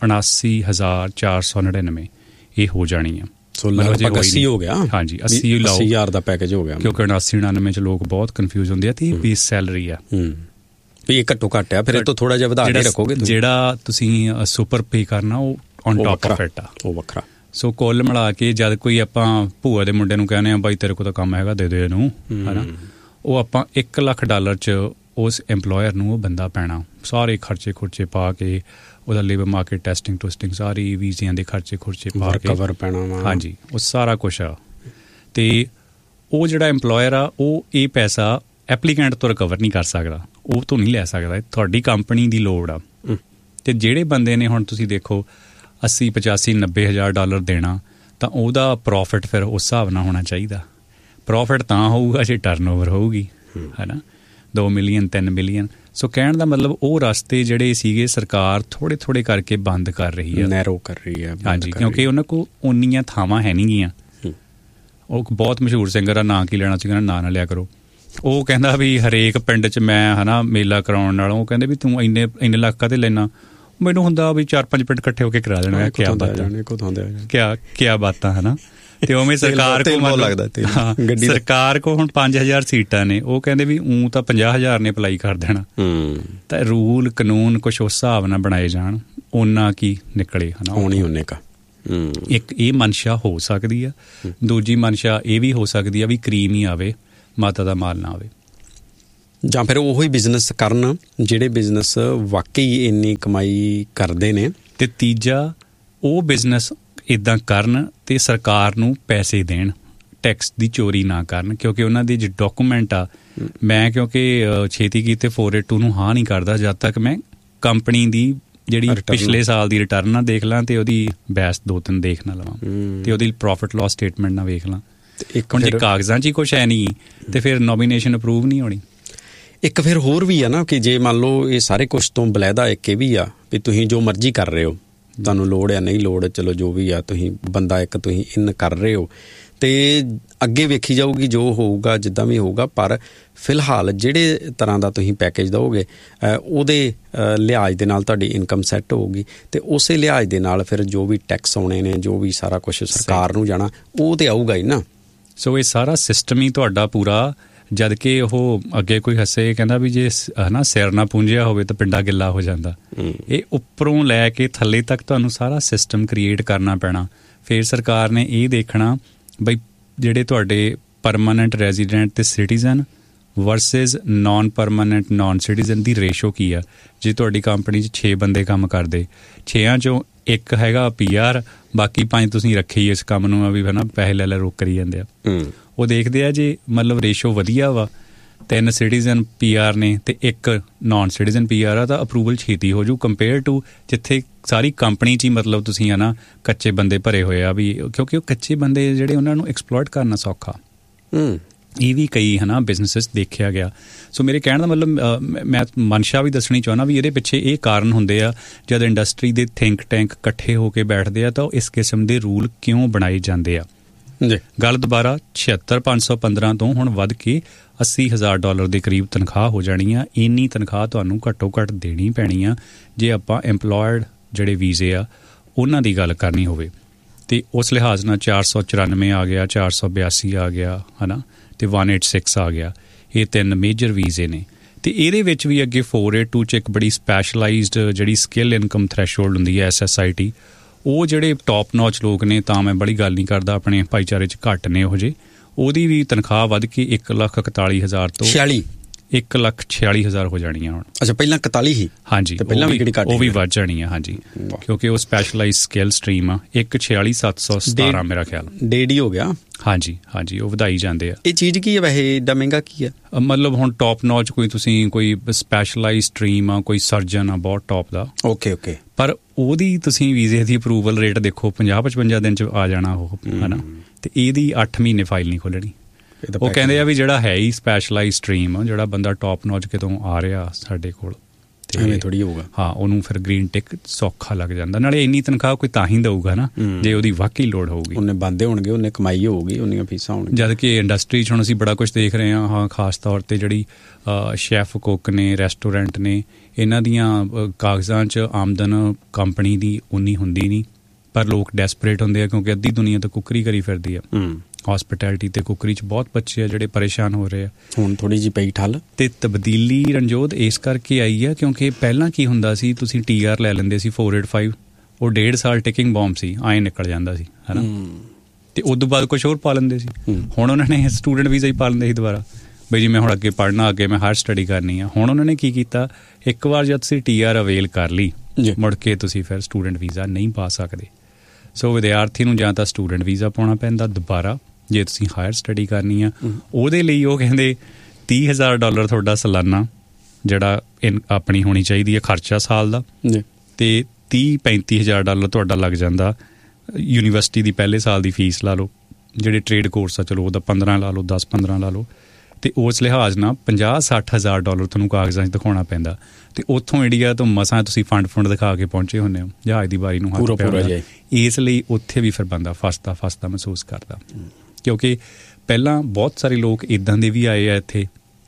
79,499 ਇਹ ਹੋ ਜਾਣੀ ਆ। ਲਗਭਗ 80 ਹੋ ਗਿਆ। ਹਾਂਜੀ, 80,000 ਦਾ ਪੈਕੇਜ ਹੋ ਗਿਆ, ਕਿਉਂਕਿ 79-99 'ਚ ਲੋਕ ਬਹੁਤ ਕਨਫਿਊਜ਼ ਹੁੰਦੇ ਆ, ਅਤੇ ਇਹ ਬੇਸ ਸੈਲਰੀ ਆ, ਵੀ ਇਹ ਘੱਟੋ ਘੱਟ ਆ। ਫਿਰ ਇਹ ਤੋਂ ਥੋੜਾ ਜਿਹਾ ਵਧਾ ਕੇ ਰੱਖੋਗੇ। ਜਿਹੜਾ ਤੁਸੀਂ ਸੁਪਰ ਪੇ ਕਰਨਾ ਉਹ ਔਨ ਟਾਪ ਆਫ ਇਟ ਆ, ਉਹ ਵੱਖਰਾ। ਸੋ ਕੁੱਲ ਮਿਲਾ ਕੇ ਜਦ ਕੋਈ ਆਪਾਂ ਭੂਆ ਦੇ ਮੁੰਡੇ ਨੂੰ ਕਹਿੰਦੇ ਆ ਬਾਈ ਤੇਰੇ ਕੋਲ ਤਾਂ ਕੰਮ ਹੈਗਾ, ਦੇ ਦੇ ਇਹਨੂੰ, ਹੈ ਨਾ, ਉਹ ਆਪਾਂ $1 ਲੱਖ 'ਚ ਉਸ ਇੰਪਲੋਇਰ ਨੂੰ ਉਹ ਬੰਦਾ ਪੈਣਾ, ਸਾਰੇ ਖਰਚੇ ਪਾ ਕੇ, ਉਹਦਾ ਲੇਬਰ ਮਾਰਕੀਟ ਟੈਸਟਿੰਗ ਟੂਸਟਿੰਗ ਸਾਰੀ, ਵੀਜ਼ਿਆਂ ਦੇ ਖਰਚੇ ਪਾ ਕੇ ਕਵਰ ਪੈਣਾ ਵਾ। ਹਾਂਜੀ, ਉਹ ਸਾਰਾ ਕੁਛ ਆ। ਅਤੇ ਉਹ ਜਿਹੜਾ ਇੰਪਲੋਇਰ ਆ ਉਹ ਇਹ ਪੈਸਾ ਐਪਲੀਕੈਂਟ ਤੋਂ ਰਿਕਵਰ ਨਹੀਂ ਕਰ ਸਕਦਾ, ਉਹ ਤੋਂ ਨਹੀਂ ਲੈ ਸਕਦਾ, ਤੁਹਾਡੀ ਕੰਪਨੀ ਦੀ ਲੋੜ ਆ। ਅਤੇ ਜਿਹੜੇ ਬੰਦੇ ਨੇ ਹੁਣ ਤੁਸੀਂ ਦੇਖੋ 80, 85, 90 ਹਜ਼ਾਰ ਡਾਲਰ ਦੇਣਾ, ਤਾਂ ਉਹਦਾ ਪ੍ਰੋਫਿਟ ਫਿਰ ਉਸ ਹਿਸਾਬ ਨਾਲ ਹੋਣਾ ਚਾਹੀਦਾ। ਪ੍ਰੋਫਿਟ ਤਾਂ ਹੋਊਗਾ ਜੇ ਟਰਨਓਵਰ ਹੋਊਗੀ, ਹੈ ਨਾ, 2 ਮਿਲੀਅਨ 3 ਮਿਲੀਅਨ। ਸੋ ਕਹਿਣ ਦਾ ਮਤਲਬ ਉਹ ਰਸਤੇ ਜਿਹੜੇ ਸੀਗੇ ਸਰਕਾਰ ਥੋੜ੍ਹੇ ਕਰਕੇ ਬੰਦ ਕਰ ਰਹੀ ਹੈ, ਨੈਰੋ ਕਰ ਰਹੀ ਹੈ। ਹਾਂਜੀ, ਕਿਉਂਕਿ ਉਹਨਾਂ ਕੋਲ ਓਨੀਆਂ ਥਾਵਾਂ ਹੈ ਨਹੀਂ ਗੀਆਂ। ਉਹ ਬਹੁਤ ਮਸ਼ਹੂਰ ਸਿੰਗਰ ਆ, ਨਾਂ ਕੀ ਲੈਣਾ ਸੀ, ਨਾਂ ਨਾ ਲਿਆ ਕਰੋ। ਉਹ ਕਹਿੰਦਾ ਵੀ ਹਰੇਕ ਪਿੰਡ 'ਚ ਮੈਂ, ਹੈ ਨਾ, ਮੇਲਾ ਕਰਾਉਣ ਨਾਲੋਂ, ਉਹ ਕਹਿੰਦੇ ਵੀ ਤੂੰ ਇੰਨੇ ਲੱਖ 'ਤੇ ਲੈਣਾ, ਮੈਨੂੰ ਹੁੰਦਾ ਵੀ 4-5 ਪਿੰਡ ਇਕੱਠੇ ਹੋ ਕੇ ਕਰਾ ਦੇਣਾ। ਕਿਆ ਬਾਤਾਂ, ਹੈ ਨਾ। ਤੇ ਉਵੇਂ ਸਰਕਾਰ ਕੋਲ ਹੁਣ 5,000 ਸੀਟਾਂ ਨੇ, ਉਹ ਕਹਿੰਦੇ ਵੀ ਊਂ ਤਾਂ 50,000 ਨੇ ਅਪਲਾਈ ਕਰ ਦੇਣਾ। ਤਾਂ ਰੂਲ ਕਾਨੂੰਨ ਕੁਛ ਉਸ ਹਿਸਾਬ ਨਾਲ ਬਣਾਏ ਜਾਣ, ਓਨਾ ਕੀ ਨਿਕਲੇ, ਹੈ ਨਾ। ਇੱਕ ਇਹ ਮਨਸ਼ਾ ਹੋ ਸਕਦੀ ਆ, ਦੂਜੀ ਮਨਸ਼ਾ ਇਹ ਵੀ ਹੋ ਸਕਦੀ ਆ ਵੀ ਕਰੀਮ ਹੀ ਆਵੇ, ਮਾਤਾ ਦਾ ਮਾਲ ਨਾ ਆਵੇ, ਜਾਂ ਫਿਰ ਉਹੀ ਬਿਜ਼ਨਸ ਕਰਨ ਜਿਹੜੇ ਬਿਜ਼ਨਸ ਵਾਕਈ ਇੰਨੀ ਕਮਾਈ ਕਰਦੇ ਨੇ। ਅਤੇ ਤੀਜਾ ਉਹ ਬਿਜ਼ਨਸ ਇੱਦਾਂ ਕਰਨ ਅਤੇ ਸਰਕਾਰ ਨੂੰ ਪੈਸੇ ਦੇਣ, ਟੈਕਸ ਦੀ ਚੋਰੀ ਨਾ ਕਰਨ, ਕਿਉਂਕਿ ਉਹਨਾਂ ਦੇ ਜੋ ਡਾਕੂਮੈਂਟ ਆ, ਮੈਂ ਕਿਉਂਕਿ ਛੇਤੀ ਕੀਤੇ 482 ਨੂੰ ਹਾਂ ਨਹੀਂ ਕਰਦਾ ਜਦ ਤੱਕ ਮੈਂ ਕੰਪਨੀ ਦੀ ਜਿਹੜੀ ਪਿਛਲੇ ਸਾਲ ਦੀ ਰਿਟਰਨ ਨਾ ਦੇਖ ਲਾਂ, ਅਤੇ ਉਹਦੀ ਬੈਸ 2-3 ਦੇਖ ਨਾ ਲਵਾਂ, ਅਤੇ ਉਹਦੀ ਪ੍ਰੋਫਿਟ ਲਾਸ ਸਟੇਟਮੈਂਟ ਨਾ ਵੇਖ ਲਾਂ। ਹੁਣ ਜੇ ਕਾਗਜ਼ਾਂ 'ਚ ਹੀ ਕੁਛ ਹੈ ਨਹੀਂ, ਅਤੇ ਫਿਰ ਨੋਮੀਨੇਸ਼ਨ ਅਪਰੂਵ ਨਹੀਂ ਹੋਣੀ। ਇੱਕ ਫਿਰ ਹੋਰ ਵੀ ਆ ਨਾ ਕਿ ਜੇ ਮੰਨ ਲਓ ਇਹ ਸਾਰੇ ਕੁਛ ਤੋਂ ਬਲੈਦਾ ਇੱਕ ਇਹ ਵੀ ਆ ਵੀ ਤੁਸੀਂ ਜੋ ਮਰਜ਼ੀ ਕਰ ਰਹੇ ਹੋ, ਤੁਹਾਨੂੰ ਲੋੜ ਆ ਨਹੀਂ ਲੋੜ, ਚਲੋ ਜੋ ਵੀ ਆ, ਤੁਸੀਂ ਬੰਦਾ ਇੱਕ ਤੁਸੀਂ ਇਨ ਕਰ ਰਹੇ ਹੋ, ਅਤੇ ਅੱਗੇ ਵੇਖੀ ਜਾਊਗੀ ਜੋ ਹੋਊਗਾ ਜਿੱਦਾਂ ਵੀ ਹੋਊਗਾ। ਪਰ ਫਿਲਹਾਲ ਜਿਹੜੇ ਤਰ੍ਹਾਂ ਦਾ ਤੁਸੀਂ ਪੈਕੇਜ ਦਿਓਗੇ ਉਹਦੇ ਲਿਹਾਜ਼ ਦੇ ਨਾਲ ਤੁਹਾਡੀ ਇਨਕਮ ਸੈੱਟ ਹੋਊਗੀ, ਅਤੇ ਉਸੇ ਲਿਹਾਜ਼ ਦੇ ਨਾਲ ਫਿਰ ਜੋ ਵੀ ਟੈਕਸ ਆਉਣੇ ਨੇ, ਜੋ ਵੀ ਸਾਰਾ ਕੁਛ ਸਰਕਾਰ ਨੂੰ ਜਾਣਾ, ਉਹ ਤਾਂ ਆਊਗਾ ਹੀ ਨਾ। ਸੋ ਇਹ ਸਾਰਾ ਸਿਸਟਮ ਹੀ ਤੁਹਾਡਾ ਪੂਰਾ, ਜਦ ਕਿ ਉਹ ਅੱਗੇ ਕੋਈ ਹੱਸੇ ਕਹਿੰਦਾ ਵੀ ਜੇ, ਹੈ ਨਾ, ਸਿਰ ਨਾ ਪੂੰਝਿਆ ਹੋਵੇ ਤਾਂ ਪਿੰਡਾ ਗਿੱਲਾ ਹੋ ਜਾਂਦਾ। ਇਹ ਉੱਪਰੋਂ ਲੈ ਕੇ ਥੱਲੇ ਤੱਕ ਤੁਹਾਨੂੰ ਸਾਰਾ ਸਿਸਟਮ ਕ੍ਰੀਏਟ ਕਰਨਾ ਪੈਣਾ। ਫਿਰ ਸਰਕਾਰ ਨੇ ਇਹ ਦੇਖਣਾ ਬਈ ਜਿਹੜੇ ਤੁਹਾਡੇ ਪਰਮਾਨੈਂਟ ਰੈਜ਼ੀਡੈਂਟ ਅਤੇ citizen versus naan permanent naan citizen ਦੀ ਰੇਸ਼ੋ ਕੀ ਆ। ਜੇ ਤੁਹਾਡੀ ਕੰਪਨੀ 'ਚ 6 ਬੰਦੇ ਕੰਮ ਕਰਦੇ, 6 'ਚੋਂ ਇੱਕ ਹੈਗਾ PR, ਬਾਕੀ 5 ਤੁਸੀਂ ਰੱਖੇ ਹੀ ਇਸ ਕੰਮ ਨੂੰ ਆ ਵੀ, ਹੈ ਨਾ, ਪੈਸੇ ਲੈ ਰੋਕ ਕਰੀ ਜਾਂਦੇ ਆ। ਉਹ ਦੇਖਦੇ ਆ ਜੇ ਮਤਲਬ ਰੇਸ਼ੋ ਵਧੀਆ ਵਾ 3 ਸਿਟੀਜ਼ਨ PR ਨੇ ਤੇ 1 ਨਾਨ ਸਿਟੀਜ਼ਨ PR ਆ ਤਾਂ ਅਪਰੂਵਲ ਛੇਤੀ ਹੋ ਜੂ ਕੰਪੇਅਰ ਟੂ ਜਿੱਥੇ ਸਾਰੀ ਕੰਪਨੀ 'ਚ ਹੀ ਮਤਲਬ ਤੁਸੀਂ ਹੈ ਨਾ ਕੱਚੇ ਬੰਦੇ ਭਰੇ ਹੋਏ ਆ ਵੀ, ਕਿਉਂਕਿ ਉਹ ਕੱਚੇ ਬੰਦੇ ਜਿਹੜੇ ਉਹਨਾਂ ਨੂੰ ਐਕਸਪਲੋਇਟ ਕਰਨਾ ਸੌਖਾ। ਇਹ ਵੀ ਕਈ ਹੈ ਨਾ ਬਿਜ਼ਨਸਿਸ ਦੇਖਿਆ ਗਿਆ। ਸੋ ਮੇਰੇ ਕਹਿਣ ਦਾ ਮਤਲਬ ਮੈਂ ਮਨਸ਼ਾ ਵੀ ਦੱਸਣੀ ਚਾਹੁੰਦਾ ਵੀ ਇਹਦੇ ਪਿੱਛੇ ਇਹ ਕਾਰਨ ਹੁੰਦੇ ਆ ਜਦ ਇੰਡਸਟਰੀ ਦੇ ਥਿੰਕ ਟੈਂਕ ਇਕੱਠੇ ਹੋ ਕੇ ਬੈਠਦੇ ਆ ਤਾਂ ਉਹ ਇਸ ਕਿਸਮ ਦੇ ਰੂਲ ਕਿਉਂ ਬਣਾਏ ਜਾਂਦੇ ਆ। ਗੱਲ ਦੁਬਾਰਾ 76515 ਤੋਂ ਹੁਣ ਵੱਧ ਕੇ $80,000 ਦੇ ਕਰੀਬ ਤਨਖਾਹ ਹੋ ਜਾਣੀ ਆ। ਇੰਨੀ ਤਨਖਾਹ ਤੁਹਾਨੂੰ ਘੱਟੋ ਘੱਟ ਦੇਣੀ ਪੈਣੀ ਆ ਜੇ ਆਪਾਂ ਐਮਪਲੋਇਡ ਜਿਹੜੇ ਵੀਜ਼ੇ ਆ ਉਹਨਾਂ ਦੀ ਗੱਲ ਕਰਨੀ ਹੋਵੇ। ਅਤੇ ਉਸ ਲਿਹਾਜ਼ ਨਾਲ 494 ਆ ਗਿਆ, 482 ਆ ਗਿਆ ਹੈ ਨਾ, ਅਤੇ 186 ਆ ਗਿਆ। ਇਹ 3 ਮੇਜਰ ਵੀਜ਼ੇ ਨੇ। ਅਤੇ ਇਹਦੇ ਵਿੱਚ ਵੀ ਅੱਗੇ 482 'ਚ ਇੱਕ ਬੜੀ ਸਪੈਸ਼ਲਾਈਜ਼ਡ ਜਿਹੜੀ ਸਕਿੱਲ ਇਨਕਮ ਥ੍ਰੈਸ਼ਹੋਲਡ ਹੁੰਦੀ ਹੈ SSIT, ਉਹ ਜਿਹੜੇ ਟੌਪ ਨੌਚ ਲੋਕ ਨੇ, ਤਾਂ ਮੈਂ ਬੜੀ ਗੱਲ ਨਹੀਂ ਕਰਦਾ, ਆਪਣੇ ਭਾਈਚਾਰੇ 'ਚ ਘੱਟ ਨੇ ਉਹੋ ਜਿਹੇ, ਉਹਦੀ ਵੀ ਤਨਖਾਹ ਵੱਧ ਕੇ 1,41,000 ਤੋਂ 1,46,000 ਹੋ ਜਾਣੀ ਆ ਹੁਣ। ਅੱਛਾ, ਪਹਿਲਾਂ 41 ਹੀ? ਹਾਂਜੀ, ਪਹਿਲਾਂ ਵੀ ਉਹ ਵੀ ਵੱਧ ਜਾਣੀ ਆ। ਹਾਂਜੀ, ਕਿਉਂਕਿ ਉਹ ਸਪੈਸ਼ਲਾਈਜ਼ ਸਕਿੱਲ ਸਟਰੀਮ ਆ। 1,46,717 ਮੇਰਾ ਖਿਆਲ ਡੇਢ ਹੀ ਹੋ ਗਿਆ। ਹਾਂਜੀ ਹਾਂਜੀ, ਉਹ ਵਧਾਈ ਜਾਂਦੇ ਆ। ਇਹ ਚੀਜ਼ ਕੀ ਹੈ ਵੈਸੇ, ਏਡਾ ਮਹਿੰਗਾ ਕੀ ਹੈ? ਮਤਲਬ ਹੁਣ ਟੌਪ ਨੌਚ ਕੋਈ ਤੁਸੀਂ ਕੋਈ ਸਪੈਸ਼ਲਾਈਜ਼ ਸਟਰੀਮ ਆ, ਕੋਈ ਸਰਜਨ ਆ ਬਹੁਤ ਟੌਪ ਦਾ, ਓਕੇ, ਪਰ ਉਹਦੀ ਤੁਸੀਂ ਵੀਜ਼ੇ ਦੀ ਅਪਰੂਵਲ ਰੇਟ ਦੇਖੋ 50-55 ਦਿਨ 'ਚ ਆ ਜਾਣਾ ਉਹ, ਹੈ ਨਾ, ਅਤੇ ਇਹਦੀ 8 ਮਹੀਨੇ ਫਾਈਲ ਨਹੀਂ ਖੋਲ੍ਹਣੀ। ਉਹ ਕਹਿੰਦੇ ਆ ਵੀ ਜਿਹੜਾ ਹੈ ਹੀ ਸਪੈਸ਼ਲਾਈਜ਼ ਸਟਰੀਮ, ਜਿਹੜਾ ਬੰਦਾ ਟੌਪ ਨੌਚ ਕਿਤੋਂ ਆ ਰਿਹਾ ਸਾਡੇ ਕੋਲ, ਐਵੇਂ ਥੋੜ੍ਹੀ ਹੋਊਗਾ। ਹਾਂ, ਉਹਨੂੰ ਫਿਰ ਗ੍ਰੀਨ ਟਿਕ ਸੌਖਾ ਲੱਗ ਜਾਂਦਾ। ਨਾਲੇ ਇੰਨੀ ਤਨਖਾਹ ਕੋਈ ਤਾਂ ਹੀ ਦਊਗਾ ਨਾ ਜੇ ਉਹਦੀ ਵਾਕਈ ਲੋੜ ਹੋਊਗੀ। ਉਹਨੇ ਬੰਦੇ ਹੋਣਗੇ, ਉਹਨੇ ਕਮਾਈ ਹੋਊਗੀ, ਉਹਨੀਆਂ ਫੀਸਾਂ ਹੋਣਗੀਆਂ। ਜਦ ਕਿ ਇੰਡਸਟਰੀ 'ਚ ਹੁਣ ਅਸੀਂ ਬੜਾ ਕੁਛ ਦੇਖ ਰਹੇ ਹਾਂ। ਹਾਂ, ਖਾਸ ਤੌਰ 'ਤੇ ਜਿਹੜੀ ਸ਼ੈਫ ਕੁੱਕ ਨੇ, ਰੈਸਟੋਰੈਂਟ ਨੇ, ਇਹਨਾਂ ਦੀਆਂ ਕਾਗਜ਼ਾਂ 'ਚ ਆਮਦਨ ਕੰਪਨੀ ਦੀ ਉਨੀ ਹੁੰਦੀ ਨਹੀਂ, ਪਰ ਲੋਕ ਡੈਸਪਰੇਟ ਹੁੰਦੇ ਆ ਕਿਉਂਕਿ ਅੱਧੀ ਦੁਨੀਆ ਤਾਂ ਕੁੱਕਰੀ ਕਰੀ ਫਿਰਦੀ ਆ। ਹੌਸਪਿਟੈਲਿਟੀ ਤੇ ਕੁੱਕਰੀ 'ਚ ਬਹੁਤ ਬੱਚੇ ਆ ਜਿਹੜੇ ਪਰੇਸ਼ਾਨ ਹੋ ਰਹੇ ਆ। ਹੁਣ ਥੋੜ੍ਹੀ ਜਿਹੀ ਪਈ ਠੱਲ ਤੇ ਤਬਦੀਲੀ ਰਣਜੋਤ ਇਸ ਕਰਕੇ ਆਈ ਆ ਕਿਉਂਕਿ ਪਹਿਲਾਂ ਕੀ ਹੁੰਦਾ ਸੀ, ਤੁਸੀਂ TR ਲੈ ਲੈਂਦੇ ਸੀ 485, ਉਹ 1.5 ਸਾਲ ਟਿਕਿੰਗ ਬੌਂਬ ਸੀ, ਐਂ ਨਿਕਲ ਜਾਂਦਾ ਸੀ, ਹੈ ਨਾ, ਅਤੇ ਉਦੋਂ ਬਾਅਦ ਕੁਛ ਹੋਰ ਪਾ ਲੈਂਦੇ ਸੀ। ਹੁਣ ਉਹਨਾਂ ਨੇ ਸਟੂਡੈਂਟ ਵੀਜ਼ਾ ਹੀ ਪਾ ਲੈਂਦੇ ਸੀ ਦੁਬਾਰਾ, ਬਈ ਜੀ ਮੈਂ ਹੁਣ ਅੱਗੇ ਪੜ੍ਹਨਾ, ਅੱਗੇ ਮੈਂ ਹਾਇਰ ਸਟੱਡੀ ਕਰਨੀ ਆ। ਹੁਣ ਉਹਨਾਂ ਨੇ ਕੀ ਕੀਤਾ, ਇੱਕ ਵਾਰ ਜਦ ਤੁਸੀਂ TR ਅਵੇਲ ਕਰ ਲਈ, ਮੁੜ ਕੇ ਤੁਸੀਂ ਫਿਰ ਸਟੂਡੈਂਟ ਵੀਜ਼ਾ ਨਹੀਂ ਪਾ ਸਕਦੇ। ਸੋ ਵਿਦਿਆਰਥੀ ਨੂੰ ਜਾਂ ਤਾਂ ਸਟੂਡੈਂਟ ਵੀਜ਼ਾ ਪਾਉਣਾ ਪੈਂਦਾ ਦੁਬਾਰਾ ਜੇ ਤੁਸੀਂ ਹਾਇਰ ਸਟੱਡੀ ਕਰਨੀ ਆ। ਉਹਦੇ ਲਈ ਉਹ ਕਹਿੰਦੇ $30,000 ਤੁਹਾਡਾ ਸਾਲਾਨਾ ਜਿਹੜਾ ਆਪਣੀ ਹੋਣੀ ਚਾਹੀਦੀ ਹੈ ਖਰਚਾ ਸਾਲ ਦਾ, ਅਤੇ $30,000-35,000 ਤੁਹਾਡਾ ਲੱਗ ਜਾਂਦਾ ਯੂਨੀਵਰਸਿਟੀ ਦੀ ਪਹਿਲੇ ਸਾਲ ਦੀ ਫੀਸ ਲਾ ਲਓ। ਜਿਹੜੇ ਟ੍ਰੇਡ ਕੋਰਸ ਆ ਚਲੋ ਉਹਦਾ 15 ਲਾ ਲਓ, 10-15 ਲਾ ਲਓ, ਅਤੇ ਉਸ ਲਿਹਾਜ਼ ਨਾਲ $50,000-60,000 ਤੁਹਾਨੂੰ ਕਾਗਜ਼ਾਂ 'ਚ ਦਿਖਾਉਣਾ ਪੈਂਦਾ। ਅਤੇ ਉੱਥੋਂ ਇੰਡੀਆ ਤੋਂ ਮਸਾਂ ਤੁਸੀਂ ਫੰਡ ਦਿਖਾ ਕੇ ਪਹੁੰਚੇ ਹੁੰਦੇ ਹੋ, ਜਹਾਜ਼ ਦੀ ਵਾਰੀ ਨੂੰ ਹੱਥ ਪਿਆ। ਇਸ ਲਈ ਉੱਥੇ ਵੀ ਫਿਰ ਬੰਦਾ ਫਸਦਾ ਮਹਿਸੂਸ ਕਰਦਾ, ਕਿਉਂਕਿ ਪਹਿਲਾਂ ਬਹੁਤ ਸਾਰੇ ਲੋਕ ਇੱਦਾਂ ਦੇ ਵੀ ਆਏ ਆ ਇੱਥੇ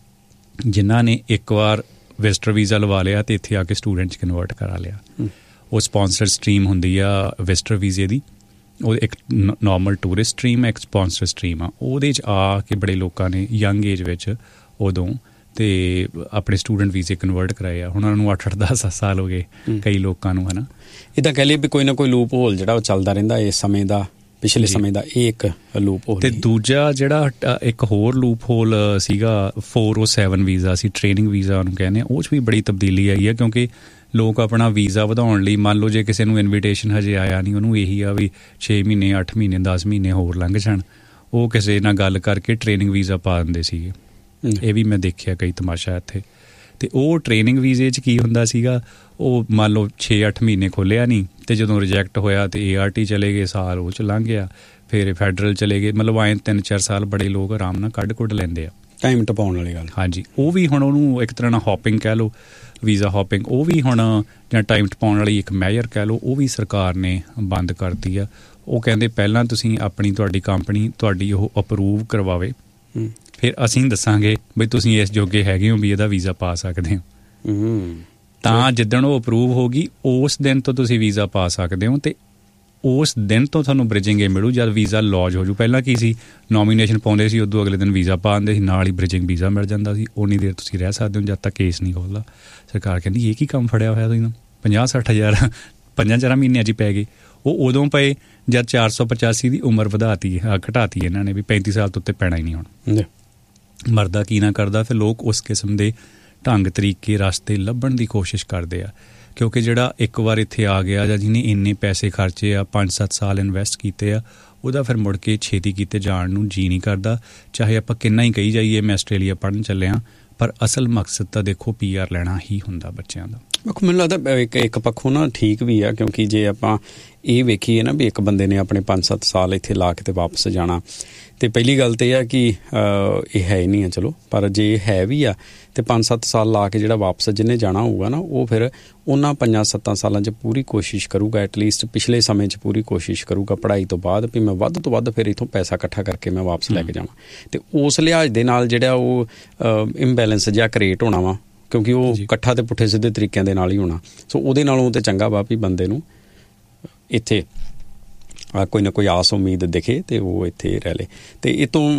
ਜਿਨ੍ਹਾਂ ਨੇ ਇੱਕ ਵਾਰ ਵਿਜ਼ਟਰ ਵੀਜ਼ਾ ਲਵਾ ਲਿਆ ਅਤੇ ਇੱਥੇ ਆ ਕੇ ਸਟੂਡੈਂਟ 'ਚ ਕਨਵਰਟ ਕਰਾ ਲਿਆ। ਉਹ ਸਪੋਂਸਰ ਸਟਰੀਮ ਹੁੰਦੀ ਆ ਵਿਜ਼ਟਰ ਵੀਜ਼ੇ ਦੀ, ਉਹ ਇੱਕ ਨੋਰਮਲ ਟੂਰਿਸਟ ਸਟਰੀਮ ਹੈ, ਇੱਕ ਸਪੋਂਸਰ ਸਟਰੀਮ ਆ। ਉਹਦੇ 'ਚ ਆ ਕੇ ਬੜੇ ਲੋਕਾਂ ਨੇ ਯੰਗ ਏਜ ਵਿੱਚ ਉਦੋਂ ਅਤੇ ਆਪਣੇ ਸਟੂਡੈਂਟ ਵੀਜ਼ੇ ਕਨਵਰਟ ਕਰਾਏ ਆ। ਹੁਣ ਉਹਨਾਂ ਨੂੰ 8-10 ਸਾਲ ਹੋ ਗਏ ਕਈ ਲੋਕਾਂ ਨੂੰ, ਹੈ ਨਾ। ਇੱਦਾਂ ਕਹਿ ਲਈਏ ਵੀ ਕੋਈ ਨਾ ਕੋਈ ਲੂਪ ਹੋਲ ਜਿਹੜਾ ਉਹ ਚੱਲਦਾ ਰਹਿੰਦਾ ਇਸ ਸਮੇਂ ਦਾ, ਪਿਛਲੇ ਸਮੇਂ ਦਾ। ਇਹ ਇੱਕ ਲੂਪ ਹੋਲ। ਅਤੇ ਦੂਜਾ ਜਿਹੜਾ ਇੱਕ ਹੋਰ ਲੂਪ ਹੋਲ ਸੀਗਾ 407 ਵੀਜ਼ਾ ਸੀ, ਟ੍ਰੇਨਿੰਗ ਵੀਜ਼ਾ ਉਹਨੂੰ ਕਹਿੰਦੇ ਆ। ਉਹ 'ਚ ਵੀ ਬੜੀ ਤਬਦੀਲੀ ਆਈ ਹੈ ਕਿਉਂਕਿ ਲੋਕ ਆਪਣਾ ਵੀਜ਼ਾ ਵਧਾਉਣ ਲਈ, ਮੰਨ ਲਓ ਜੇ ਕਿਸੇ ਨੂੰ ਇਨਵੀਟੇਸ਼ਨ ਹਜੇ ਆਇਆ ਨਹੀਂ, ਉਹਨੂੰ ਇਹੀ ਆ ਵੀ 6 ਮਹੀਨੇ 8 ਮਹੀਨੇ 10 ਮਹੀਨੇ ਹੋਰ ਲੰਘ ਜਾਣ, ਉਹ ਕਿਸੇ ਨਾਲ ਗੱਲ ਕਰਕੇ ਟ੍ਰੇਨਿੰਗ ਵੀਜ਼ਾ ਪਾ ਦਿੰਦੇ ਸੀਗੇ। ਇਹ ਵੀ ਮੈਂ ਦੇਖਿਆ ਕਈ ਤਮਾਸ਼ਾ ਇੱਥੇ। ਅਤੇ ਉਹ ਟ੍ਰੇਨਿੰਗ ਵੀਜ਼ੇ 'ਚ ਕੀ ਹੁੰਦਾ ਸੀਗਾ, ਉਹ ਮੰਨ ਲਓ 6-8 ਮਹੀਨੇ ਖੋਲ੍ਹਿਆ ਨਹੀਂ, ਅਤੇ ਜਦੋਂ ਰਿਜੈਕਟ ਹੋਇਆ ਅਤੇ ART ਚਲੇ ਗਏ, ਸਾਲ ਉਹ 'ਚ ਲੰਘ ਗਿਆ, ਫਿਰ ਫੈਡਰਲ ਚਲੇ ਗਏ। ਮਤਲਬ ਆਏ 3-4 ਸਾਲ ਬੜੇ ਲੋਕ ਆਰਾਮ ਨਾਲ ਕੱਢ ਲੈਂਦੇ ਆ, ਟਾਈਮ ਟਪਾਉਣ ਵਾਲੀ ਗੱਲ। ਹਾਂਜੀ, ਉਹ ਵੀ ਹੁਣ ਉਹਨੂੰ ਇੱਕ ਤਰ੍ਹਾਂ ਨਾਲ ਹੌਪਿੰਗ ਕਹਿ ਲਓ, ਵੀਜ਼ਾ ਹੌਪਿੰਗ, ਉਹ ਵੀ ਹੁਣ ਜਾਂ ਟਾਈਮ ਟਪਾਉਣ ਵਾਲੀ ਇੱਕ ਮੈਜਰ ਕਹਿ ਲਓ, ਉਹ ਵੀ ਸਰਕਾਰ ਨੇ ਬੰਦ ਕਰਤੀ ਆ। ਉਹ ਕਹਿੰਦੇ ਪਹਿਲਾਂ ਤੁਸੀਂ ਤੁਹਾਡੀ ਕੰਪਨੀ ਤੁਹਾਡੀ ਉਹ ਅਪਰੂਵ ਕਰਵਾਵੇ, ਫਿਰ ਅਸੀਂ ਦੱਸਾਂਗੇ ਬਈ ਤੁਸੀਂ ਇਸ ਜੋਗੇ ਹੈਗੇ ਹੋ ਵੀ ਇਹਦਾ ਵੀਜ਼ਾ ਪਾ ਸਕਦੇ ਹੋ। ਤਾਂ ਜਿੱਦਣ ਉਹ ਅਪਰੂਵ ਹੋ ਗਈ ਉਸ ਦਿਨ ਤੋਂ ਤੁਸੀਂ ਵੀਜ਼ਾ ਪਾ ਸਕਦੇ ਹੋ, ਅਤੇ ਉਸ ਦਿਨ ਤੋਂ ਤੁਹਾਨੂੰ ਬ੍ਰਿਜਿੰਗ ਇਹ ਮਿਲੂ ਜਦ ਵੀਜ਼ਾ ਲੌਜ ਹੋ ਜੂ। ਪਹਿਲਾਂ ਕੀ ਸੀ, ਨੋਮੀਨੇਸ਼ਨ ਪਾਉਂਦੇ ਸੀ, ਉਦੋਂ ਅਗਲੇ ਦਿਨ ਵੀਜ਼ਾ ਪਾ ਦਿੰਦੇ ਸੀ, ਨਾਲ ਹੀ ਬ੍ਰਿਜਿੰਗ ਵੀਜ਼ਾ ਮਿਲ ਜਾਂਦਾ ਸੀ। ਉਨੀ ਦੇਰ ਤੁਸੀਂ ਰਹਿ ਸਕਦੇ ਹੋ ਜਦ ਤੱਕ ਕੇਸ ਨਹੀਂ ਖੋਲ੍ਹਦਾ। ਸਰਕਾਰ ਕਹਿੰਦੀ ਇਹ ਕੀ ਕੰਮ ਫੜਿਆ ਹੋਇਆ ਤੁਸੀਂ, 50-60 ਹਜ਼ਾਰ 5-4 ਮਹੀਨਿਆਂ 'ਚ ਹੀ ਪੈ ਗਏ। ਉਹ ਉਦੋਂ ਪਏ ਜਦ 485 ਦੀ ਉਮਰ ਘਟਾਤੀ ਇਹਨਾਂ ਨੇ ਵੀ 35 ਸਾਲ ਤੋਂ ਉੱਤੇ ਪੈਣਾ ਹੀ ਨਹੀਂ ਹੁਣ। ਮਰਦਾ ਕੀ ਨਾ ਕਰਦਾ, ਫਿਰ ਲੋਕ ਉਸ ਕਿਸਮ ਦੇ ਢੰਗ ਤਰੀਕੇ ਰਸਤੇ ਲੱਭਣ ਦੀ ਕੋਸ਼ਿਸ਼ ਕਰਦੇ ਆ, ਕਿਉਂਕਿ ਜਿਹੜਾ ਇੱਕ ਵਾਰ ਇੱਥੇ ਆ ਗਿਆ ਜਾਂ ਜਿਹਨੇ ਇੰਨੇ ਪੈਸੇ ਖਰਚੇ ਆ, 5-7 ਸਾਲ ਇਨਵੈਸਟ ਕੀਤੇ ਆ, ਉਹਦਾ ਫਿਰ ਮੁੜ ਕੇ ਛੇਤੀ ਕੀਤੇ ਜਾਣ ਨੂੰ ਜੀ ਨਹੀਂ ਕਰਦਾ। ਚਾਹੇ ਆਪਾਂ ਕਿੰਨਾ ਹੀ ਕਹੀ ਜਾਈਏ ਮੈਂ ਆਸਟ੍ਰੇਲੀਆ ਪੜ੍ਹਨ ਚੱਲਿਆ, ਪਰ ਅਸਲ ਮਕਸਦ ਤਾਂ ਦੇਖੋ PR ਲੈਣਾ ਹੀ ਹੁੰਦਾ ਬੱਚਿਆਂ ਦਾ। ਮੈਨੂੰ ਲੱਗਦਾ ਇੱਕ ਪੱਖੋਂ ਨਾ ਠੀਕ ਵੀ ਆ, ਕਿਉਂਕਿ ਜੇ ਆਪਾਂ ਇਹ ਵੇਖੀਏ ਨਾ ਵੀ ਇੱਕ ਬੰਦੇ ਨੇ ਆਪਣੇ 5-7 ਸਾਲ ਇੱਥੇ ਲਾ ਕੇ ਤੇ ਵਾਪਸ ਜਾਣਾ, ਤੇ ਪਹਿਲੀ ਗੱਲ ਤਾਂ ਇਹ ਆ ਕਿ ਇਹ ਹੈ ਹੀ ਨਹੀਂ ਆ ਚਲੋ, ਪਰ ਜੇ ਹੈ ਵੀ ਆ ਤੇ 5-7 ਸਾਲ ਲਾ ਕੇ ਜਿਹੜਾ ਵਾਪਸ ਜਿਹਨੇ ਜਾਣਾ ਹੋਊਗਾ ਨਾ, ਉਹ ਫਿਰ ਉਹਨਾਂ 5-7 ਸਾਲਾਂ 'ਚ ਪੂਰੀ ਕੋਸ਼ਿਸ਼ ਕਰੂਗਾ, ਐਟਲੀਸਟ ਪਿਛਲੇ ਸਮੇਂ 'ਚ ਪੂਰੀ ਕੋਸ਼ਿਸ਼ ਕਰੂਗਾ ਪੜ੍ਹਾਈ ਤੋਂ ਬਾਅਦ ਵੀ ਮੈਂ ਵੱਧ ਤੋਂ ਵੱਧ ਫਿਰ ਇੱਥੋਂ ਪੈਸਾ ਇਕੱਠਾ ਕਰਕੇ ਮੈਂ ਵਾਪਸ ਲੈ ਕੇ ਜਾਵਾਂ। ਤੇ ਉਸ ਲਿਹਾਜ਼ ਦੇ ਨਾਲ ਜਿਹੜਾ ਉਹ ਇੰਬੈਲੈਂਸ ਜਿਹਾ ਕ੍ਰੀਏਟ ਹੋਣਾ ਵਾ, ਕਿਉਂਕਿ ਉਹ ਇਕੱਠਾ ਤੇ ਪੁੱਠੇ ਸਿੱਧੇ ਤਰੀਕਿਆਂ ਦੇ ਨਾਲ ਹੀ ਹੋਣਾ। ਸੋ ਉਹਦੇ ਨਾਲੋਂ ਤੇ ਚੰਗਾ ਵਾ ਵੀ ਬੰਦੇ ਨੂੰ ਇੱਥੇ ਕੋਈ ਨਾ ਕੋਈ ਆਸ ਉਮੀਦ ਦਿਖੇ ਤੇ ਉਹ ਇੱਥੇ ਰਹਿ ਲੇ। ਤੇ ਇਹ ਤੋਂ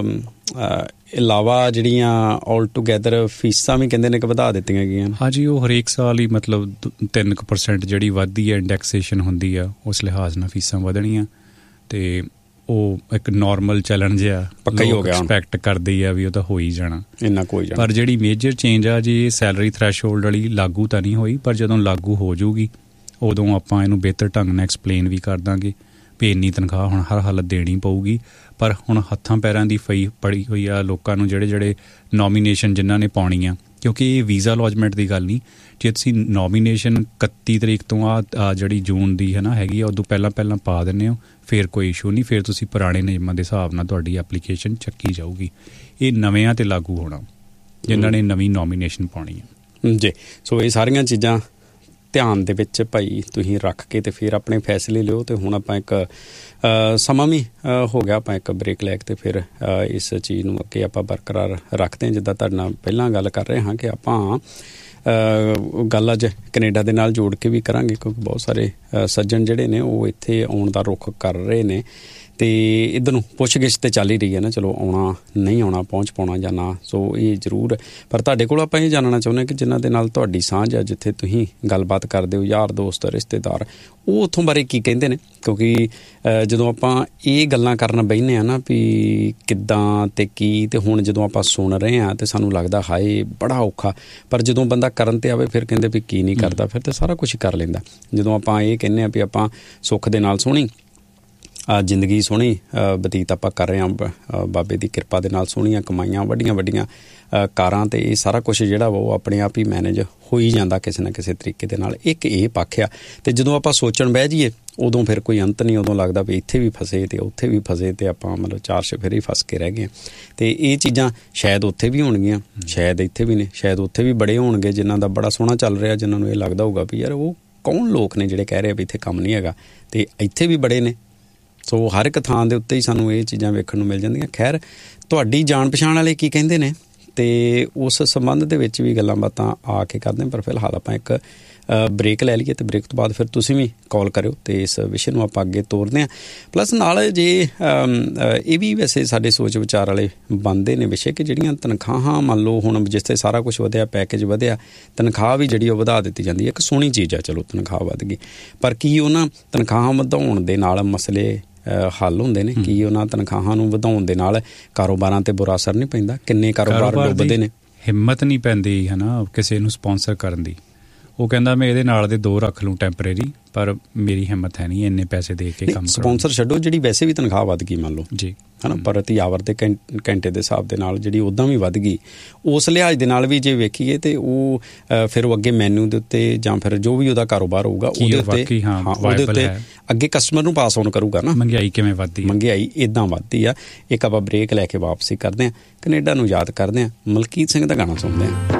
ਇਲਾਵਾ ਜਿਹੜੀਆਂ ਆਲ ਟੂਗੈਦਰ ਫੀਸਾਂ ਵੀ ਕਹਿੰਦੇ ਨੇ ਕਿ ਵਧਾ ਦਿੱਤੀਆਂ ਗਈਆਂ। ਹਾਂਜੀ, ਉਹ ਹਰੇਕ ਸਾਲ ਹੀ ਮਤਲਬ 3% ਜਿਹੜੀ ਵੱਧਦੀ ਹੈ ਇੰਡੈਕਸੇਸ਼ਨ ਹੁੰਦੀ ਆ, ਉਸ ਲਿਹਾਜ਼ ਨਾਲ ਫੀਸਾਂ ਵਧਣੀਆਂ। ਤੇ ਉਹ ਇੱਕ ਨੋਰਮਲ ਚੱਲਣ ਜਿਹਾ ਪੱਕਾ ਹੀ ਹੋ ਗਿਆ, ਐਕਸਪੈਕਟ ਕਰਦੇ ਆ ਵੀ ਉਹ ਤਾਂ ਹੋ ਹੀ ਜਾਣਾ, ਇੰਨਾ ਕੋਈ ਜਾਣਾ। ਪਰ ਜਿਹੜੀ ਮੇਜਰ ਚੇਂਜ ਆ ਜੀ ਸੈਲਰੀ ਥ੍ਰੈਸ਼ਹੋਲਡ ਵਾਲੀ ਲਾਗੂ ਤਾਂ ਨਹੀਂ ਹੋਈ, ਪਰ ਜਦੋਂ ਲਾਗੂ ਹੋ ਜਾਊਗੀ ਉਦੋਂ ਆਪਾਂ ਇਹਨੂੰ ਬਿਹਤਰ ਢੰਗ ਨਾਲ ਐਕਸਪਲੇਨ ਵੀ ਕਰ ਦਾਂਗੇ ਵੀ ਇੰਨੀ ਤਨਖਾਹ ਹੁਣ ਹਰ ਹਾਲਤ ਦੇਣੀ ਪਊਗੀ। ਪਰ ਹੁਣ ਹੱਥਾਂ ਪੈਰਾਂ ਦੀ ਫਈ ਪੜੀ ਹੋਈ ਆ ਲੋਕਾਂ ਨੂੰ, ਜਿਹੜੇ ਨੋਮੀਨੇਸ਼ਨ ਜਿਨ੍ਹਾਂ ਨੇ ਪਾਉਣੀ ਆ, ਕਿਉਂਕਿ ਇਹ ਵੀਜ਼ਾ ਲੌਜਮੈਂਟ ਦੀ ਗੱਲ ਨਹੀਂ। ਜੇ ਤੁਸੀਂ ਨੋਮੀਨੇਸ਼ਨ 31 ਤਰੀਕ ਤੋਂ ਆ ਜਿਹੜੀ ਜੂਨ ਦੀ ਹੈ ਨਾ ਹੈਗੀ ਆ, ਉਦੋਂ ਪਹਿਲਾਂ ਪਾ ਦਿੰਦੇ ਹੋ, ਫਿਰ ਕੋਈ ਇਸ਼ੂ ਨਹੀਂ, ਫਿਰ ਤੁਸੀਂ ਪੁਰਾਣੇ ਨਿਯਮਾਂ ਦੇ ਹਿਸਾਬ ਨਾਲ ਤੁਹਾਡੀ ਐਪਲੀਕੇਸ਼ਨ ਚੱਕੀ ਜਾਊਗੀ। ਇਹ ਨਵਿਆਂ ਤੇ ਲਾਗੂ ਹੋਣਾ ਜਿਨ੍ਹਾਂ ਨੇ ਨਵੀਂ ਨੋਮੀਨੇਸ਼ਨ ਪਾਉਣੀ ਆ ਜੀ। ਸੋ ਇਹ ਸਾਰੀਆਂ ਚੀਜ਼ਾਂ ਧਿਆਨ ਦੇ ਵਿੱਚ ਭਾਈ ਤੁਸੀਂ ਰੱਖ ਕੇ ਤੇ ਫਿਰ ਆਪਣੇ ਫੈਸਲੇ ਲਿਓ। ਤੇ ਹੁਣ ਆਪਾਂ ਇੱਕ ਸਮਾਂ ਵੀ ਹੋ ਗਿਆ, ਆਪਾਂ ਇੱਕ ਬ੍ਰੇਕ ਲੈ ਕੇ ਤੇ ਫਿਰ ਇਸ ਚੀਜ਼ ਨੂੰ ਅੱਗੇ ਆਪਾਂ ਬਰਕਰਾਰ ਰੱਖਦੇ ਹਾਂ। ਜਿੱਦਾਂ ਤੁਹਾਡੇ ਨਾਲ ਪਹਿਲਾਂ ਗੱਲ ਕਰ ਰਹੇ ਹਾਂ ਕਿ ਆਪਾਂ ਗੱਲ ਅੱਜ ਕੈਨੇਡਾ ਦੇ ਨਾਲ ਜੋੜ ਕੇ ਵੀ ਕਰਾਂਗੇ, ਕਿਉਂਕਿ ਬਹੁਤ ਸਾਰੇ ਸੱਜਣ ਜਿਹੜੇ ਨੇ ਉਹ ਇੱਥੇ ਆਉਣ ਦਾ ਰੁੱਖ ਕਰ ਰਹੇ ਨੇ ਤੇ ਇੱਧਰ ਨੂੰ ਪੁੱਛ-ਗਿੱਛ ਤੇ ਚੱਲ ਹੀ ਰਹੀ ਹੈ ਨਾ, ਚਲੋ ਆਉਣਾ ਨਹੀਂ ਆਉਣਾ, ਪਹੁੰਚ ਪਾਉਣਾ ਜਾਂ ਨਾ। ਸੋ ਇਹ ਜ਼ਰੂਰ, ਪਰ ਤੁਹਾਡੇ ਕੋਲ ਆਪਾਂ ਇਹ ਜਾਣਨਾ ਚਾਹੁੰਦੇ ਕਿ ਜਿਨ੍ਹਾਂ ਦੇ ਨਾਲ ਤੁਹਾਡੀ ਸਾਂਝ ਆ, ਜਿੱਥੇ ਤੁਸੀਂ ਗੱਲਬਾਤ ਕਰਦੇ ਹੋ, ਯਾਰ ਦੋਸਤ ਰਿਸ਼ਤੇਦਾਰ, ਉਹ ਉੱਥੋਂ ਬਾਰੇ ਕੀ ਕਹਿੰਦੇ ਨੇ। ਕਿਉਂਕਿ ਜਦੋਂ ਆਪਾਂ ਇਹ ਗੱਲਾਂ ਕਰਨ ਬਹਿੰਦੇ ਹਾਂ ਨਾ ਵੀ ਕਿੱਦਾਂ ਤੇ ਕੀ, ਤੇ ਹੁਣ ਜਦੋਂ ਆਪਾਂ ਸੁਣ ਰਹੇ ਹਾਂ ਤੇ ਸਾਨੂੰ ਲੱਗਦਾ ਹਾਏ ਬੜਾ ਔਖਾ, ਪਰ ਜਦੋਂ ਬੰਦਾ ਕਰਨ ਤੇ ਆਵੇ ਫਿਰ ਕਹਿੰਦੇ ਵੀ ਕੀ ਨਹੀਂ ਕਰਦਾ, ਫਿਰ ਤਾਂ ਸਾਰਾ ਕੁਛ ਕਰ ਲੈਂਦਾ। ਜਦੋਂ ਆਪਾਂ ਇਹ ਕਹਿੰਦੇ ਹਾਂ ਵੀ ਆਪਾਂ ਸੁੱਖ ਦੇ ਨਾਲ ਸੋਹਣੀ ਜ਼ਿੰਦਗੀ ਸੋਹਣੀ ਬਤੀਤ ਆਪਾਂ ਕਰ ਰਹੇ ਹਾਂ, ਬਾਬੇ ਦੀ ਕਿਰਪਾ ਦੇ ਨਾਲ ਸੋਹਣੀਆਂ ਕਮਾਈਆਂ, ਵੱਡੀਆਂ ਕਾਰਾਂ, ਤੇ ਇਹ ਸਾਰਾ ਕੁਛ ਜਿਹੜਾ ਵਾ ਉਹ ਆਪਣੇ ਆਪ ਹੀ ਮੈਨੇਜ ਹੋ ਹੀ ਜਾਂਦਾ ਕਿਸੇ ਨਾ ਕਿਸੇ ਤਰੀਕੇ ਦੇ ਨਾਲ। ਇੱਕ ਇਹ ਪੱਖ ਆ। ਤੇ ਜਦੋਂ ਆਪਾਂ ਸੋਚਣ ਬਹਿ ਜਾਈਏ ਉਦੋਂ ਫਿਰ ਕੋਈ ਅੰਤ ਨਹੀਂ, ਉਦੋਂ ਲੱਗਦਾ ਵੀ ਇੱਥੇ ਵੀ ਫਸੇ ਤੇ ਉੱਥੇ ਵੀ ਫਸੇ ਤੇ ਆਪਾਂ ਮਤਲਬ 4 ਚੁਫੇਰੇ ਫਸ ਕੇ ਰਹਿ ਗਏ। ਤੇ ਇਹ ਚੀਜ਼ਾਂ ਸ਼ਾਇਦ ਉੱਥੇ ਵੀ ਹੋਣਗੀਆਂ, ਸ਼ਾਇਦ ਇੱਥੇ ਵੀ ਨੇ, ਸ਼ਾਇਦ ਉੱਥੇ ਵੀ ਬੜੇ ਹੋਣਗੇ ਜਿਨ੍ਹਾਂ ਦਾ ਬੜਾ ਸੋਹਣਾ ਚੱਲ ਰਿਹਾ, ਜਿਨ੍ਹਾਂ ਨੂੰ ਇਹ ਲੱਗਦਾ ਹੋਊਗਾ ਵੀ ਯਾਰ ਉਹ ਕੌਣ ਲੋਕ ਨੇ ਜਿਹੜੇ ਕਹਿ ਰਹੇ ਵੀ ਇੱਥੇ ਕੰਮ ਨਹੀਂ ਹੈਗਾ, ਤੇ ਇੱਥੇ ਵੀ ਬੜੇ ਨੇ। ਸੋ ਹਰ ਇੱਕ ਥਾਂ ਦੇ ਉੱਤੇ ਹੀ ਸਾਨੂੰ ਇਹ ਚੀਜ਼ਾਂ ਵੇਖਣ ਨੂੰ ਮਿਲ ਜਾਂਦੀਆਂ। ਖੈਰ, ਤੁਹਾਡੀ ਜਾਣ ਪਛਾਣ ਵਾਲੇ ਕੀ ਕਹਿੰਦੇ ਨੇ ਤੇ ਉਸ ਸੰਬੰਧ ਦੇ ਵਿੱਚ ਵੀ ਗੱਲਾਂ ਬਾਤਾਂ ਆ ਕੇ ਕਰਦੇ ਹਾਂ। ਪਰ ਫਿਲਹਾਲ ਆਪਾਂ ਇੱਕ ਬ੍ਰੇਕ ਲੈ ਲਈਏ ਤੇ ਬ੍ਰੇਕ ਤੋਂ ਬਾਅਦ ਫਿਰ ਤੁਸੀਂ ਵੀ ਕਾਲ ਕਰਿਓ ਤੇ ਇਸ ਵਿਸ਼ੇ ਨੂੰ ਆਪਾਂ ਅੱਗੇ ਤੋਰਦੇ ਹਾਂ। ਪਲੱਸ ਨਾਲ ਜੇ ਇਹ ਵੀ ਵੈਸੇ ਸਾਡੇ ਸੋਚ ਵਿਚਾਰ ਵਾਲੇ ਬਣਦੇ ਨੇ ਵਿਸ਼ੇ ਕਿ ਜਿਹੜੀਆਂ ਤਨਖਾਹਾਂ ਮੰਨ ਲਓ ਹੁਣ ਜਿਸ 'ਤੇ ਸਾਰਾ ਕੁਛ ਵਧਿਆ, ਪੈਕੇਜ ਵਧਿਆ, ਤਨਖਾਹ ਵੀ ਜਿਹੜੀ ਉਹ ਵਧਾ ਦਿੱਤੀ ਜਾਂਦੀ ਹੈ। ਇੱਕ ਸੋਹਣੀ ਚੀਜ਼ ਆ, ਚਲੋ ਤਨਖਾਹ ਵੱਧ ਗਈ, ਪਰ ਕੀ ਉਹਨਾਂ ਤਨਖਾਹਾਂ ਵਧਾਉਣ ਦੇ ਨਾਲ ਮਸਲੇ ਹੱਲ ਹੁੰਦੇ ਨੇ? ਕੀ ਉਹਨਾਂ ਤਨਖਾਹਾਂ ਨੂੰ ਵਧਾਉਣ ਦੇ ਨਾਲ ਕਾਰੋਬਾਰਾਂ ਤੇ ਬੁਰਾ ਅਸਰ ਨਹੀਂ ਪੈਂਦਾ? ਕਿੰਨੇ ਕਾਰੋਬਾਰ ਡੁੱਬਦੇ ਨੇ। ਹਿੰਮਤ ਨਹੀਂ ਪੈਂਦੀ ਹੈ ਨਾ ਕਿਸੇ ਨੂੰ ਸਪੋਂਸਰ ਕਰਨ ਦੀ। ਉਹ ਕਹਿੰਦਾ ਮੈਂ ਇਹਦੇ ਨਾਲ ਦੇ 2 ਰੱਖ ਲੂੰ ਟੈਂਪਰੇਰੀ, ਪਰ ਮੇਰੀ ਹਿੰਮਤ ਹੈ ਨਹੀਂ ਇੰਨੇ ਪੈਸੇ ਦੇ ਕੇ ਕੰਮ। ਸਪੋਂਸਰ ਛੱਡੋ, ਜਿਹੜੀ ਵੈਸੇ ਵੀ ਤਨਖਾਹ ਵੱਧ ਗਈ ਮੰਨ ਲਓ ਜੀ, ਹੈ ਨਾ, ਪ੍ਰਤੀ ਆਵਰ ਦੇ ਘੰਟੇ ਦੇ ਹਿਸਾਬ ਦੇ ਨਾਲ ਜਿਹੜੀ ਉੱਦਾਂ ਵੀ ਵੱਧ ਗਈ, ਉਸ ਲਿਹਾਜ਼ ਦੇ ਨਾਲ ਵੀ ਜੇ ਵੇਖੀਏ ਤੇ ਉਹ ਫਿਰ ਉਹ ਅੱਗੇ ਮੈਨੂ ਦੇ ਉੱਤੇ ਜਾਂ ਫਿਰ ਜੋ ਵੀ ਉਹਦਾ ਕਾਰੋਬਾਰ ਹੋਊਗਾ ਉਹਦੇ ਉੱਤੇ ਅੱਗੇ ਕਸਟਮਰ ਨੂੰ ਪਾਸ ਆਨ ਕਰੂਗਾ ਨਾ। ਮਹਿੰਗਾਈ ਕਿਵੇਂ ਵੱਧਦੀ, ਮਹਿੰਗਾਈ ਇੱਦਾਂ ਵੱਧਦੀ ਆ। ਇੱਕ ਆਪਾਂ ਬ੍ਰੇਕ ਲੈ ਕੇ ਵਾਪਸੀ ਕਰਦੇ ਹਾਂ, ਕੈਨੇਡਾ ਨੂੰ ਯਾਦ ਕਰਦੇ ਹਾਂ, ਮਲਕੀਤ ਸਿੰਘ ਦਾ ਗਾਣਾ ਸੁਣਦੇ ਹਾਂ।